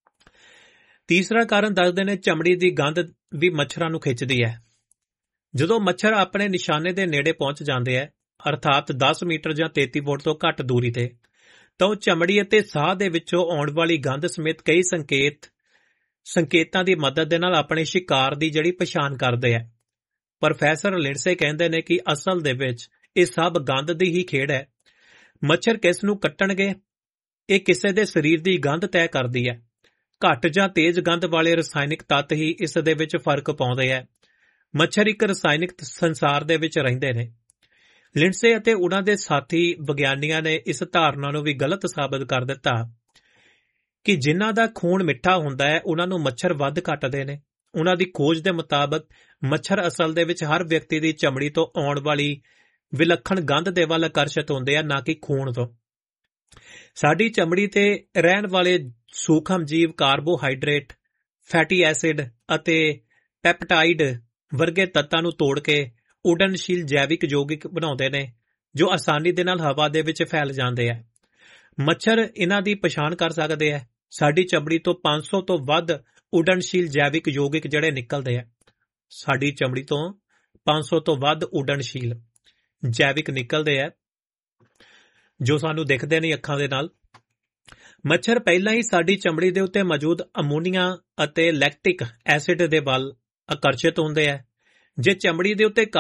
ਤੀਸਰਾ ਕਾਰਨ ਦੱਸਦੇ ਨੇ, ਚਮੜੀ ਦੀ ਗੰਧ ਵੀ ਮੱਛਰਾਂ ਨੂੰ ਖਿੱਚਦੀ ਹੈ। ਜਦੋਂ ਮੱਛਰ ਆਪਣੇ ਨਿਸ਼ਾਨੇ ਦੇ ਨੇੜੇ ਪਹੁੰਚ ਜਾਂਦੇ ਹੈ, ਅਰਥਾਤ 10 ਮੀਟਰ ਜਾਂ 33 ਫੁੱਟ ਤੋਂ ਘੱਟ ਦੂਰੀ ਤੇ, ਤਾਂ ਉਹ ਚਮੜੀ ਅਤੇ ਸਾਹ ਦੇ ਵਿੱਚੋਂ ਆਉਣ ਵਾਲੀ ਗੰਧ ਸਮੇਤ ਕਈ ਸੰਕੇਤਾਂ ਦੀ ਮਦਦ ਦੇ ਨਾਲ ਆਪਣੇ ਸ਼ਿਕਾਰ ਦੀ ਜਿਹੜੀ ਪਛਾਣ ਕਰਦੇ ਹੈ। ਪ੍ਰੋਫੈਸਰ ਲਿੰਡਸੇ ਕਹਿੰਦੇ ਨੇ ਕਿ ਅਸਲ ਦੇ ਵਿੱਚ ਇਹ ਸਭ ਗੰਧ ਦੀ ਹੀ ਖੇਡ ਹੈ। ਮੱਛਰ ਕਿਸ ਨੂੰ ਕੱਟਣਗੇ, ਇਹ ਕਿਸੇ ਦੇ ਸਰੀਰ ਦੀ ਗੰਧ ਤੈਅ ਕਰਦੀ ਹੈ। ਘੱਟ ਜਾਂ ਤੇਜ਼ ਗੰਧ ਵਾਲੇ ਰਸਾਇਣਿਕ ਤੱਤ ਹੀ ਇਸ ਦੇ ਵਿੱਚ ਫਰਕ ਪਾਉਂਦੇ ਹੈ। ਮੱਛਰ ਇੱਕ ਰਸਾਇਣਿਕ ਸੰਸਾਰ ਦੇ ਵਿੱਚ ਰਹਿੰਦੇ ਨੇ। ਲਿੰਡਸੇ ਅਤੇ ਉਹਨਾਂ ਦੇ ਸਾਥੀ ਵਿਗਿਆਨੀਆਂ ਨੇ ਇਸ ਧਾਰਨਾ ਨੂੰ ਵੀ ਗਲਤ ਸਾਬਤ ਕਰ ਦਿੱਤਾ ਕਿ ਜਿਨ੍ਹਾਂ ਦਾ ਖੂਨ ਮਿੱਠਾ ਹੁੰਦਾ ਹੈ ਉਹਨਾਂ ਨੂੰ ਮੱਛਰ ਵੱਧ ਕੱਟਦੇ ਨੇ। ਉਹਨਾਂ ਦੀ ਖੋਜ ਦੇ ਮੁਤਾਬਕ ਮੱਛਰ ਅਸਲ ਦੇ ਵਿੱਚ ਹਰ ਵਿਅਕਤੀ ਦੀ ਚਮੜੀ ਤੋਂ ਆਉਣ ਵਾਲੀ ਵਿਲੱਖਣ ਗੰਧ ਦੇ ਵੱਲ ਆਕਰਸ਼ਿਤ ਹੁੰਦੇ ਆ, ਨਾ ਕਿ ਖੂਨ ਤੋਂ। ਸਾਡੀ ਚਮੜੀ ਤੇ ਰਹਿਣ ਵਾਲੇ ਸੂਖਮ ਜੀਵ ਕਾਰਬੋਹਾਈਡਰੇਟ, ਫੈਟੀ ਐਸਿਡ ਅਤੇ ਪੈਪਟਾਈਡ ਵਰਗੇ ਤੱਤਾਂ ਨੂੰ ਤੋੜ ਕੇ ਉੱਡਣਸ਼ੀਲ ਜੈਵਿਕ ਯੌਗਿਕ ਬਣਾਉਂਦੇ ਨੇ, ਜੋ ਆਸਾਨੀ ਦੇ ਨਾਲ ਹਵਾ ਦੇ ਵਿੱਚ ਫੈਲ ਜਾਂਦੇ ਆ। ਮੱਛਰ ਇਹਨਾਂ ਦੀ ਪਛਾਣ ਕਰ ਸਕਦੇ ਆ। ਸਾਡੀ ਚਮੜੀ ਤੋਂ 500 ਤੋਂ ਵੱਧ ਉੱਡਣਸ਼ੀਲ ਜੈਵਿਕ ਯੌਗਿਕ ਜਿਹੜੇ ਨਿਕਲਦੇ ਆ। ਸਾਡੀ ਚਮੜੀ ਤੋਂ 500 ਤੋਂ ਵੱਧ ਉੱਡਣਸ਼ੀਲ ਜੈਵਿਕ ਨਿਕਲਦੇ ਆ, ਜੋ ਸਾਨੂੰ ਦਿਖਦੇ ਨਹੀਂ ਅੱਖਾਂ ਦੇ ਨਾਲ। ਮੱਛਰ ਪਹਿਲਾਂ ਹੀ ਸਾਡੀ ਚਮੜੀ ਦੇ ਉੱਤੇ ਮੌਜੂਦ ਅਮੋਨੀਆ ਅਤੇ ਲੈਕਟਿਕ ਐਸਿਡ ਦੇ ਵੱਲ ਆਕਰਸ਼ਿਤ ਹੁੰਦੇ ਆ। ਜੇ ਚਮੜੀ ਦੇ ਉੱਤੇ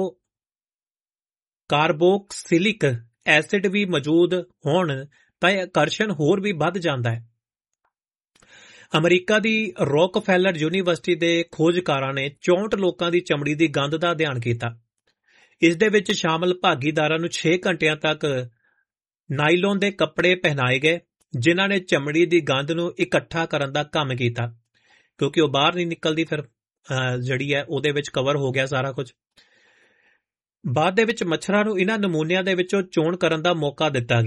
ਕਾਰਬੋਕਸਿਲਿਕ ਐਸਿਡ ਵੀ ਮੌਜੂਦ ਹੋਣ ਤਾਂ ਇਹ ਆਕਰਸ਼ਣ ਹੋਰ ਵੀ ਵੱਧ ਜਾਂਦਾ ਹੈ। ਅਮਰੀਕਾ ਦੀ ਰੌਕਫੈਲਰ ਯੂਨੀਵਰਸਿਟੀ ਦੇ ਖੋਜਕਾਰਾਂ ਨੇ 64 ਲੋਕਾਂ ਦੀ ਚਮੜੀ ਦੀ ਗੰਧ ਦਾ ਅਧਿਐਨ ਕੀਤਾ। ਇਸ ਦੇ ਵਿੱਚ ਸ਼ਾਮਲ ਭਾਗੀਦਾਰਾਂ ਨੂੰ 6 ਘੰਟਿਆਂ ਤੱਕ ਨਾਈਲੋਨ ਦੇ ਕੱਪੜੇ ਪਹਿਨਾਏ ਗਏ, ਜਿਨ੍ਹਾਂ ਨੇ ਚਮੜੀ ਦੀ ਗੰਧ ਨੂੰ ਇਕੱਠਾ ਕਰਨ ਦਾ ਕੰਮ ਕੀਤਾ, ਕਿਉਂਕਿ ਉਹ ਬਾਹਰ ਨਹੀਂ ਨਿਕਲਦੀ, ਫਿਰ ਜਿਹੜੀ ਹੈ ਉਹਦੇ ਵਿੱਚ ਕਵਰ ਹੋ ਗਿਆ ਸਾਰਾ ਕੁਝ। ਬਾਅਦ ਦੇ ਵਿੱਚ ਮੱਛਰਾਂ ਨੂੰ ਇਹਨਾਂ ਨਮੂਨਿਆਂ ਦੇ ਵਿੱਚੋਂ ਚੋਣ ਕਰਨ ਦਾ ਮੌਕਾ ਦਿੱਤਾ ਗਿਆ।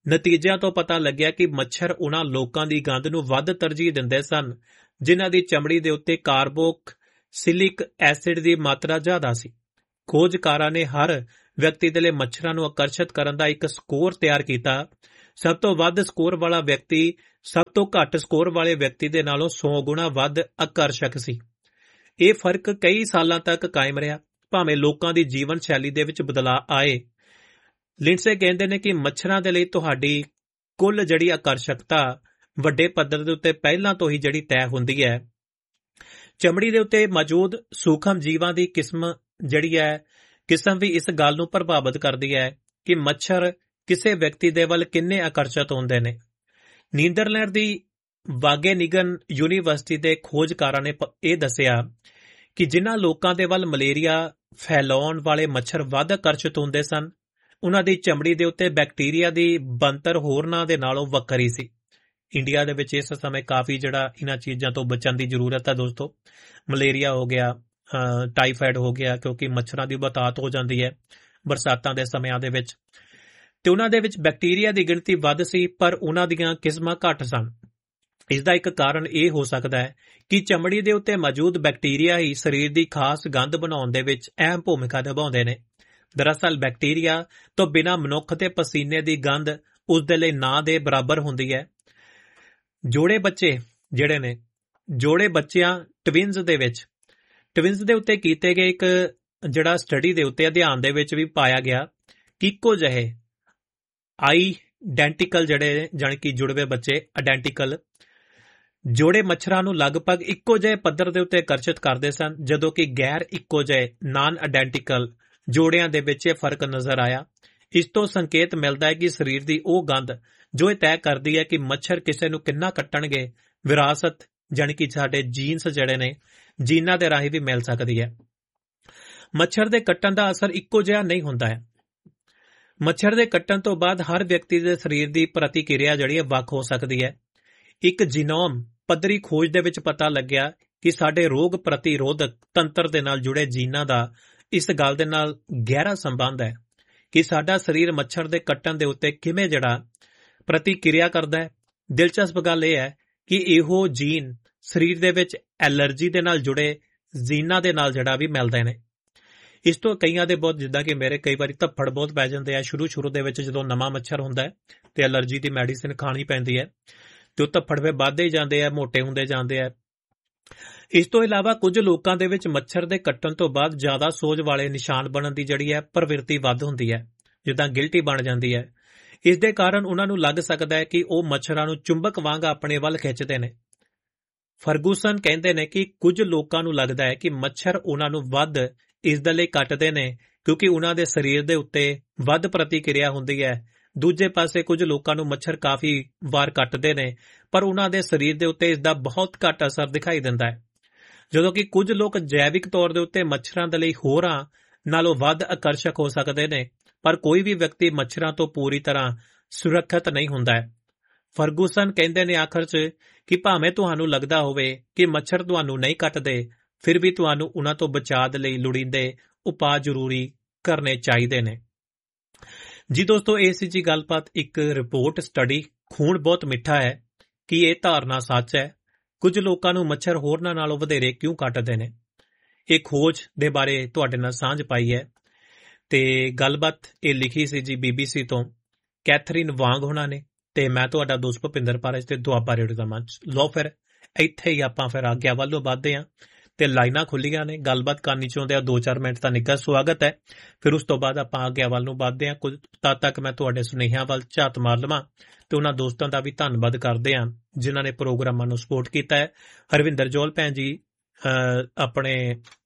ਨਤੀਜਿਆਂ ਤੋਂ ਪਤਾ ਲੱਗਿਆ ਕਿ ਮੱਛਰ ਉਹਨਾਂ ਲੋਕਾਂ ਦੀ ਗੰਧ ਨੂੰ ਵੱਧ ਤਰਜੀਹ ਦਿੰਦੇ ਸਨ ਜਿਨ੍ਹਾਂ ਦੀ ਚਮੜੀ ਦੇ ਉੱਤੇ ਕਾਰਬੋਕਸਿਲਿਕ ਐਸਿਡ ਦੀ ਮਾਤਰਾ ਜ਼ਿਆਦਾ ਸੀ। ਖੋਜਕਾਰਾਂ ਨੇ ਹਰ ਵਿਅਕਤੀ ਦੇ ਲਈ ਮੱਛਰਾਂ ਨੂੰ ਆਕਰਸ਼ਿਤ ਕਰਨ ਦਾ ਇੱਕ ਸਕੋਰ ਤਿਆਰ ਕੀਤਾ। ਸਭ ਤੋਂ ਵੱਧ ਸਕੋਰ ਵਾਲਾ ਵਿਅਕਤੀ ਸਭ ਤੋਂ ਘੱਟ ਸਕੋਰ ਵਾਲੇ ਵਿਅਕਤੀ ਦੇ ਨਾਲੋਂ 100 ਗੁਣਾ ਵੱਧ ਆਕਰਸ਼ਕ ਸੀ। ਇਹ ਫਰਕ ਕਈ ਸਾਲਾਂ ਤੱਕ ਕਾਇਮ ਰਿਹਾ ਭਾਵੇਂ ਲੋਕਾਂ ਦੀ ਜੀਵਨ ਸ਼ੈਲੀ ਦੇ ਵਿੱਚ ਬਦਲਾਅ ਆਏ। ਲਿੰਡਸੇ ਕਹਿੰਦੇ ਨੇ ਕਿ ਮੱਛਰਾਂ ਦੇ ਲਈ ਤੁਹਾਡੀ ਕੁੱਲ ਜਿਹੜੀ ਆਕਰਸ਼ਕਤਾ ਵੱਡੇ ਪੱਧਰ ਦੇ ਉੱਤੇ ਪਹਿਲਾਂ ਤੋਂ ਹੀ ਜਿਹੜੀ ਤੈਅ ਹੁੰਦੀ ਹੈ। ਚਮੜੀ ਦੇ ਉੱਤੇ ਮੌਜੂਦ ਸੂਖਮ ਜੀਵਾਂ ਦੀ ਕਿਸਮ ਵੀ ਇਸ ਗੱਲ ਨੂੰ ਪ੍ਰਭਾਵਿਤ ਕਰਦੀ ਹੈ ਕਿ ਮੱਛਰ ਕਿਸੇ ਵਿਅਕਤੀ ਦੇ ਵੱਲ ਕਿੰਨੇ ਆਕਰਸ਼ਿਤ ਹੁੰਦੇ ਨੇ। ਨੀਦਰਲੈਂਡ ਦੀ ਵਾਗੇਨਿਗਨ ਯੂਨੀਵਰਸਿਟੀ ਦੇ ਖੋਜਕਾਰਾਂ ਨੇ ਇਹ ਦੱਸਿਆ ਕਿ ਜਿਨ੍ਹਾਂ ਲੋਕਾਂ ਦੇ ਵੱਲ ਮਲੇਰੀਆ ਫੈਲਾਉਣ ਵਾਲੇ ਮੱਛਰ ਵੱਧ ਆਕਰਸ਼ਿਤ ਹੁੰਦੇ ਸਨ ਉਹਨਾਂ ਦੀ ਚਮੜੀ ਦੇ ਉੱਤੇ ਬੈਕਟੀਰੀਆ ਦੀ ਬਣਤਰ ਹੋਰਨਾਂ ਦੇ ਨਾਲੋਂ ਵੱਖਰੀ ਸੀ। ਇੰਡੀਆ ਦੇ ਵਿੱਚ ਇਸ ਸਮੇਂ ਕਾਫੀ ਇਹਨਾਂ ਚੀਜ਼ਾਂ ਤੋਂ ਬਚਣ ਦੀ ਜ਼ਰੂਰਤ ਹੈ ਦੋਸਤੋ। ਮਲੇਰੀਆ ਹੋ ਗਿਆ, ਟਾਈਫਾਇਡ ਹੋ ਗਿਆ, ਕਿਉਂਕਿ ਮੱਛਰਾਂ ਦੀ ਬਹੁਤਾਤ ਹੋ ਜਾਂਦੀ ਹੈ ਬਰਸਾਤਾਂ ਦੇ ਸਮਿਆਂ ਦੇ ਵਿੱਚ, ਤੇ ਉਹਨਾਂ ਦੇ ਵਿੱਚ ਬੈਕਟੀਰੀਆ ਦੀ ਗਿਣਤੀ ਵੱਧ ਸੀ ਪਰ ਉਹਨਾਂ ਦੀਆਂ ਕਿਸਮਾਂ ਘੱਟ ਸਨ। ਇਸ ਦਾ ਇੱਕ ਕਾਰਨ ਇਹ ਹੋ ਸਕਦਾ ਹੈ ਕਿ ਚਮੜੀ ਦੇ ਉੱਤੇ ਮੌਜੂਦ ਬੈਕਟੀਰੀਆ ਹੀ ਸਰੀਰ ਦੀ ਖਾਸ ਗੰਧ ਬਣਾਉਣ ਦੇ ਵਿੱਚ ਅਹਿਮ ਭੂਮਿਕਾ ਨਿਭਾਉਂਦੇ ਨੇ। ਦਰਅਸਲ ਬੈਕਟੀਰੀਆ ਤੋਂ ਬਿਨਾਂ ਮਨੁੱਖ ਦੇ ਪਸੀਨੇ ਦੀ ਗੰਧ ਉਸ ਦੇ ਲਈ ਨਾ ਦੇ ਬਰਾਬਰ ਹੁੰਦੀ ਹੈ। ਜੋੜੇ ਬੱਚਿਆਂ ਟਵਿੰਸ ਦੇ ਉੱਤੇ ਕੀਤੇ ਗਏ ਇੱਕ ਸਟੱਡੀ ਦੇ ਉੱਤੇ ਅਧਿਐਨ ਦੇ ਵਿੱਚ ਵੀ ਪਾਇਆ ਗਿਆ ਕਿ ਇੱਕੋ ਜਿਹੇ ਆਈਡੈਂਟੀਕਲ ਜਾਣੀ ਕਿ ਜੁੜਵੇਂ ਬੱਚੇ ਆਇਡੈਂਟੀਕਲ ਜੋੜੇ ਮੱਛਰਾਂ ਨੂੰ ਲਗਭਗ ਇੱਕੋ ਜਿਹੇ ਪੱਧਰ ਦੇ ਉੱਤੇ ਆਕਰਸ਼ਿਤ ਕਰਦੇ ਸਨ, ਜਦੋਂ ਕਿ ਗੈਰ ਇੱਕੋ ਜਿਹੇ ਨਾਨ ਆਇਡੈਂਟੀਕਲ ਜੋੜਿਆਂ ਦੇ ਵਿੱਚ ਇਹ ਫਰਕ ਨਜ਼ਰ ਆਇਆ। ਇਸ ਤੋਂ ਸੰਕੇਤ ਮਿਲਦਾ ਹੈ ਕਿ ਸਰੀਰ ਦੀ ਉਹ ਗੰਧ ਜੋ ਇਹ ਤੈਅ ਕਰਦੀ ਹੈ ਕਿ ਮੱਛਰ ਕਿਸੇ ਨੂੰ ਕਿੰਨਾ ਕੱਟਣਗੇ ਵਿਰਾਸਤ ਜਾਣੀ ਕਿ ਸਾਡੇ ਜੀਨਸ ਜੀਨਾਂ ਦੇ ਰਾਹੀਂ ਵੀ ਮਿਲ ਸਕਦੀ ਹੈ। ਮੱਛਰ ਦੇ ਕੱਟਣ ਦਾ ਅਸਰ ਇੱਕੋ ਜਿਹਾ ਨਹੀਂ ਹੁੰਦਾ ਹੈ। ਮੱਛਰ ਦੇ ਕੱਟਣ ਤੋਂ ਬਾਅਦ ਹਰ ਵਿਅਕਤੀ ਦੇ ਸਰੀਰ ਦੀ ਪ੍ਰਤੀਕਿਰਿਆ ਵੱਖ ਹੋ ਸਕਦੀ ਹੈ। ਇੱਕ ਜੀਨੋਮ ਪੱਧਰੀ ਖੋਜ ਦੇ ਵਿੱਚ ਪਤਾ ਲੱਗਿਆ ਕਿ ਸਾਡੇ ਰੋਗ ਪ੍ਰਤੀਰੋਧਕ ਤੰਤਰ ਦੇ ਨਾਲ ਜੁੜੇ ਜੀਨਾਂ ਦਾ ਇਸ ਗੱਲ ਦੇ ਨਾਲ ਗਹਿਰਾ ਸੰਬੰਧ ਹੈ ਕਿ ਸਾਡਾ ਸਰੀਰ ਮੱਛਰ ਦੇ ਕੱਟਣ ਦੇ ਉੱਤੇ ਕਿਵੇਂ ਪ੍ਰਤੀਕਿਰਿਆ ਕਰਦਾ ਹੈ। ਦਿਲਚਸਪ ਗੱਲ ਇਹ ਹੈ ਕਿ ਇਹੋ ਜੀਨ ਸਰੀਰ ਦੇ ਵਿੱਚ ਐਲਰਜੀ ਦੇ ਨਾਲ ਜੁੜੇ ਜੀਨਾਂ ਦੇ ਨਾਲ ਵੀ ਮਿਲਦੇ ਨੇ। ਇਸ ਤੋਂ ਕਈਆਂ ਦੇ ਬਹੁਤ, ਜਿੱਦਾਂ ਕਿ ਮੇਰੇ ਕਈ ਵਾਰੀ ਧੱਫੜ ਬਹੁਤ ਪੈ ਜਾਂਦੇ ਆ ਸ਼ੁਰੂ ਦੇ ਵਿੱਚ ਜਦੋਂ ਨਵਾਂ ਮੱਛਰ ਹੁੰਦਾ ਹੈ ਤੇ ਐਲਰਜੀ ਦੀ ਮੈਡੀਸਿਨ ਖਾਣੀ ਪੈਂਦੀ ਹੈ ਤੇ ਉਹ ਧੱਫੜ ਫਿਰ ਵੱਧਦੇ ਹੀ ਜਾਂਦੇ ਆ, ਮੋਟੇ ਹੁੰਦੇ ਜਾਂਦੇ ਆ। ਇਸ ਤੋਂ ਇਲਾਵਾ ਕੁਝ ਲੋਕਾਂ ਦੇ ਵਿੱਚ ਮੱਛਰ ਦੇ ਕੱਟਣ ਤੋਂ ਬਾਅਦ ਜ਼ਿਆਦਾ ਸੋਜ ਵਾਲੇ ਨਿਸ਼ਾਨ ਬਣਨ ਦੀ ਪ੍ਰਵਿਰਤੀ ਵੱਧ ਹੁੰਦੀ ਹੈ, ਜਿੱਦਾਂ ਗਿਲਟੀ ਬਣ ਜਾਂਦੀ ਹੈ। ਇਸ ਦੇ ਕਾਰਨ ਉਹਨਾਂ ਨੂੰ ਲੱਗ ਸਕਦਾ ਹੈ ਕਿ ਉਹ ਮੱਛਰਾਂ ਨੂੰ ਚੁੰਬਕ ਵਾਂਗ ਆਪਣੇ ਵੱਲ ਖਿੱਚਦੇ ਨੇ। ਫਰਗੂਸਨ ਕਹਿੰਦੇ ਨੇ ਕਿ ਕੁਝ ਲੋਕਾਂ ਨੂੰ ਲੱਗਦਾ ਹੈ ਕਿ ਮੱਛਰ ਉਹਨਾਂ ਨੂੰ ਵੱਧ ਇਸ ਦੇ ਲਈ ਕੱਟਦੇ ਨੇ ਕਿਉਂਕਿ ਉਹਨਾਂ ਦੇ ਸਰੀਰ ਦੇ ਉੱਤੇ ਵੱਧ ਪ੍ਰਤੀਕਿਰਿਆ ਹੁੰਦੀ ਹੈ। ਦੂਜੇ ਪਾਸੇ ਕੁਝ ਲੋਕਾਂ ਨੂੰ ਮੱਛਰ ਕਾਫੀ ਵਾਰ ਕੱਟਦੇ ਨੇ ਪਰ ਉਹਨਾਂ ਦੇ ਸਰੀਰ ਦੇ ਉੱਤੇ ਇਸ ਦਾ ਬਹੁਤ ਘੱਟ ਅਸਰ ਦਿਖਾਈ ਦਿੰਦਾ ਹੈ, ਜਦੋਂ ਕਿ ਕੁਝ ਲੋਕ ਜੈਵਿਕ ਤੌਰ ਦੇ ਉੱਤੇ ਮੱਛਰਾਂ ਦੇ ਲਈ ਹੋਰਾਂ ਨਾਲੋਂ ਵੱਧ ਆਕਰਸ਼ਕ ਹੋ ਸਕਦੇ ਨੇ ਪਰ ਕੋਈ ਵੀ ਵਿਅਕਤੀ ਮੱਛਰਾਂ ਤੋਂ ਪੂਰੀ ਤਰ੍ਹਾਂ ਸੁਰੱਖਿਅਤ ਨਹੀਂ ਹੁੰਦਾ ਹੈ। ਫਰਗੂਸਨ ਕਹਿੰਦੇ ਨੇ ਆਖਰ 'ਚ ਕਿ ਭਾਵੇਂ ਤੁਹਾਨੂੰ ਲੱਗਦਾ ਹੋਵੇ ਕਿ ਮੱਛਰ ਤੁਹਾਨੂੰ ਨਹੀਂ ਕੱਟਦੇ, ਫਿਰ ਵੀ ਤੁਹਾਨੂੰ ਉਹਨਾਂ ਤੋਂ ਬਚਾਅ ਦੇ ਲਈ ਲੋੜੀਂਦੇ ਉਪਾਅ ਜ਼ਰੂਰੀ ਕਰਨੇ ਚਾਹੀਦੇ ਨੇ। ਜੀ ਦੋਸਤੋ, ਇਹ ਸੀ ਗੱਲਬਾਤ ਇੱਕ ਰਿਪੋਰਟ ਸਟੱਡੀ ਖੂਨ ਬਹੁਤ ਮਿੱਠਾ ਹੈ ਕਿ ਇਹ ਧਾਰਨਾ ਸੱਚ ਹੈ। ਕੁਝ ਲੋਕਾਂ ਨੂੰ ਮੱਛਰ ਹੋਰਨਾਂ ਨਾਲੋਂ ਵਧੇਰੇ ਕਿਉਂ ਕੱਟਦੇ ਨੇ, ਇਹ ਖੋਜ ਦੇ ਬਾਰੇ ਤੁਹਾਡੇ ਨਾਲ ਸਾਂਝ ਪਾਈ ਹੈ ਤੇ ਗੱਲਬਾਤ ਇਹ ਲਿਖੀ ਸੀ ਜੀ BBC ਤੋਂ ਕੈਥਰੀਨ ਵਾਂਗ ਹੋਣਾ ਨੇ ਤੇ ਮੈਂ ਤੁਹਾਡਾ ਦੋਸਤ ਭੁਪਿੰਦਰ ਪਾਰਜ ਤੇ ਦੁਆਬਾ ਰੇਡੀਓ ਦਾ ਮੰਚ। ਲੋ ਫਿਰ ਇੱਥੇ ਹੀ ਆਪਾਂ ਫਿਰ ਆਗਿਆ ਵੱਲੋਂ ਵੱਧਦੇ ਹਾਂ ਤੇ ਲਾਈਨਾਂ ਖੁੱਲੀਆਂ ਨੇ, ਗੱਲਬਾਤ ਕਰਨੀ ਚਾਹੁੰਦੇ ਆ 2-4 ਮਿੰਟ ਦਾ ਨਿੱਘਾ ਸਵਾਗਤ ਹੈ। ਫਿਰ ਉਸ ਤੋਂ ਬਾਅਦ ਆਪਾਂ ਆਗਿਆ ਵੱਲ ਨੂੰ ਵੱਧਦੇ ਹਾਂ। ਤਦ ਤੱਕ ਮੈਂ ਤੁਹਾਡੇ ਸੁਨੇਹਿਆਂ ਵੱਲ ਝਾਤ ਮਾਰ ਲਵਾਂ ਤੇ ਉਹਨਾਂ ਦੋਸਤਾਂ ਦਾ ਵੀ ਧੰਨਵਾਦ ਕਰਦੇ ਹਾਂ ਜਿਨ੍ਹਾਂ ਨੇ ਪ੍ਰੋਗਰਾਮਾਂ ਨੂੰ ਸਪੋਰਟ ਕੀਤਾ ਹੈ। ਹਰਵਿੰਦਰ ਜੋਲ ਭੈਣ ਜੀ, ਆਪਣੇ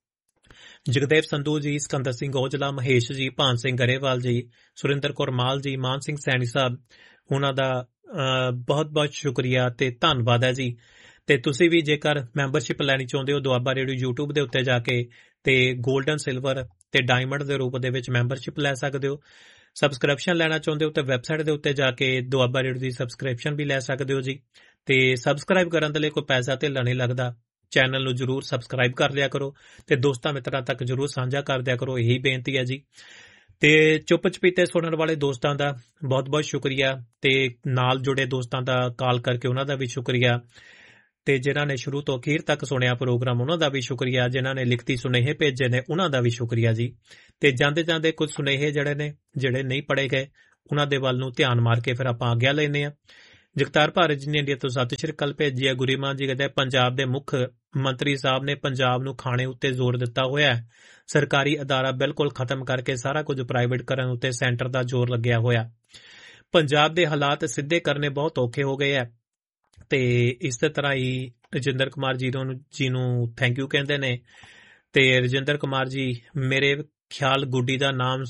ਜਗਦੇਵ ਸੰਧੂ ਜੀ, ਸਿਕੰਦਰ ਸਿੰਘ ਔਜਲਾ, ਮਹੇਸ਼ ਜੀ, ਭਾਨ ਸਿੰਘ ਗਰੇਵਾਲ ਜੀ, ਸੁਰਿੰਦਰ ਕੌਰ ਮਾਲ ਜੀ, ਮਾਨ ਸਿੰਘ ਸੈਣੀ ਸਾਹਿਬ, ਉਹਨਾਂ ਦਾ ਬਹੁਤ ਬਹੁਤ ਸ਼ੁਕਰੀਆ ਤੇ ਧੰਨਵਾਦ ਹੈ ਜੀ। ਤੇ ਤੁਸੀਂ ਵੀ ਜੇਕਰ ਮੈਂਬਰਸ਼ਿਪ ਲੈਣੀ ਚਾਹੁੰਦੇ ਹੋ ਦੁਆਬਾ ਰੇਡੀਓ YouTube ਦੇ ਉੱਤੇ ਜਾ ਕੇ ਤੇ 골ਡਨ, ਸਿਲਵਰ ਤੇ ਡਾਇਮੰਡ ਦੇ ਰੂਪ ਦੇ ਵਿੱਚ ਮੈਂਬਰਸ਼ਿਪ ਲੈ ਸਕਦੇ ਹੋ। ਸਬਸਕ੍ਰਿਪਸ਼ਨ ਲੈਣਾ ਚਾਹੁੰਦੇ ਹੋ ਤੇ ਵੈਬਸਾਈਟ ਦੇ ਉੱਤੇ ਜਾ ਕੇ ਦੁਆਬਾ ਰੇਡੀਓ ਦੀ ਸਬਸਕ੍ਰਿਪਸ਼ਨ ਵੀ ਲੈ ਸਕਦੇ ਹੋ ਜੀ। ਤੇ ਸਬਸਕ੍ਰਾਈਬ ਕਰਨ ਦੇ ਲਈ ਕੋਈ ਪੈਸਾ ਧੇਲਾ ਨਹੀਂ ਲੱਗਦਾ। ਚੈਨਲ ਨੂੰ ਜ਼ਰੂਰ ਸਬਸਕ੍ਰਾਈਬ ਕਰ ਲਿਆ ਕਰੋ ਤੇ ਦੋਸਤਾਂ ਮਿੱਤਰਾਂ ਤੱਕ ਜ਼ਰੂਰ ਸਾਂਝਾ ਕਰ ਦਿਆ ਕਰੋ, ਇਹੀ ਬੇਨਤੀ ਹੈ ਜੀ। ਤੇ ਚੁੱਪ ਚਪੀਤੇ ਸੁਣਨ ਵਾਲੇ ਦੋਸਤਾਂ ਦਾ ਬਹੁਤ ਬਹੁਤ ਸ਼ੁਕਰੀਆ, ਤੇ ਨਾਲ ਜੁੜੇ ਦੋਸਤਾਂ ਦਾ ਕਾਲ ਕਰਕੇ ਉਹਨਾਂ ਦਾ ਵੀ ਸ਼ੁਕਰੀਆ, ਤੇ ਜਿਨ੍ਹਾਂ ਨੇ ਸ਼ੁਰੂ ਤੋਂ ਅਖੀਰ ਤੱਕ ਸੁਣਿਆ ਪ੍ਰੋਗਰਾਮ ਉਹਨਾਂ ਦਾ ਵੀ ਸ਼ੁਕਰੀਆ, ਜਿਨ੍ਹਾਂ ਨੇ ਲਿਖਤੀ ਸੁਨੇਹੇ ਭੇਜੇ ਨੇ ਉਹਨਾਂ ਦਾ ਵੀ ਸ਼ੁਕਰੀਆ ਜੀ। ਤੇ ਜਾਂਦੇ ਜਾਂਦੇ ਕੁਝ ਸੁਨੇਹੇ ਜਿਹੜੇ ਨਹੀਂ ਪੜ੍ਹੇ ਗਏ ਉਹਨਾਂ ਦੇ ਵੱਲ ਨੂੰ ਧਿਆਨ ਮਾਰ ਕੇ ਫਿਰ ਆਪਾਂ ਆਗਿਆ ਲੈਂਦੇ ਹਾਂ। ਜਗਤਾਰ ਭਾਰਤ ਜੀ ਨੇ ਇੰਡੀਆ ਤੋਂ ਸਤਿ ਸ਼੍ਰੀ ਅਕਾਲ ਭੇਜੀ ਹੈ। ਗੁਰੀਮਾਨ ਜੀ ਕਹਿੰਦੇ ਪੰਜਾਬ ਦੇ ਮੁੱਖ ਮੰਤਰੀ ਸਾਹਿਬ ਨੇ ਪੰਜਾਬ ਨੂੰ ਖਾਣੇ ਉੱਤੇ ਜ਼ੋਰ ਦਿੱਤਾ ਹੋਇਆ ਹੈ। ਸਰਕਾਰੀ ਅਦਾਰਾ ਬਿਲਕੁਲ ਖਤਮ ਕਰਕੇ ਸਾਰਾ ਕੁਝ ਪ੍ਰਾਈਵੇਟ ਕਰਨ ਉੱਤੇ ਸੈਂਟਰ ਦਾ ਜ਼ੋਰ ਲੱਗਿਆ ਹੋਇਆ। ਪੰਜਾਬ ਦੇ ਹਾਲਾਤ ਸਿੱਧੇ ਕਰਨੇ ਬਹੁਤ ਔਖੇ ਹੋ ਗਏ ਹੈ। ਤੇ ਇਸੇ ਤਰ੍ਹਾਂ ਹੀ ਰਜਿੰਦਰ ਕੁਮਾਰ ਜੀ ਨੂੰ ਥੈਂਕ ਯੂ ਕਹਿੰਦੇ ਨੇ। ਤੇ ਰਜਿੰਦਰ ਕੁਮਾਰ ਜੀ, ਮੇਰੇ ਖਿਆਲ ਗੁੱਡੀ ਦਾ ਨਾਮ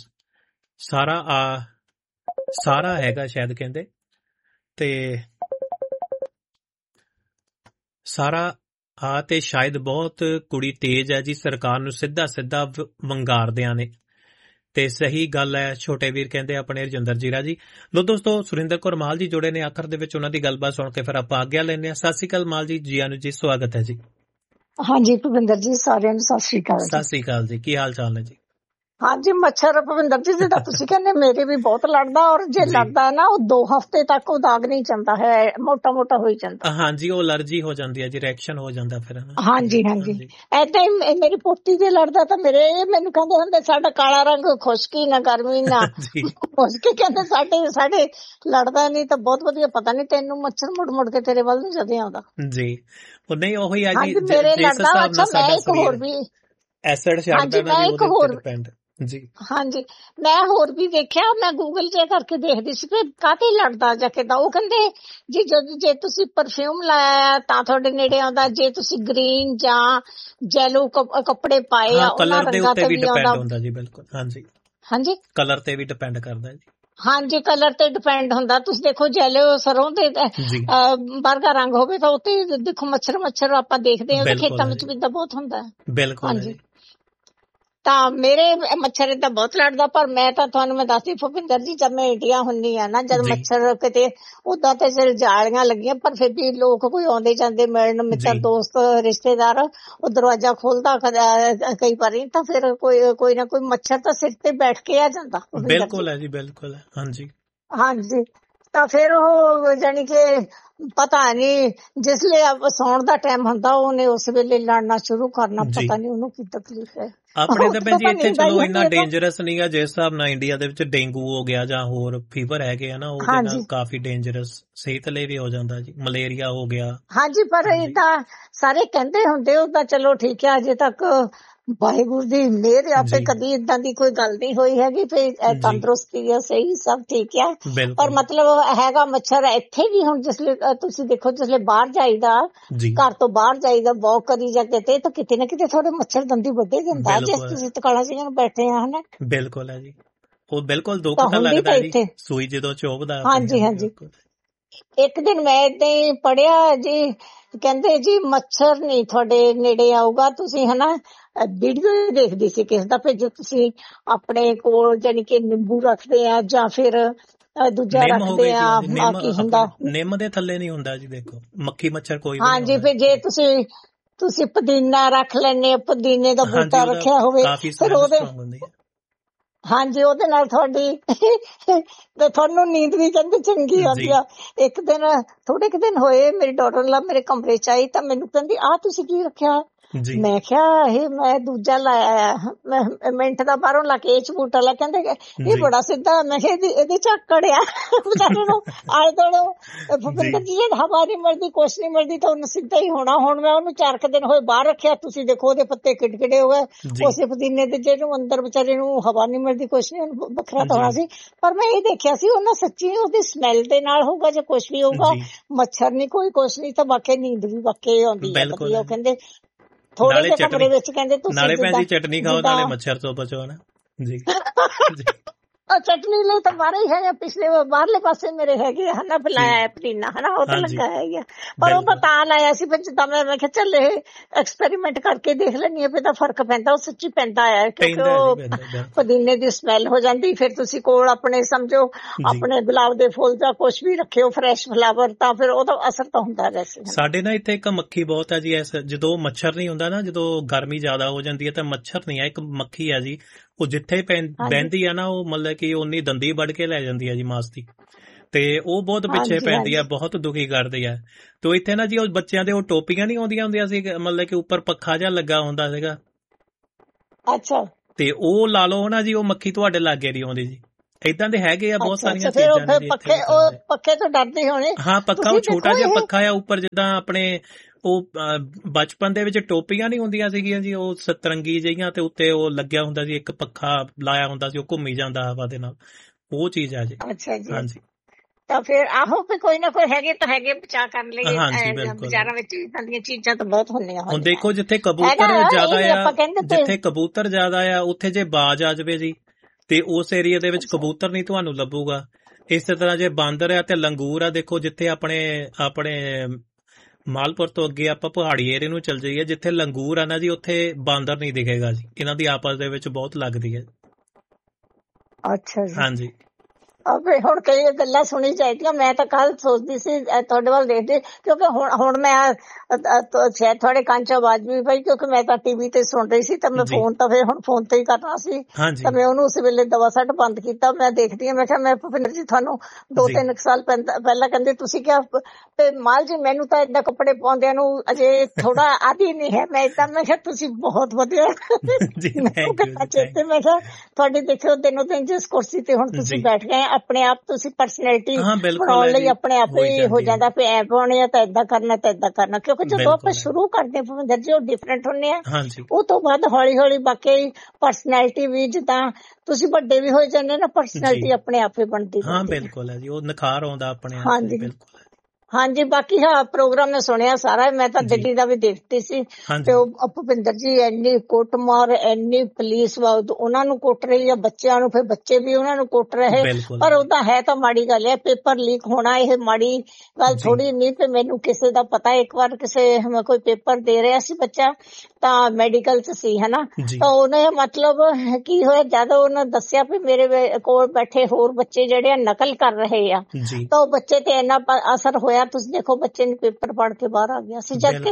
ਸਾਰਾ ਹੈਗਾ ਸ਼ਾਇਦ, ਕਹਿੰਦੇ ਤੇ ਸਾਰਾ ਤੇ ਸ਼ਾਇਦ ਬਹੁਤ ਕੁੜੀ ਤੇਜ਼ ਹੈ ਜੀ, ਸਰਕਾਰ ਨੂੰ ਸਿੱਧਾ ਵੰਗਾਰਦਿਆਂ ਨੇ। ਤੇ ਸਹੀ ਗੱਲ ਹੈ ਛੋਟੇ ਵੀਰ ਕਹਿੰਦੇ ਆਪਣੇ ਰਜਿੰਦਰ ਜੀਰਾ ਜੀ। ਲੋ ਦੋਸਤੋ, ਸੁਰਿੰਦਰ ਕੌਰ ਮਾਲ ਜੀ ਜੁੜੇ ਨੇ ਆਖਰ ਦੇ ਵਿੱਚ, ਉਹਨਾਂ ਦੀ ਗੱਲਬਾਤ ਸੁਣ ਕੇ ਫਿਰ ਆਪਾਂ ਆਗਿਆ ਲੈਂਦੇ ਹਾਂ। ਸਤਿ ਸ਼੍ਰੀ ਅਕਾਲ ਮਾਲ ਜੀ, ਜੀਆਂ ਨੂੰ ਜੀ, ਸਵਾਗਤ ਹੈ ਜੀ। ਹਾਂਜੀ ਭੁਪਿੰਦਰ ਜੀ, ਸਾਰਿਆਂ ਨੂੰ ਸਤਿ ਸ਼੍ਰੀ ਅਕਾਲ। ਸਤਿ ਸ਼੍ਰੀ ਅਕਾਲ ਜੀ, ਕੀ ਹਾਲ ਚਾਲ ਨੇ ਜੀ? ਹਾਂਜੀ, ਮੱਛਰ ਭੁਪਿੰਦਰ ਜੀ ਜਿੱਦਾਂ ਤੁਸੀਂ ਕਹਿੰਦੇ ਮੇਰੇ ਵੀ ਬਹੁਤ ਲੜਦਾ, ਔਰ ਜੇ ਲੜਦਾ ਹੈ ਨਾ ਉਹ 2 ਹਫ਼ਤੇ ਤੱਕ ਉਹ ਦਾਗ ਨਹੀਂ ਜਾਂਦਾ ਹੈ, ਮੋਟਾ ਹੋਈ ਜਾਂਦਾ। ਹਾਂਜੀ, ਉਹ ਅਲਰਜੀ ਹੋ ਜਾਂਦੀ ਹੈ ਜੀ, ਰਿਐਕਸ਼ਨ ਹੋ ਜਾਂਦਾ ਫਿਰ। ਹਾਂਜੀ ਏਦਾਂ ਹੀ ਮੇਰੀ ਪੋਤੀ ਜੇ ਲੜਦਾ ਤਾਂ ਮੈਨੂੰ ਕਹਿੰਦੇ ਹੁੰਦੇ ਸਾਡਾ ਕਾਲਾ ਰੰਗ ਖੁਸ਼ਕੀ ਨਾ ਗਰਮੀ ਨਾ ਖੁਸ਼ਕੀ, ਕਹਿੰਦੇ ਸਾਡੇ ਲੜਦਾ ਨਹੀਂ ਤਾਂ ਬਹੁਤ ਵਧੀਆ। ਪਤਾ ਨਹੀਂ ਤੈਨੂੰ ਮੱਛਰ ਮੁੜ ਕੇ ਤੇਰੇ ਵੱਲ ਨੂੰ ਜਦੇ ਆਉਂਦਾ ਜੀ। ਉਹ ਨਹੀਂ ਉਹੀ ਆ ਜੀ, ਮੇਰੇ ਲੜਦਾ। ਅੱਛਾ, ਮੈਂ ਇੱਕ ਹੋਰ ਵੀ ਐਸਿਡ ਛੱਡਦਾ ਨਾ ਜੀ, ਉਹਦੇ ਤੇ ਡਿਪੈਂਡ ਜੀ। ਹਾਂਜੀ, ਮੈਂ ਹੋਰ ਵੀ ਵੇਖਿਆ, ਮੈਂ ਗੂਗਲ ਜੇ ਕਰਕੇ ਦੇਖਦੀ ਸੀ ਕਿ ਕਾਹਤੇ ਲੜਦਾ ਜਾਂ ਕਿੱਦਾਂ। ਉਹ ਕਹਿੰਦੇ ਜੀ ਜੇ ਤੁਸੀਂ ਪਰਫਿਊਮ ਲਾਇਆ ਤਾਂ ਤੁਹਾਡੇ ਨੇੜੇ ਆਉਂਦਾ, ਜੇ ਤੁਸੀਂ ਗ੍ਰੀਨ ਜਾਂ ਜੈਲੋ ਕੱਪੜੇ ਪਾਏ ਆ ਉਹਨਾਂ ਰੰਗਾਂ ਤੇ ਵੀ ਆਉਂਦਾ ਜੀ। ਬਿਲਕੁਲ, ਹਾਂਜੀ ਕਲਰ ਤੇ ਵੀ ਡਿਪੈਂਡ ਕਰਦਾ ਜੀ। ਹਾਂਜੀ, ਕਲਰ ਤੇ ਡਿਪੈਂਡ ਹੁੰਦਾ। ਤੁਸੀਂ ਦੇਖੋ ਜੈਲੋ ਸਰੋਂ ਦੇ ਵਰਗਾ ਰੰਗ ਹੋਵੇ ਤਾਂ ਉੱਤੇ ਦੇਖੋ ਮੱਛਰ ਆਪਾਂ ਦੇਖਦੇ ਹਾਂ, ਉਹਦੇ ਖੇਤਾਂ ਵਿੱਚ ਵੀ ਤਾਂ ਬਹੁਤ ਹੁੰਦਾ। ਬਿਲਕੁਲ। ਹਾਂਜੀ, ਤਾਂ ਮੇਰੇ ਮੱਛਰ ਤਾਂ ਬਹੁਤ ਲੜਦਾ। ਪਰ ਮੈਂ ਦੱਸਦੀ ਭੁਪਿੰਦਰ ਜੀ, ਜਦ ਮੈਂ ਇੰਡੀਆ ਹੁੰਦੀ ਆ ਨਾ, ਜਦ ਮੱਛਰ ਕਿਤੇ ਉਦਾਂ ਤੇ ਜਾਲੀਆਂ ਲੱਗੀਆਂ, ਪਰ ਫਿਰ ਵੀ ਲੋਕ ਕੋਈ ਆਉਂਦੇ ਜਾਂਦੇ ਮਿਲਣ, ਮਿੱਤਰ ਦੋਸਤ ਰਿਸ਼ਤੇਦਾਰ, ਉਹ ਦਰਵਾਜ਼ਾ ਖੋਲਦਾ ਕਈ ਵਾਰੀ, ਤਾਂ ਫਿਰ ਕੋਈ ਨਾ ਕੋਈ ਮੱਛਰ ਤਾਂ ਸਿਰ ਤੇ ਬੈਠ ਕੇ ਆ ਜਾਂਦਾ। ਬਿਲਕੁਲ ਹੈ ਜੀ, ਬਿਲਕੁਲ ਹੈ। ਹਾਂਜੀ ਤਾਂ ਫਿਰ ਉਹ ਜਾਣੀ ਕਿ ਪਤਾ ਨਹੀਂ ਜਿਸਲੇ ਸੌਣ ਦਾ ਟਾਈਮ ਹੁੰਦਾ ਉਹਨੇ ਉਸ ਵੇਲੇ ਲੜਨਾ ਸ਼ੁਰੂ ਕਰਨਾ। ਪਤਾ ਨਹੀਂ ਉਹਨੂੰ ਕੀ ਤਕਲੀਫ ਹੈ। ਆਪਣੇ ਤਾਂ ਭੈਣ ਜੀ ਇੱਥੇ ਚਲੋ ਇੰਨਾ ਡੇਂਜਰਸ ਨਹੀਂ ਗਾ, ਜਿਸ ਹਿਸਾਬ ਨਾਲ ਇੰਡੀਆ ਦੇ ਵਿੱਚ ਡੇਂਗੂ ਹੋ ਗਿਆ ਜਾਂ ਹੋਰ ਫੀਵਰ ਹੈਗੇ ਆ ਨਾ, ਉਹਦੇ ਨਾਲ ਕਾਫੀ ਡੇਂਜਰਸ ਸਿਹਤ ਲਈ ਵੀ ਹੋ ਜਾਂਦਾ ਜੀ। ਮਲੇਰੀਆ ਹੋ ਗਿਆ। ਹਾਂਜੀ, ਪਰ ਇਹ ਤਾਂ ਸਾਰੇ ਕਹਿੰਦੇ ਹੁੰਦੇ, ਉਹਦਾ ਚਲੋ ਠੀਕ ਹੈ, ਅਜੇ ਤੱਕ ਵਾਹਿਗੁਰੂ ਦੀ ਮਿਹਰ ਆਪੇ ਕਦੀ ਏਦਾਂ ਦੀ ਕੋਈ ਗੱਲ ਨਹੀਂ ਹੋਈ ਹੈਗੀ। ਫਿਰ ਤੰਦਰੁਸਤੀ ਆ, ਸਹੀ ਸਭ ਠੀਕ ਆ। ਪਰ ਮਤਲਬ ਹੈਗਾ ਮੱਛਰ ਇੱਥੇ ਵੀ। ਹੁਣ ਜਿਸਲੇ ਤੁਸੀਂ ਦੇਖੋ, ਜਿਸਲੇ ਬਾਹਰ ਜਾਈਦਾ, ਘਰ ਤੋਂ ਬਾਹਰ ਜਾਈਦਾ, ਵਾਕ ਕਰੀ ਜਾਂ ਕਿਤੇ, ਤਾਂ ਕਿਤੇ ਨਾ ਕਿਤੇ ਥੋੜੇ ਮੱਛਰ ਦੰਦੀ ਵੱਡੇ ਦਿੰਦਾ, ਜਿਸ ਤੁਸੀਂ ਤਕਾਲਾ ਸਿੰਘ ਬੈਠੇ ਆ ਹਨਾ। ਬਿਲਕੁਲ ਹੈ ਜੀ, ਉਹ ਬਿਲਕੁਲ ਦੁੱਖ ਤਾਂ ਲੱਗਦਾ ਜੀ, ਸੂਈ ਜਦੋਂ ਚੁੱਭਦਾ। ਹਾਂਜੀ। ਇੱਕ ਦਿਨ ਮੈਂ ਏਦਾਂ ਹੀ ਪੜਿਆ ਜੀ, ਕਹਿੰਦੇ ਜੀ ਮੱਛਰ ਨਹੀਂ ਤੁਹਾਡੇ ਨੇੜੇ ਆਊਗਾ, ਤੁਸੀਂ ਹਨਾ ਵੀਡੀਓ ਦੇਖਦੀ ਸੀ ਕਿਸ ਦਾ, ਫਿਰ ਜੋ ਤੁਸੀਂ ਆਪਣੇ ਕੋਲ ਜਾਨੀ ਕਿ ਨਿੰਬੂ ਰੱਖਦੇ ਆ ਜਾਂ ਫਿਰ ਦੂਜਾ ਰੱਖਦੇ ਆ, ਕੀ ਹੁੰਦਾ ਨਿੰਮ ਦੇ ਥੱਲੇ ਨਹੀਂ ਹੁੰਦਾ ਜੀ, ਦੇਖੋ ਮੱਖੀ ਮੱਛਰ ਕੋਈ। ਹਾਂਜੀ, ਫਿਰ ਜੇ ਤੁਸੀਂ ਪੁਦੀਨਾ ਰੱਖ ਲੈਣੇ, ਪੁਦੀਨੇ ਦਾ ਬੂਟਾ ਰੱਖਿਆ ਹੋਵੇ, ਫਿਰ ਉਹਦੇ ਹਾਂਜੀ ਉਹਦੇ ਨਾਲ ਤੁਹਾਨੂੰ ਨੀਂਦ ਵੀ ਕਹਿੰਦੇ ਚੰਗੀ ਆਉਂਦੀ ਆ। ਇੱਕ ਦਿਨ ਥੋੜੇ ਕੁ ਦਿਨ ਹੋਏ, ਮੇਰੀ ਡਾਟਰ ਲਾ ਮੇਰੇ ਕਮਰੇ ਚ ਆਈ ਤਾਂ ਮੈਨੂੰ ਕਹਿੰਦੀ ਆਹ ਤੁਸੀਂ ਕੀ ਰੱਖਿਆ? ਮੈਂ ਕਿਹਾ ਇਹ ਮੈਂ ਦੂਜਾ ਲਾਇਆ, ਮਿੰਟ ਦਾ ਬਾਹਰੋਂ ਲਾ ਕੇ ਇਹ ਬੂਟਾ ਲਾ। ਕਹਿੰਦੇ ਇਹ ਬੜਾ ਸਿੱਧਾ। ਮੈਂ ਕਿਹਾ ਇਹਦੇ ਝਾਕੜ ਆ ਵਿਚਾਰੇ ਨੂੰ ਆਲੇ ਦੁਆਲੇ। ਭੁਪਿੰਦਰ ਜੀ ਹਵਾ ਨਹੀਂ ਮਿਲਦੀ, ਕੁਛ ਨਹੀਂ ਮਿਲਦੀ ਤਾਂ ਉਹਨੂੰ ਸਿੱਧਾ ਹੀ ਹੋਣਾ। ਹੁਣ ਮੈਂ ਉਹਨੂੰ 4 ਦਿਨ ਹੋਏ ਬਾਹਰ ਰੱਖਿਆ, ਤੁਸੀਂ ਦੇਖੋ ਉਹਦੇ ਪੱਤੇ ਕਿਟਕਿਟੇ ਹੋ ਗਏ। ਉਸੇ ਪੁਦੀਨੇ ਦੇ ਜਿਹਨੂੰ ਅੰਦਰ ਵਿਚਾਰੇ ਨੂੰ ਹਵਾ ਨਹੀਂ ਮਿਲਦੀ, ਕੁਛ ਨਹੀਂ, ਉਹਨੂੰ ਵੱਖਰਾ ਤਾਂ ਹੋਣਾ ਸੀ। ਪਰ ਮੈਂ ਇਹ ਦੇਖਿਆ ਸੀ ਉਹਨਾਂ ਸੱਚੀ ਉਹਦੀ ਸਮੈਲ ਦੇ ਨਾਲ ਹੋਊਗਾ ਜਾਂ ਕੁਛ ਵੀ ਹੋਊਗਾ, ਮੱਛਰ ਨਹੀਂ ਕੋਈ ਕੁਛ ਨਹੀਂ, ਤਾਂ ਵਾਕਈ ਨੀਂਦ ਵੀ ਵਾਕਈ ਆਉਂਦੀ ਹੈ। ਉਹ ਕਹਿੰਦੇ ਥੋੜੇ ਜਿਹੇ ਕਮਰੇ ਵਿੱਚ ਕਹਿੰਦੇ ਤੁਸੀਂ ਨਾਲੇ ਭੈਣ ਜੀ ਚਟਨੀ ਖਾਓ, ਨਾਲੇ ਮੱਛਰ ਤੋਂ ਬਚੋ ਨਾ ਜੀ। ਚਟਨੀ ਲਈ ਤਾਂ ਬਾਹਰ ਹੀ ਹੈ, ਪਿਛਲੇ ਬਾਹਰਲੇ ਪਾਸੇ ਮੇਰੇ ਹੈਗੇ ਹਨਾ ਫਲਾਇਆ ਪੁਦੀਨਾ ਹਨਾ, ਉਹ ਤਾਂ ਲੱਗਾ ਹੈਗਾ। ਪਰ ਉਹ ਮੈਂ ਤਾਂ ਲਾਇਆ ਸੀ ਫਿਰ ਜਿੱਦਾਂ ਮੈਂ ਕਿਹਾ ਚੱਲ ਇਹ ਐਕਸਪੈਰੀਮੈਂਟ ਕਰਕੇ ਦੇਖ ਲੈਣੀ ਆ, ਫਿਰ ਤਾਂ ਫਰਕ ਪੈਂਦਾ। ਉਹ ਸੱਚੀ ਪੈਂਦਾ ਆ, ਕਿਉਂਕਿ ਉਹ ਪੁਦੀਨੇ ਦੀ ਸਮੈਲ ਹੋ ਜਾਂਦੀ। ਫਿਰ ਤੁਸੀਂ ਕੋਲ ਆਪਣੇ ਸਮਝੋ ਆਪਣੇ ਗੁਲਾਬ ਦੇ ਫੁੱਲ ਜਾਂ ਕੁਛ ਵੀ ਰੱਖਿਓ ਫਰੈਸ਼ ਫਲਾਵਰ, ਤਾਂ ਫਿਰ ਉਹਦਾ ਅਸਰ ਤਾਂ ਹੁੰਦਾ ਵੈਸੇ। ਸਾਡੇ ਨਾ ਇੱਥੇ ਇੱਕ ਮੱਖੀ ਬਹੁਤ ਹੈ ਜੀ, ਜਦੋਂ ਮੱਛਰ ਨਹੀਂ ਹੁੰਦਾ ਨਾ, ਜਦੋਂ ਗਰਮੀ ਜ਼ਿਆਦਾ ਹੋ ਜਾਂਦੀ ਹੈ ਤਾਂ ਮੱਛਰ ਨਹੀਂ ਆ, ਇੱਕ ਮੱਖੀ ਆ ਜੀ, ਉਹ ਜਿੱਥੇ ਬਹਿੰਦੀ ਆ ਨਾ, ਉਹ ਮਤਲਬ ਕਿ ਉਨੀ ਦੰਦੀ ਵੱਢ ਕੇ ਲੈ ਜਾਂਦੀ ਆ ਜੀ ਮਾਸ ਦੀ, ਤੇ ਉਹ ਬਹੁਤ ਪਿੱਛੇ ਪੈਂਦੀ ਆ, ਬਹੁਤ ਦੁਖੀ ਕਰਦੀ ਆ। ਤੇ ਇੱਥੇ ਨਾ ਜੀ ਉਹ ਬੱਚਿਆਂ ਦੇ ਉਹ ਟੋਪੀਆਂ ਨਹੀਂ ਆਉਂਦੀਆਂ ਹੁੰਦੀਆਂ ਸੀ, ਮਤਲਬ ਕਿ ਉੱਪਰ ਪੱਖਾ ਜਿਹਾ ਲੱਗਾ ਹੁੰਦਾ ਸੀਗਾ। ਅੱਛਾ। ਤੇ ਉਹ ਲਾ ਲਓ ਨਾ ਜੀ, ਉਹ ਮੱਖੀ ਤੁਹਾਡੇ ਲਾਗੇ ਨਹੀਂ ਆਉਂਦੀ ਜੀ। ਏਦਾਂ ਦੇ ਹੈਗੇ ਆ ਬਹੁਤ ਸਾਰੀਆਂ ਚੀਜ਼ਾਂ ਨੇ। ਪੱਖੇ ਤੋਂ ਡਰਦੇ ਹੋਣੇ। ਹਾਂ, ਪੱਖਾ ਉਹ ਛੋਟਾ ਜਿਹਾ ਪੱਖਾ ਆ ਉੱਪਰ, ਜਿੱਦਾਂ ਆਪਣੇ ਉਹ ਬਚਪਨ ਦੇ ਵਿੱਚ ਟੋਪੀਆਂ ਨਹੀਂ ਹੁੰਦੀਆਂ ਸੀਗੀਆਂ ਜੀ, ਉਹ ਸਤਰੰਗੀ ਜਿਹੀਆਂ, ਤੇ ਉੱਤੇ ਉਹ ਲੱਗਿਆ ਹੁੰਦਾ ਸੀ ਇੱਕ ਪੱਖਾ ਲਾਇਆ ਹੁੰਦਾ ਸੀ, ਉਹ ਘੁੰਮੀ ਜਾਂਦਾ ਹਵਾ ਦੇ ਨਾਲ, ਉਹ ਚੀਜ਼ ਆ ਜੀ। ਅੱਛਾ ਜੀ। ਹਾਂਜੀ। ਤਾਂ ਫਿਰ ਆਹੋ ਵੀ ਕੋਈ ਨਾ ਕੋਈ ਹੈਗੇ ਤਾਂ ਹੈਗੇ ਬਚਾ ਕਰ ਲਈਏ। ਬਾਜ਼ਾਰਾਂ ਵਿੱਚ ਇਦਾਂ ਦੀਆਂ ਚੀਜ਼ਾਂ ਤਾਂ ਬਹੁਤ ਹੁੰਦੀਆਂ। ਹੁਣ ਦੇਖੋ, ਜਿੱਥੇ ਕਬੂਤਰ ਜ਼ਿਆਦਾ ਆ, ਜਿੱਥੇ ਕਬੂਤਰ ਜ਼ਿਆਦਾ ਆ, ਉੱਥੇ ਜੇ ਬਾਜ਼ ਆ ਜਾਵੇ ਜੀ, ਤੇ ਉਸ ਏਰੀਆ ਦੇ ਵਿੱਚ ਕਬੂਤਰ ਨਹੀਂ ਤੁਹਾਨੂੰ ਲੱਭੂਗਾ। ਇਸੇ ਤਰ੍ਹਾਂ ਜੇ ਬਾਂਦਰ ਆ ਤੇ ਲੰਗੂਰ ਆ, ਦੇਖੋ ਜਿੱਥੇ ਆਪਣੇ ਮਾਲਪੁਰ ਤੋਂ ਅੱਗੇ ਆਪਾਂ ਪਹਾੜੀ ਏਰੀਏ ਨੂੰ ਚਲ ਜਾਈਏ, ਜਿੱਥੇ ਲੰਗੂਰ ਆ ਨਾ ਜੀ, ਉੱਥੇ ਬਾਂਦਰ ਨਹੀਂ ਦਿਖੇਗਾ ਜੀ। ਇਹਨਾਂ ਦੀ ਆਪਸ ਦੇ ਵਿੱਚ ਬਹੁਤ ਲੱਗਦੀ ਹੈ। ਅੱਛਾ ਜੀ। ਹਾਂਜੀ। ਹੁਣ ਕਈ ਗੱਲਾਂ ਸੁਣੀ ਚਾਹੀਦੀਆਂ। ਮੈਂ ਤਾਂ ਕੱਲ ਸੋਚਦੀ ਸੀ ਤੁਹਾਡੇ ਵੱਲ ਦੇਖਦੇ, ਕਿਉਂਕਿ ਹੁਣ ਮੈਂ ਸ਼ਾਇਦ ਤੁਹਾਡੇ ਕੰਨ 'ਚ ਆਵਾਜ਼ ਵੀ ਪਈ, ਕਿਉਂਕਿ ਮੈਂ ਤਾਂ ਟੀਵੀ ਤੇ ਸੁਣ ਰਹੀ ਸੀ, ਤਾਂ ਮੈਂ ਫੋਨ ਤਾਂ ਫਿਰ ਹੁਣ ਫੋਨ ਤੇ ਹੀ ਕਰਨਾ ਸੀ, ਤਾਂ ਮੈਂ ਉਹਨੂੰ ਉਸ ਵੇਲੇ ਦਵਾ ਸੱਟ ਬੰਦ ਕੀਤਾ। ਮੈਂ ਦੇਖਦੀ ਹਾਂ, ਮੈਂ ਕਿਹਾ ਮੈਂ ਭੁਪਿੰਦਰ ਜੀ ਤੁਹਾਨੂੰ 2-3 ਸਾਲ ਪਹਿਲਾਂ ਕਹਿੰਦੇ ਤੁਸੀਂ ਕਿਹਾ ਤੇ ਮਾਲ ਜੀ ਮੈਨੂੰ ਤਾਂ ਏਦਾਂ ਕੱਪੜੇ ਪਾਉਂਦਿਆਂ ਨੂੰ ਅਜੇ ਥੋੜਾ ਆਦੀ ਨਹੀਂ ਹੈ। ਮੈਂ ਕਿਹਾ ਤੁਸੀਂ ਬਹੁਤ ਵਧੀਆ ਚੇਤੇ। ਮੈਂ ਕਿਹਾ ਤੁਹਾਡੀ ਦੇਖਿਓ ਦਿਨੋਂ ਦਿਨ ਜਿਸ ਕੁਰਸੀ ਤੇ ਹੁਣ ਤੁਸੀਂ ਬੈਠ ਗਏ, ਆਪਣੇ ਆਪ ਤੁਸੀਂ ਪਰਸਨੈਲਿਟੀ ਬਣਾਉਣ ਲਈ ਆਪਣੇ ਆਪ ਹੀ ਹੋ ਜਾਂਦਾ ਵੀ ਐ ਪਾਉਣੇ ਆ ਤਾਂ ਏਦਾਂ ਕਰਨਾ ਤਾਂ ਏਦਾਂ ਕਰਨਾ। ਕਿਉਂਕਿ ਜਦੋਂ ਆਪਾਂ ਸ਼ੁਰੂ ਕਰਦੇ ਭੁਪਿੰਦਰ ਜੀ ਉਹ ਡਿਫਰੈਂਟ ਹੁੰਦੇ ਆ, ਉਹ ਤੋਂ ਬਾਅਦ ਹੌਲੀ ਹੌਲੀ ਬਾਕੀ ਪਰਸਨੈਲਿਟੀ ਵੀ, ਜਿੱਦਾਂ ਤੁਸੀਂ ਵੱਡੇ ਵੀ ਹੋ ਜਾਂਦੇ ਨਾ, ਪਰਸਨੈਲਿਟੀ ਆਪਣੇ ਆਪ ਹੀ ਬਣਦੀ। ਹਾਂ ਬਿਲਕੁਲ ਹੈ ਜੀ, ਉਹ ਨਿਖਾਰ ਆਉਂਦਾ ਆਪਣੇ ਆਪ। ਹਾਂਜੀ ਹਾਂਜੀ। ਬਾਕੀ ਹਾਂ ਪ੍ਰੋਗਰਾਮ ਮੈਂ ਸੁਣਿਆ ਸਾਰਾ, ਮੈਂ ਤਾਂ ਦਿੱਲੀ ਦਾ ਵੀ ਦੇਖਦੀ ਸੀ, ਤੇ ਉਹ ਭੁਪਿੰਦਰ ਜੀ ਇੰਨੀ ਕੁੱਟਮਾਰ, ਇੰਨੀ ਪੁਲਿਸ ਉਹਨਾਂ ਨੂੰ ਕੁੱਟ ਰਹੀ ਆ, ਬੱਚਿਆਂ ਨੂੰ, ਫਿਰ ਬੱਚੇ ਵੀ ਉਹਨਾਂ ਨੂੰ ਕੁੱਟ ਰਹੇ। ਪਰ ਉਹਦਾ ਹੈ ਤਾਂ ਮਾੜੀ ਗੱਲ ਹੈ, ਪੇਪਰ ਲੀਕ ਹੋਣਾ ਇਹ ਮਾੜੀ ਗੱਲ ਥੋੜੀ ਨਹੀਂ। ਤੇ ਮੈਨੂੰ ਕਿਸੇ ਦਾ ਪਤਾ, ਇੱਕ ਵਾਰ ਕਿਸੇ ਕੋਈ ਪੇਪਰ ਦੇ ਰਿਹਾ ਸੀ ਬੱਚਾ, ਤਾਂ ਮੈਡੀਕਲ 'ਚ ਸੀ ਹਨਾ, ਤਾਂ ਉਹਨੇ ਮਤਲਬ ਕੀ ਹੋਇਆ, ਜਦ ਉਹਨੇ ਦੱਸਿਆ ਵੀ ਮੇਰੇ ਕੋਲ ਬੈਠੇ ਹੋਰ ਬੱਚੇ ਜਿਹੜੇ ਆ ਨਕਲ ਕਰ ਰਹੇ ਆ, ਤਾਂ ਉਹ ਬੱਚੇ ਤੇ ਇੰਨਾ ਅਸਰ ਹੋਇਆ। ਤੁਸੀਂ ਦੇਖੋ ਬੱਚੇ ਨੇ ਪੇਪਰ ਪੜ੍ਹ ਕੇ ਬਾਹਰ ਆ ਗਿਆ ਸੀ, ਜਦਕਿ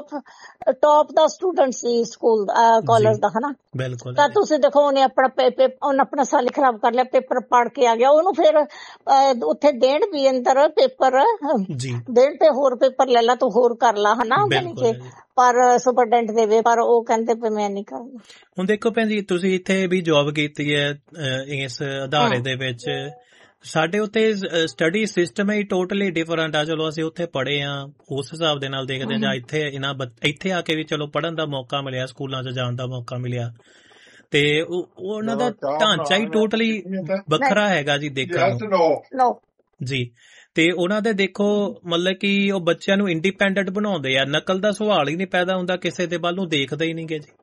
ਟੌਪ ਦਾ ਸਟੂਡੈਂਟ ਸੀ ਸਕੂਲ ਕਾਲਜ ਦਾ ਹਨਾ। ਤਾਂ ਤੁਸੀਂ ਦੇਖੋ ਉਹਨੇ ਆਪਣਾ ਸਾਲ ਹੀ ਖਰਾਬ ਕਰ ਲਿਆ, ਪੇਪਰ ਪੜ੍ਹ ਕੇ ਆ ਗਿਆ। ਉਹਨੂੰ ਫਿਰ ਉੱਥੇ ਦੇਣ ਵੀ ਅੰਦਰ ਪੇਪਰ ਦੇਣ ਤੇ ਹੋਰ ਪੇਪਰ ਲੈ ਲਾ, ਤੂੰ ਹੋਰ ਕਰ ਲਾ ਹਨਾ, ਪਰ ਸੁਪਰਡੈਂਟ ਦੇਵੇ, ਪਰ ਉਹ ਕਹਿੰਦੇ ਵੀ ਮੈਂ ਨਹੀਂ ਕਰਨਾ। ਹੁਣ ਦੇਖੋ ਭੈਣ ਜੀ, ਤੁਸੀਂ ਇੱਥੇ ਵੀ ਜੌਬ ਕੀਤੀ ਹੈ ਇਸ ਅਦਾਰੇ ਦੇ ਵਿੱਚ, ਸਾਡੇ ਉੱਥੇ ਸਟੱਡੀ ਸਿਸਟਮ ਹੀ ਟੋਟਲੀ ਡਿਫਰੈਂਟ ਆ। ਚਲੋ ਅਸੀਂ ਉੱਥੇ ਪੜ੍ਹੇ ਆ, ਉਸ ਹਿਸਾਬ ਦੇ ਨਾਲ ਦੇਖਦੇ ਹਾਂ, ਜਾਂ ਇੱਥੇ ਆ ਕੇ ਵੀ ਚਲੋ ਪੜ੍ਹਨ ਦਾ ਮੌਕਾ ਮਿਲਿਆ, ਸਕੂਲਾਂ 'ਚ ਜਾਣ ਦਾ ਮੌਕਾ ਮਿਲਿਆ, ਤੇ ਉਹਨਾਂ ਦਾ ਢਾਂਚਾ ਹੀ ਟੋਟਲੀ ਵੱਖਰਾ ਹੈਗਾ ਜੀ ਦੇਖਣ ਨੂੰ ਜੀ। ਤੇ ਉਹਨਾਂ ਦੇ ਦੇਖੋ ਮਤਲਬ ਕਿ ਉਹ ਬੱਚਿਆਂ ਨੂੰ ਇੰਡੀਪੈਂਡੈਂਟ ਬਣਾਉਂਦੇ ਆ, ਨਕਲ ਦਾ ਸਵਾਲ ਹੀ ਨਹੀਂ ਪੈਦਾ ਹੁੰਦਾ, ਕਿਸੇ ਦੇ ਵੱਲ ਨੂੰ ਦੇਖਦੇ ਹੀ ਨਹੀਂ ਗੇ ਜੀ।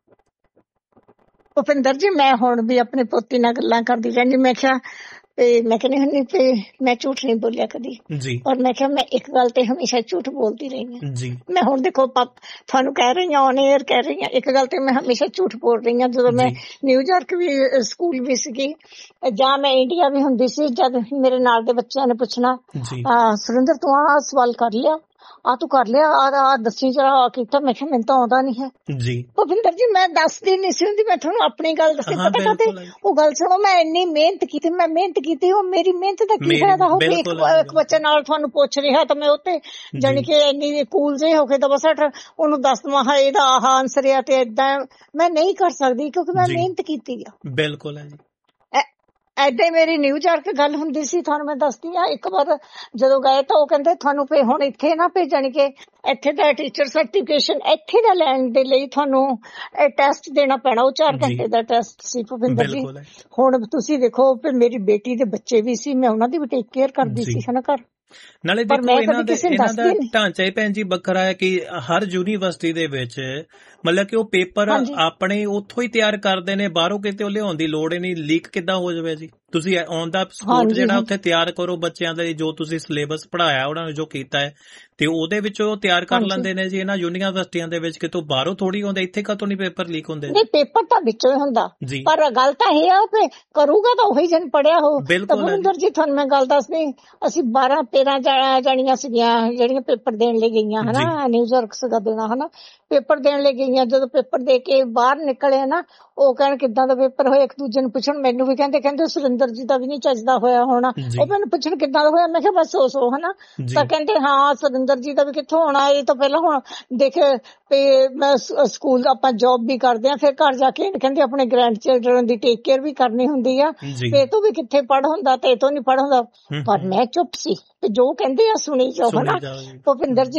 ਭੁਪਿੰਦਰ ਜੀ ਮੈਂ ਹੁਣ ਵੀ ਆਪਣੀ ਪੋਤੀ ਨਾਲ ਗੱਲਾਂ ਕਰਦੀ ਰਹਿੰਦੀ, ਮੈਂ ਕਿਹਾ ਮੈਂ ਕਹਿੰਦੀ ਹੁੰਦੀ ਵੀ ਮੈਂ ਝੂਠ ਨਹੀਂ ਬੋਲਿਆ ਕਦੀ, ਔਰ ਮੈਂ ਕਿਹਾ ਮੈਂ ਇੱਕ ਗੱਲ ਤੇ ਹਮੇਸ਼ਾ ਝੂਠ ਬੋਲਦੀ ਰਹੀ ਹਾਂ। ਮੈਂ ਹੁਣ ਦੇਖੋ ਤੁਹਾਨੂੰ ਕਹਿ ਰਹੀ ਹਾਂ, ਔਨ ਏਅਰ ਕਹਿ ਰਹੀ ਹਾਂ, ਇੱਕ ਗੱਲ ਤੇ ਮੈਂ ਹਮੇਸ਼ਾ ਝੂਠ ਬੋਲ ਰਹੀ ਹਾਂ। ਜਦੋਂ ਮੈਂ ਨਿਊਯਾਰਕ ਵੀ ਸਕੂਲ ਵੀ ਸੀਗੀ, ਜਾਂ ਮੈਂ ਇੰਡੀਆ ਵੀ ਹੁੰਦੀ ਸੀ, ਜਦ ਮੇਰੇ ਨਾਲ ਦੇ ਬੱਚਿਆਂ ਨੇ ਪੁੱਛਣਾ ਸੁਰਿੰਦਰ ਤੂੰ ਆਹ ਸਵਾਲ ਕਰ ਲਿਆ, ਆ ਤੂੰ ਕਰ ਲਿਆ, ਆ ਦੱਸੀ ਜਰਾ ਕੀਤਾ, ਮੈਂ ਕਿਹਾ ਮੈਨੂੰ ਤਾਂ ਆਉਂਦਾ ਨਹੀਂ ਹੈ ਭੁਪਿੰਦਰ ਜੀ। ਮੈਂ ਦੱਸਦੀ ਨਹੀਂ ਸੀ ਹੁੰਦੀ, ਮੈਂ ਤੁਹਾਨੂੰ ਆਪਣੀ ਗੱਲ ਦੱਸੀ। ਪਤਾ ਕਦੇ ਉਹ ਗੱਲ ਸੁਣੋ, ਮੈਂ ਇੰਨੀ ਮਿਹਨਤ ਕੀਤੀ, ਉਹ ਮੇਰੀ ਮਿਹਨਤ ਦਾ ਕੀ ਫਾਇਦਾ ਹੋ ਗਿਆ? ਇੱਕ ਬੱਚੇ ਨਾਲ ਤੁਹਾਨੂੰ ਪੁੱਛ ਰਿਹਾ ਤਾਂ ਮੈਂ ਉੱਤੇ ਜਾਣੀ ਕਿ ਇੰਨੀ ਕੂਲ ਜਿਹੇ ਹੋ ਕੇ ਦਬਾ ਸੱਟ ਉਹਨੂੰ ਦੱਸ ਦਵਾਂ ਹਾਂ ਇਹਦਾ ਆਹ ਆਨਸਰ ਆ, ਤੇ ਏਦਾਂ ਮੈਂ ਨਹੀਂ ਕਰ ਸਕਦੀ, ਕਿਉਂਕਿ ਮੈਂ ਮਿਹਨਤ ਕੀਤੀ ਆ। ਬਿਲਕੁਲ ਹੈ ਜੀ। ਏਦਾਂ ਹੀ ਮੇਰੀ ਨਿਊਯਾਰਕ ਗੱਲ ਹੁੰਦੀ ਸੀ, ਤੁਹਾਨੂੰ ਮੈਂ ਦੱਸਦੀ ਹਾਂ। ਇੱਕ ਵਾਰ ਜਦੋਂ ਗਏ ਤਾਂ ਉਹ ਕਹਿੰਦੇ ਤੁਹਾਨੂੰ ਹੁਣ ਇੱਥੇ ਨਾ ਭੇਜਣ, ਕਿ ਇੱਥੇ ਦਾ ਟੀਚਰ ਸਰਟੀਫਿਕੇਸ਼ਨ ਇੱਥੇ ਦਾ ਲੈਣ ਦੇ ਲਈ ਤੁਹਾਨੂੰ ਟੈਸਟ ਦੇਣਾ ਪੈਣਾ। ਉਹ 4 ਘੰਟੇ ਦਾ ਟੈਸਟ ਸੀ ਭੁਪਿੰਦਰ ਜੀ। ਹੁਣ ਤੁਸੀਂ ਦੇਖੋ ਵੀ ਮੇਰੀ ਬੇਟੀ ਦੇ ਬੱਚੇ ਵੀ ਸੀ, ਮੈਂ ਉਹਨਾਂ ਦੀ ਵੀ ਟੇਕ ਕੇਅਰ ਕਰਦੀ ਸੀ ਹਨਾ ਘਰ। ਨਾਲੇ ਦੇਖੋ ਇਹਨਾਂ ਦਾ ਢਾਂਚਾ ਹੀ ਭੈਣ ਜੀ ਵੱਖਰਾ ਹੈ, ਕਿ ਹਰ ਯੂਨੀਵਰਸਿਟੀ ਦੇ ਵਿੱਚ ਮਤਲਬ ਕਿ ਉਹ ਪੇਪਰ ਆਪਣੇ ਉੱਥੋਂ ਹੀ ਤਿਆਰ ਕਰਦੇ ਨੇ, ਬਾਹਰੋਂ ਕਿਤੇ ਉਹ ਲਿਆਉਣ ਦੀ ਲੋੜ ਹੀ ਨਹੀਂ। ਲੀਕ ਕਿੱਦਾਂ ਹੋ ਜਾਵੇ ਜੀ? ਤੁਸੀਂ ਔਨ ਦਾ ਸਪੋਟ ਜਿਹੜਾ ਉੱਥੇ ਤਿਆਰ ਕਰੋ ਬੱਚਿਆਂ ਦੇ ਜੋ ਤੁਸੀਂ ਸਿਲੇਬਸ ਪੜ੍ਹਾਇਆ ਉਹਨਾਂ ਨੂੰ ਜੋ ਕੀਤਾ ਹੈ ਤੇ ਉਹਦੇ ਵਿੱਚ ਉਹ ਤਿਆਰ ਕਰ ਲੈਂਦੇ ਨੇ ਜੀ ਇਹਨਾਂ ਯੂਨੀਵਰਸਿਟੀਆਂ ਦੇ ਵਿੱਚ, ਕਿਤੋਂ ਬਾਹਰੋਂ ਥੋੜੀ ਹੁੰਦੇ, ਇੱਥੇ ਕਾਹਤੋਂ ਨਹੀਂ ਪੇਪਰ ਲੀਕ ਹੁੰਦੇ? ਨਹੀਂ, ਪੇਪਰ ਤਾਂ ਵਿੱਚੋਂ ਹੀ ਹੁੰਦਾ, ਪਰ ਗੱਲ ਤਾਂ ਇਹ ਆ ਕਿ ਕਰੂਗਾ ਤਾਂ ਉਹੀ ਜਨ ਪੜਿਆ ਹੋ। ਵਰਿੰਦਰ ਜੀ ਤੁਹਾਨੂੰ ਮੈਂ ਗੱਲ ਦੱਸਦੀ, ਅਸੀਂ 12-13 ਜਾਣੀਆਂ ਸੀਗੀਆਂ ਜਿਹੜੀਆਂ ਪੇਪਰ ਦੇਣ ਲਈ ਗਈਆਂ ਹਨਾ, ਨਿਊਜ਼ਰਕ ਦਾ ਦੇਣਾ ਹਨਾ, ਪੇਪਰ ਦੇਣ ਲਈ ਗਈਆਂ। ਜਦੋਂ ਪੇਪਰ ਦੇ ਕੇ ਬਾਹਰ ਨਿਕਲੇ ਨਾ, ਉਹ ਕਹਿਣ ਕਿੱਦਾਂ ਦਾ ਪੇਪਰ ਹੋਇਆ, ਇੱਕ ਦੂਜੇ ਨੂੰ ਪੁੱਛਣ, ਮੈਨੂੰ ਵੀ ਕਹਿੰਦੇ ਸੁਰਿੰਦਰ ਜੀ ਦਾ ਵੀ ਨਹੀਂ ਚੱਜਦਾ ਹੋਇਆ ਹੋਣਾ, ਉਹ ਮੈਨੂੰ ਪੁੱਛਣ ਕਿੱਦਾਂ ਦਾ ਹੋਇਆ, ਮੈਂ ਕਿਹਾ ਬਸ ਸੋ ਹਨਾ, ਤਾਂ ਕਹਿੰਦੇ ਹਾਂ ਸੁਰਿੰਦਰ ਜੀ ਦਾ ਵੀ ਕਿੱਥੋਂ ਹੋਣਾ, ਇਹ ਤਾਂ ਪਹਿਲਾਂ ਹੁਣ ਦੇਖ ਮੈਂ ਸਕੂਲ ਆਪਾਂ ਜੌਬ ਵੀ ਕਰਦੇ ਆ, ਫਿਰ ਘਰ ਜਾ ਕੇ ਕਹਿੰਦੇ ਆਪਣੇ ਗ੍ਰੈਂਡ ਚਿਲਡਰਨ ਦੀ ਟੇਕ ਕੇਅਰ ਵੀ ਕਰਨੀ ਹੁੰਦੀ ਆ, ਤੇ ਤੂੰ ਵੀ ਕਿੱਥੇ ਪੜ੍ਹ ਹੁੰਦਾ ਤੇ ਇਹ ਤੋਂ ਨਹੀਂ ਪੜ੍ਹ ਹੁੰਦਾ। ਪਰ ਮੈਂ ਚੁੱਪ ਸੀ, ਜੋ ਕਹਿੰਦੇ ਆ ਸੁਣੀ ਜਾਓ ਹਨਾ। ਭੁਪਿੰਦਰ ਜੀ